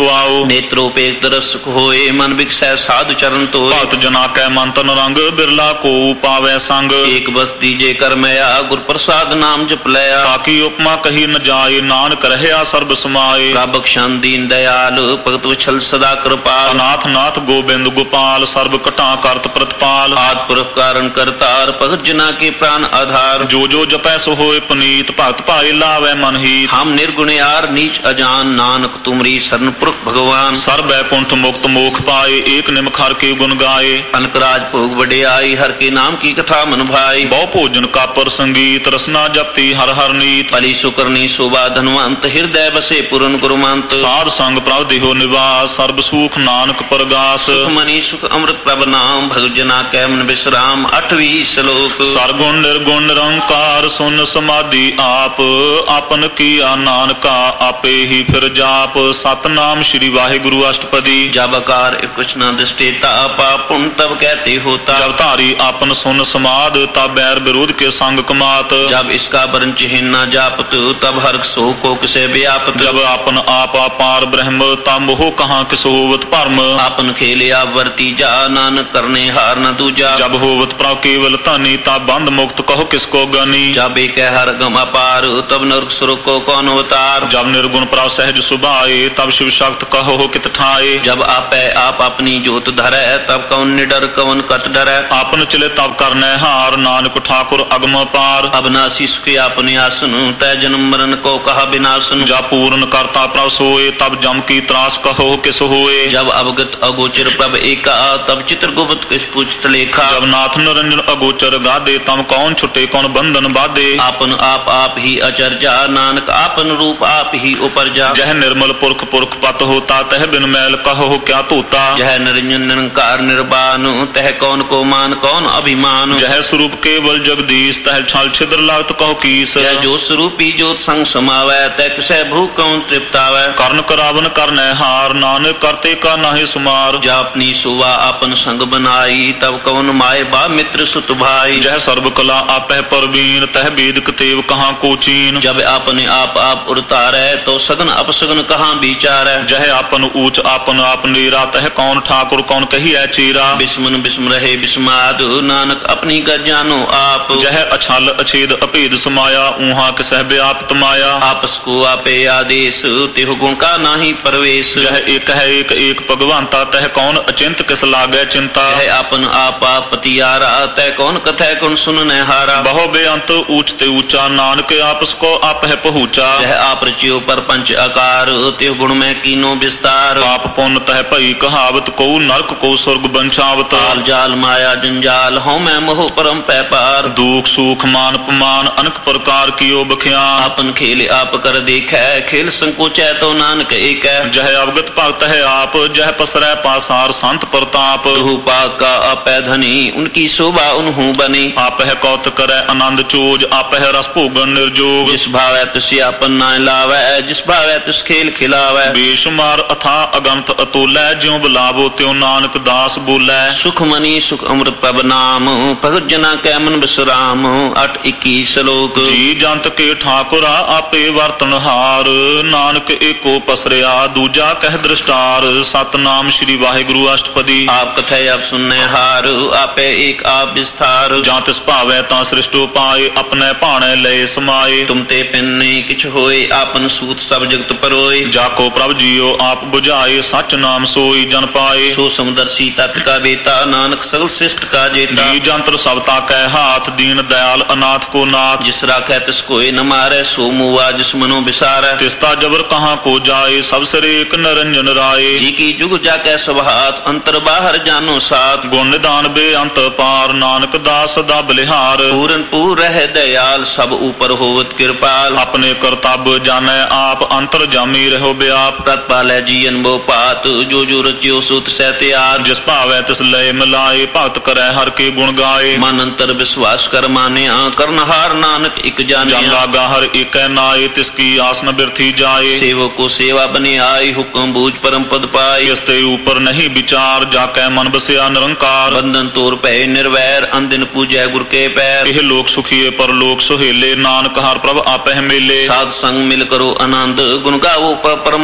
ਸੁਆਓ। ਨੇਤਰੋਪੇਖ ਦਰਸ ਸੁਖ ਹੋਏ ਮਨ ਵਿਕਸੈ ਸਾਧੁ ਚਰਨ ਤੋਏ। ਭਗਤ ਜਨਾ ਕੈ ਮਨ ਤਨ ਰੰਗ ਬਿਰਲਾ ਕੋ ਪਾਵੈ ਸੰਗ। ਏਕ ਬਸਤੀ ਜੇ ਕਰ ਮਇਆ ਗੁਰ ਪ੍ਰਸਾਦ ਨਾਮ ਜਪ ਲਿਆ। ਤਾਕੀ ਉਪਮਾ ਕਹੀ ਨ ਜਾਏ ਨਾਨਕ ਰਹਿਆ ਸਰਬ ਸਮਾਏ। ਪ੍ਰਭ ਬਖਸ਼ੰ ਦੀਨ ਦਇਆਲ ਭਗਤ ਵਛਲ ਸਦਾ ਕਿਰਪਾਲ। ਅਨਾਥ ਨਾਥ ਗੋਬਿੰਦ ਗੋਪਾਲ ਸਰਬ ਘਟਾ ਕਰਤ ਪ੍ਰਤਪਾਲ। ਆਦਿ ਪੁਰਖ ਕਾਰਨ ਕਰਤਾਰ ਭਗਤ ਜਨਾ ਕੇ ਪ੍ਰਾਨ ਆਧਾਰ। ਜੋ ਜੋ ਜਪੈ ਸੋ ਹੋਏ ਪੁਨੀਤ ਭਗਤ ਭਾਏ ਲਾਵੈ ਮਨ ਹੀਤ। ਹਮ ਨਿਰਗੁਣਿਆਰ ਨੀਚ ਅਜਾਨ ਨਾਨਕ ਤੁਮਰੀ ਸਰਨ ਪੁਰਖ ਭਗਵਾਨ। ਸਰਬ ਬੈਕੁੰਠ ਮੁਕਤ ਮੋਖ ਪਾਏ ਏਕ ਨਿਮਖ ਹਰਿ ਕੇ ਗੁਣ ਗਾਏ। ਅਨਕ ਰਾਜ ਭੋਗ ਵਡਿਆਈ ਹਰ ਕੇ ਨਾਮ ਕੀ ਕਥਾ ਮਨ ਭਾਈ। ਬਹੁ ਭੋਜਨ ਕਾਪਰ ਸੰਗੀਤ ਰਸਨਾ ਜਪਤੀ ਹਰ ਹਰ ਨੀਤ। ਭਲੀ ਸੁਕਰਨੀ ਸ਼ੋਭਾ ਧਨਵੰਤ ਹਿਰਦੈ ਬਸੇ ਪੁਰਨ ਗੁਰਮੰਤ। ਸਾਧ ਸੰਗ ਪ੍ਰਭ ਦੇਹੋ ਨਿਵਾਸ ਸਰਬ ਸੁਖ ਨਾਨਕ ਪਰਗਾਸ। ਸੁਖ ਮਨੀ ਸੁਖ ਅੰਮ੍ਰਿਤ ਪ੍ਰਭ ਨਾਮ ਭਗਤ ਜਨਾ ਕੈ ਮਨ ਬਿਸਰਾਮ। ਅਠਵੀਂ ਸ਼ਲੋਕ। ਸਰਗੁਣ ਨਿਰਗੁਣ ਨਿਰੰਕਾਰ ਸੁਨ ਸਮਾਧੀ ਆਪ ਆਪਨ ਕੀਆ ਨਾਨਕਾ ਆਪੇ ਹੀ ਫਿਰ ਜਾਪ। ਸਤਨਾਮ ਸ਼੍ਰੀ ਵਾਹਿਗੁਰੂ ਅਸ਼ਟਪਦੀ। ਜਬ ਆਕਾਰ ਕੁਛ ਨ ਦ੍ਰਿਸ਼ਟੇਤਾ ਆਪਾ ਪੁਨ ਤਬ ਕਹਤੇ ਹੋਤਾ। ਜਬ ਧਾਰੀ ਆਪਨ ਸੁਨ ਸਮਾਦ ਤਬ ਬੈਰ ਵਿਰੋਧ ਕੇ ਸੰਗ ਕਮਾਤ। जब इसका वर्ण चिन्ह न जापत तब हर सो को किसे व्यापत। जब आपन आप अपार ब्रह्म तब मोह कहाँ किस होवत भरम। आपन खेले वर्ती जा नानक करने हार न दूजा। जब होवत प्रभ केवल धनी तब बंद मुक्त कहो किसको गनी। जब एक हर गम अपार तब नरक सुरक को कौन अवतार। जब निर्गुण प्रभ सहज सुभाए तब शिव शक्त कहो कित ठाए। जब आपे आप अपनी जोत धरै तब कौन निडर कौन कत डरै। आपन चले तब करने हार नानक ठाकुर अगम पार। अविनाशी सुखी अपने आसन तय जन्म मरण को कहा विनाशन। जब पूर्ण करता प्रभ सोए तब जम की त्रास कहो किस होए। जब अवगत अगोचर प्रभ एका तब चित्र गुप्त किस पूछत लेखा। जब नाथ निरंजन अगोचर गादे तब कौन छुटे कौन बंधन बाधे। आपन आप आप ही अचरजा नानक आपन रूप आप ही उपरजा। जह निर्मल पुरख पुरख पत होता तह बिन मैल कहो क्या तोता। जह निरंजन निरंकार निर्वाण तह कौन को मान कौन अभिमान। जह स्वरूप केवल जगदीश तह छल छिद्र लागत कहो कीस। जह जो स्वरूपी जोत संग समावै तह किसै भूख कौन तृप्तावै। कर्ण करावन करने हार नानक करते का नाहि सुमार। जब अपनी सुवा अपन संग बनाई तब कौन माए बा मित्र सुत भाई। जह सर्व कला आपह परवीन तह वेद कतेव कहाँ को चीन। जब अपने आप आप उड़तारै तो सगन अपसगन कहाँ विचारै। जह आपन ऊंच आपन आप नीरा तह कौन ठाकुर कौन कहिए चीरा। बिस्मन बिस्म रहे बिस्माद नानक अपनी गज जानो आप। जह अछल अछेद अभेद समाया ऊहा किसह व्याप्त माया। आपस को आपे आदेश तिहु गुण का नाही परवेश। जह एक है एक एक भगवंता तह कौन अचिंत किस लागे चिंता। जह आपन आप पतियारा तह कौन कथै कौन सुनने हारा। बहु बेअंत ऊंचते ऊंचा नानक आपस को आप है पहुँचा। जह आप रचियो पर पंच आकार तिहु गुण में कीनो विस्तार। पाप पुण्य तह भई कहावत को नरक को स्वर्ग बंचावत। ताल जाल माया जंजाल हौ मैं मोह परम पैपार। दुख सुख मान पमान अनेक प्रकार कियो बख्यान। आपन खेल आप कर देखै खेल संकोचै तो नानक एक। जह अवगत भगत है आप जह पसरै पासार संत प्रताप। तुहु पाक का अपै धनी उनकी शोभा उन्हू बनी। आप है कौत करे आनंद चोज आप है रस भोगन निर्जोग। जिस भावै तिस आपन नाय लावै जिस भावै तिस खेल खिलावै। बेशुमार अथा अगंत अतोलै ज्यों बुलावो त्यों नानक दास बोलै। सुख मनी सुख अमृत प्रभ नाम भगत जना कै मन बिसराम। अठ इक्की श्लोक। जी जंत के ठाकुरा आपे वर्तन हार नानक एको पसरिया दूजा कह दृष्टार। सतनाम श्री वाहिगुरु अष्टपदी। आप कथै आप सुनने हार आपे एक आप विस्तार। जां तिस भावै तां सृष्टो पाए अपने भाणे लय समाए। तुम ते पिन्ने किछ होए आपन सूत सब जगत परोए। जाको प्रभ जियो आप बुझाए सच नाम सोई जन पाए। सो समदर्शी तत् का बेता नानक सगल शिष्ट का जेता। जी जंत्र सबता कह हाथ दीन दयाल अनाथ को नाथ। जिस राखै तिस कोई न मारै सो मुआ जिस मनो बिसारै। तिस्ता जबर कहाँ को जाए सब सिर एक निरंजन राय। जी की जुग जाकै सब हाथ अंतर बाहर जानो साथ। गुण निदान बेअंत पार नानक दास सदा बलिहार। पूरन पूर रह दयाल सब ऊपर होवत कृपाल। अपने करतब जाने आप अंतर जामी रहो व्याप। तत्पालै जीवन बो पात जो जो रचियो सुत सहत्यार। जिस भावै तिस लय मिलाए भगत करे हर के गुण गाए। मन अंतर विश्वास कर मानिया करनहार नानक एक जानिया। जन लागा हर एक नाए तिसकी आसन बिरथी जाए। सेवक को सेवा बने आई हुक्म बूझ परम पद पाए। इसते ऊपर नहीं विचार जाकै मन बसिया निरंकार। बंधन तोर पै निर्वैर अंदिन पूजै गुर के पैर। यह लोक सुखिए पर लोक सुहेले नानक हर प्रभ आपह मेले। साध संग मिल करो आनंद गुण गावो पर परमानंद।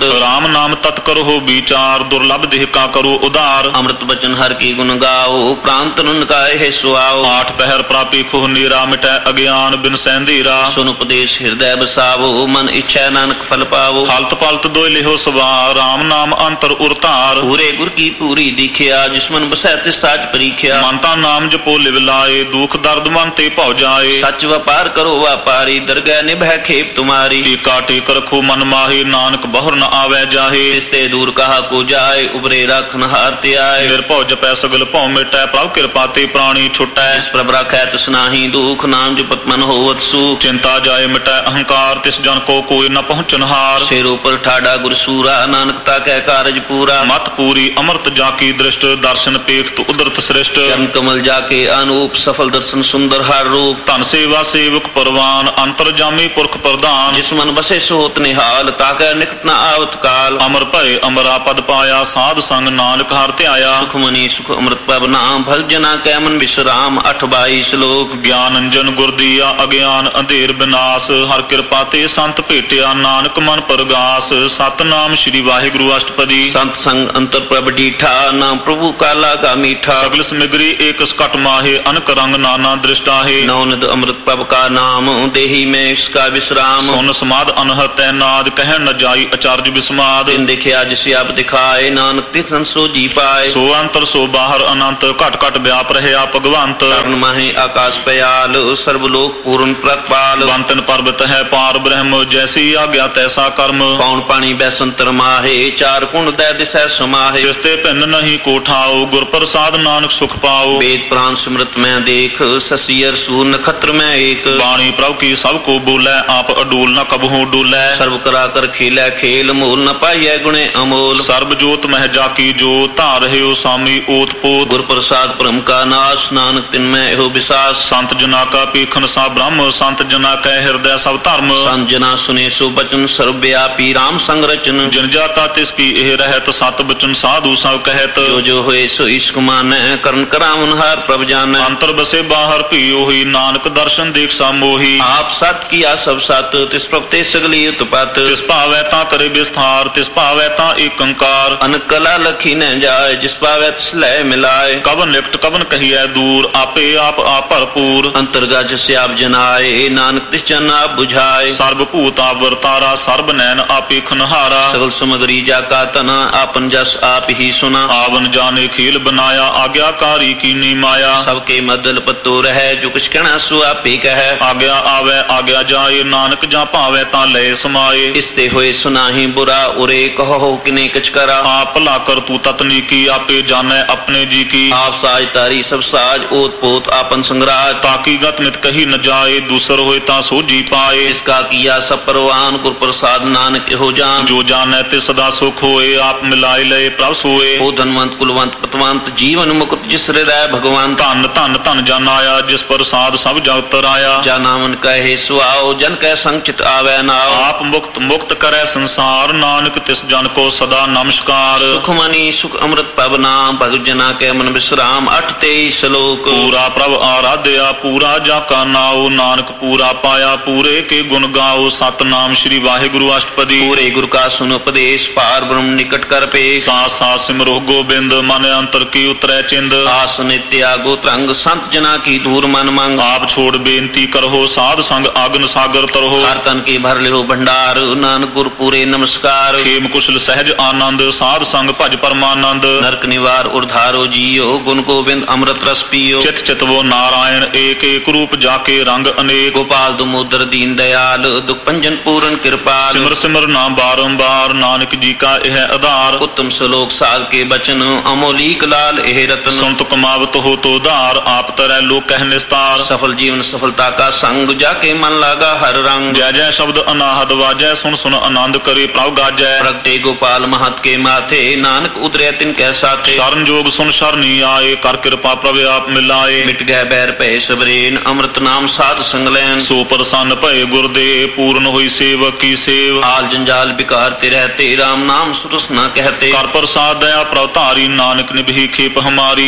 आनंद। राम नाम तत् करो विचार दुर्लभ देह का करो उदार। अमृत बचन हर की गुण गाओ प्राण तरुण का है सुआओ। आठ पहर प्रापी खुह नीरा मिटै अज्ञान बिन सैंधीरा। सुन उपदेश हृदय बसावो मन इच्छा नानक फल पावो। हलत पलत दोय लिहो सवार राम नाम अंतर उरतार। पूरे गुर की पूरी दिखिया जिसमन बसै तिस साच परीखिया। मनता नाम जपो लिव लाए दुख दर्द मन ते भौ जाए। सच व्यापार करो व्यापारी दरगह निभै खेप तुम्हारी। टीका टेक रखो मन माहे नानक बहुर न आवे जाहे। तिस्ते दूर कहा को जाए उबरे राखन हारते आए। निर्भौ जपै सगल भौ मिटै प्रभु कृपा ते प्राणी छुटै। जिस प्रभ राखै तिस नाहि दुख नाम जपत मन होवत सुख। चिंता जाए मिटै अहंकार तिस जन को कोई न पहुँचनहार। शेरों पर ठाडा गुरसूरा नानकता कह कारज पूरा। मत पूरी अमृत जाकी दृष्ट दर्शन पेख तु उदरत श्रेष्ठ। चरण कमल जाके अनूप सफल दर्शन सुंदर हर रूप। धन सेवा सेवक परवान अंतर जामी पुरख प्रधान। जिस मन बसे सोत निहाल ताकह निकट न आवत काल। अमर भय अमरा पद पाया साध संग नानक हर त्याया। सुख मनी सुख अमृत पब नाम भल जना कै मन विश्राम। अठ बाई श्लोक। ज्ञान अंजन गुर दिया अज्ञान अंधेर विनाश। हर कृपा ते संत भेटिया नानक मन परगास। सतनाम श्री वाहिगुरु अष्टपदी। संत संग अंतर प्रभ डीठा नाम प्रभु काला का मीठा। सगल समिग्री एक सकट माहे अनक रंग नाना दृष्टा है। नौनिद अमृत प्रभ का नाम देही में इसका विश्राम। सुन समाद अनहत नाद कह न जाई अचार्य विस्माद। दिन दिखिया जिसे आप दिखाए नानक तिस सो जी पाए। सो अंतर सो बाहर अनंत घट घट व्याप रहे आप भगवंत। कर्ण माहे आकाश पयाल सर्वलोक पूर्ण प्रतपाल। बंतन पर्वत है पार ब्रह्म जैसी आज्ञा तैसा कर्म। कौन पानी बैसंतर माहे चार कुंड दै दिशा समाहे। तिस्ते भिन्न नहीं कोठाओ गुर प्रसाद नानक सुख पाओ। वेद प्राण सिमृत में देख ससियर सूर नक्षत्र में एक। वाणी प्रभु की सबको बोलै आप अडूल न कबहू डोलै। सर्व करा कर खेलै खेल मोल न पाइयै गुणे अमोल। सर्व जोत मह जाकी जो तार है स्वामी ओत पोत। गुर प्रसाद परम का नाश नानक तिन में हो विसास। संत जना का पीखन सा ब्रह्म संत जना कै हृदय सब धर्म। संत जना सुने सो बचन सर्वव्यापी राम संग रचन। जन जाता तिसकी एह रहत सत बचन साधु सब कहत। जो जो होए सो इश्क मानै करण करावन हार प्रभ जानै। अंतर बसे बाहर पियो ही नानक दर्शन देख सा मोही। आप सत किया सब सत तिस प्रभ ते सगली उत्पत। तिस पावै ता करे विस्तार तिस पावै ता एक अंकार। अनक कला लखी न जाए जिस पावै तिस लय मिलाए। कवन निकट कवन कहिए दूर आपे आप आप भरपूर। अंतर्गा जिसे आप जनाए नानक तिस जन आप बुझाए। सर्वभूत आप वर्तारा सर्व नैन आपे खनहारा। सगल समगरी जाका तना आपन जस आप ही सुना। आवन जाने खेल बनाया आज्ञाकारी की नी माया। सबके मदल पत्तो रहे जो कुछ कहना सो आपे कहे। आज्ञा आवे आज्ञा जाए नानक जा पावे ता लय समाये। इसते होए सुनाही बुरा उरे कहो किने कछ करा। आप भला कर तू ततनी की आपे जाने अपने जी की। आप साज तारी सब साज ओत पोत आपन संग्राज। ताकि गत नित कही न जाए दूसर होए ता सो जी पाए। इसका किया सब परवान गुर प्रसाद नानक हो जान। जो जाने ते सदा सुख होए आप मिलाए लय प्रभ सोए। ओ धनवंत कुलवंत पतवंत जीवन मुकुट जिस हृदय भगवान। धन धन धन जन आया जिस प्रसाद सब जगत राया। जा नामन कहे सुआओ जन कह संचित आवे नाओ। आप मुक्त मुक्त करे संसार नानक तिस जन को सदा नमस्कार। सुख मनी सुख अमृत पब नाम भगत जना के मन विश्राम। अठ तेईस श्लोक। पूरा प्रभ आराध्या पूरा जाका नाओ नानक पूरा पाया पूरे के गुण गाओ। सतनाम श्री वाहिगुरु अष्टपदी। पूरे गुरु का सुन उपदेश पार ब्रह्म निकट कर पे। साथ साथ सिमरो गोबिंद मन अंतर की उतरे चिंद। आस नित्य आगो तरंग संत जना की दूर मन मंग। आप छोड़ बेनती करहो साध संग आगन सागर तरहो। हर तन की भर लिहो भंडार नानक गुर पूरे नमस्कार। खेम कुशल सहज आनंद साध संग भज परमानंद। नरक निवार उर्धारो जियो गुण गोविंद अमृत रस पियो। चित चित वो नारायण एक एक रूप जाके रंग अनेक। गोपाल दुमोदर दीन दयाल दुख पंजन पूर्ण कृपाल। सिमर सिमर नाम बारंबार नानक जी का यह आधार। उत्तम श्लोक साल के बचन अमोलीक लाल एह रतन। सुन तो कमावत हो तो दार आप तरह लोक कह निस्तार। सफल जीवन सफलता का संग जाके मन लागा हर रंग। जय जय शब्द अनाहद वाजय सुन सुन आनंद करे प्रभ गाजय। प्रगटे गोपाल महत के माथे नानक उतरे तिन कैसा थे। शरण जोग सुन शरणी आए कर कृपा प्रभ आप मिलाए। मिट गए बैर पे सबरेन अमृत नाम साध संगलैन। सो प्रसन्न भय गुरुदेव पूर्ण हुई सेवक की सेव। आल जंजाल बिकारते रहते राम नाम सुरस न कहते। कर प्रसाद दया प्रवतारी नानक निभि खेप हमारी।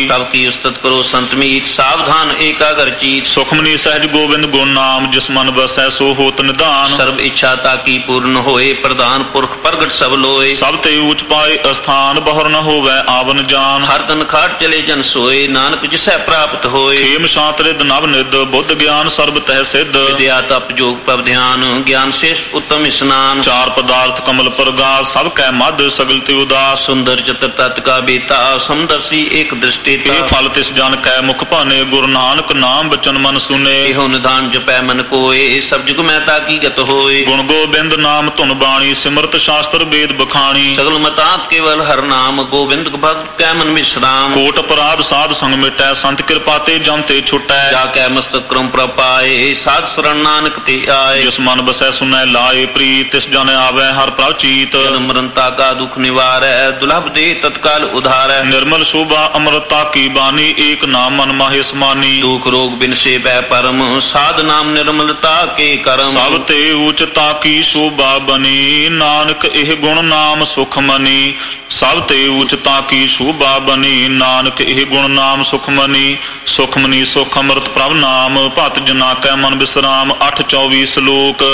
ਕਬ ਕੀ ਉਸਤਤ ਕਰੋ ਸੰਤ ਮੀਤ ਸਾਵਧਾਨ ਏਕਾਗਰ ਚੀਤ ਸੁਖਮਨੀ ਸਹਿਜ ਗੋਬਿੰਦ ਗੁਣ ਨਾਮ ਜਿਸ ਮਨ ਵਸੈ ਸੋ ਹੋਤ ਨਿਧਾਨ ਸਰਬ ਇੱਛਾ ਤਾਕੀ ਪੂਰਨ ਹੋਏ ਪ੍ਰਧਾਨ ਪੁਰਖ ਪ੍ਰਗਟ ਸਭ ਲੋਏ ਸਭ ਤੇ ਊਚ ਪਾਏ ਅਸਥਾਨ ਬਹੁਰ ਨ ਹੋਵੈ ਆਵਨ ਜਾਨ ਹਰ ਤਨ ਖਾਟ ਚਲੇ ਜਨ ਸੋਏ ਨਾਨਕ ਜਿਸੈ ਪ੍ਰਾਪਤ ਹੋਏ ਖੇਮ ਸ਼ਾਂਤ ਰਿਦ ਨਵ ਨਿਦ ਬੁੱਧ ਗਿਆਨ ਸਰਬ ਤਹਿ ਸਿੱਧ ਵਿਦਿਆ ਤਪ ਜੋਗ ਪਵ ਧਿਆਨ ਗਿਆਨ ਸ੍ਰੇਸ਼ਟ ਉੱਤਮ ਇਸਨਾਨ ਚਾਰ ਪਦਾਰਥ ਕਮਲ ਪ੍ਰਗਾਸ ਸਭ ਕੈ ਮਧ ਸਗਲ ਤੇ ਉਦਾਸ ਸੁੰਦਰ ਚਤਰ ਤਤ ਕਾ ਬੇਤਾ ਸਮਦਰਸੀ ਏਕ ਦ੍ਰਿਸ਼ਟੀ ਇਹ ਫਲ ਤਿਸ ਜਨ ਕੈ ਮੁਖ ਭਾਨੇ ਗੁਰੂ ਨਾਨਕ ਨਾਮ ਬਚਨ ਮਨ ਸੁਨੇ ਇਹੋ ਨਿਧਾਨ ਜਪੈ ਮਨ ਕੋਏ ਸਭ ਜੁਗ ਮੈਂ ਤਾਕੀ ਗਤ ਹੋਏ ਗੁਣ ਗੋਬਿੰਦ ਨਾਮ ਧੁਨ ਬਾਣੀ ਸਿਮਰਤ ਸ਼ਾਸਤਰ ਵੇਦ ਬਖਾਣੀ ਸਗਲ ਮਤਾਤ ਕੇਵਲ ਹਰ ਨਾਮ ਗੋਬਿੰਦ ਭਗਤ ਕੈ ਮਨ ਵਿਸਰਾਮ ਕੋਟ ਅਪਰਾਧ ਸਾਧ ਸੰਗ ਮਿਟੈ ਸੰਤ ਕਿਰਪਾ ਤੇ ਜਮ ਤੇ ਛੁਟੈ ਜਾ ਕੈ ਮਸਤਕ ਕਰਮ ਪ੍ਰਪਾਏ ਸਾਧ ਸਰਣ ਨਾਨਕ ਤੇ ਆਏ ਜਿਸ ਮਨ ਬਸੈ ਸੁਨੈ ਲਾਏ ਪ੍ਰੀਤ ਤਿਸ ਜਨ ਆਵੈ ਹਰ ਪ੍ਰਭ ਚੀਤ ਜਨਮ ਮਰਨਤਾ ਕਾ ਦੁਖ ਨਿਵਾਰੈ ਦੁਲਭ ਦੇ ਤਤਕਾਲ ਉਧਾਰੈ ਨਿਰਮਲ ਸ਼ੋਭਾ ਅਮਰਤਾ ਕੀ ਬਾਣੀ ਏਕ ਨਾਮ ਮਨ ਮਾਹੇ ਸਮਾਨੀ ਦੁਖ ਰੋਗ ਬਿਨਸੇ ਬੈ ਪਰਮ ਸਾਧ ਨਾਮ ਨਿਰਮਲਤਾ ਕੇ ਕਰਮ ਸਭ ਤੇ ਉਚਤਾ ਕੀ ਸ਼ੋਭਾ ਬਨੀ ਨਾਨਕ ਇਹ ਗੁਣ ਨਾਮ ਸੁਖ ਮਨੀ ਸਭ ਤੇ ਉਚਤਾ ਕੀ ਸ਼ੋਭਾ ਬਨੀ ਨਾਨਕ ਇਹ ਗੁਣ ਨਾਮ ਸੁਖ ਮਨੀ ਸੁਖ ਮਨੀ ਸੁਖ ਅੰਮ੍ਰਿਤ ਪ੍ਰਭ ਨਾਮ ਭਤ ਜਨਾ ਕੈ ਮਨ ਬਿਸਰਾਮ ਅੱਠ ਚੌਵੀ ਸਲੋਕ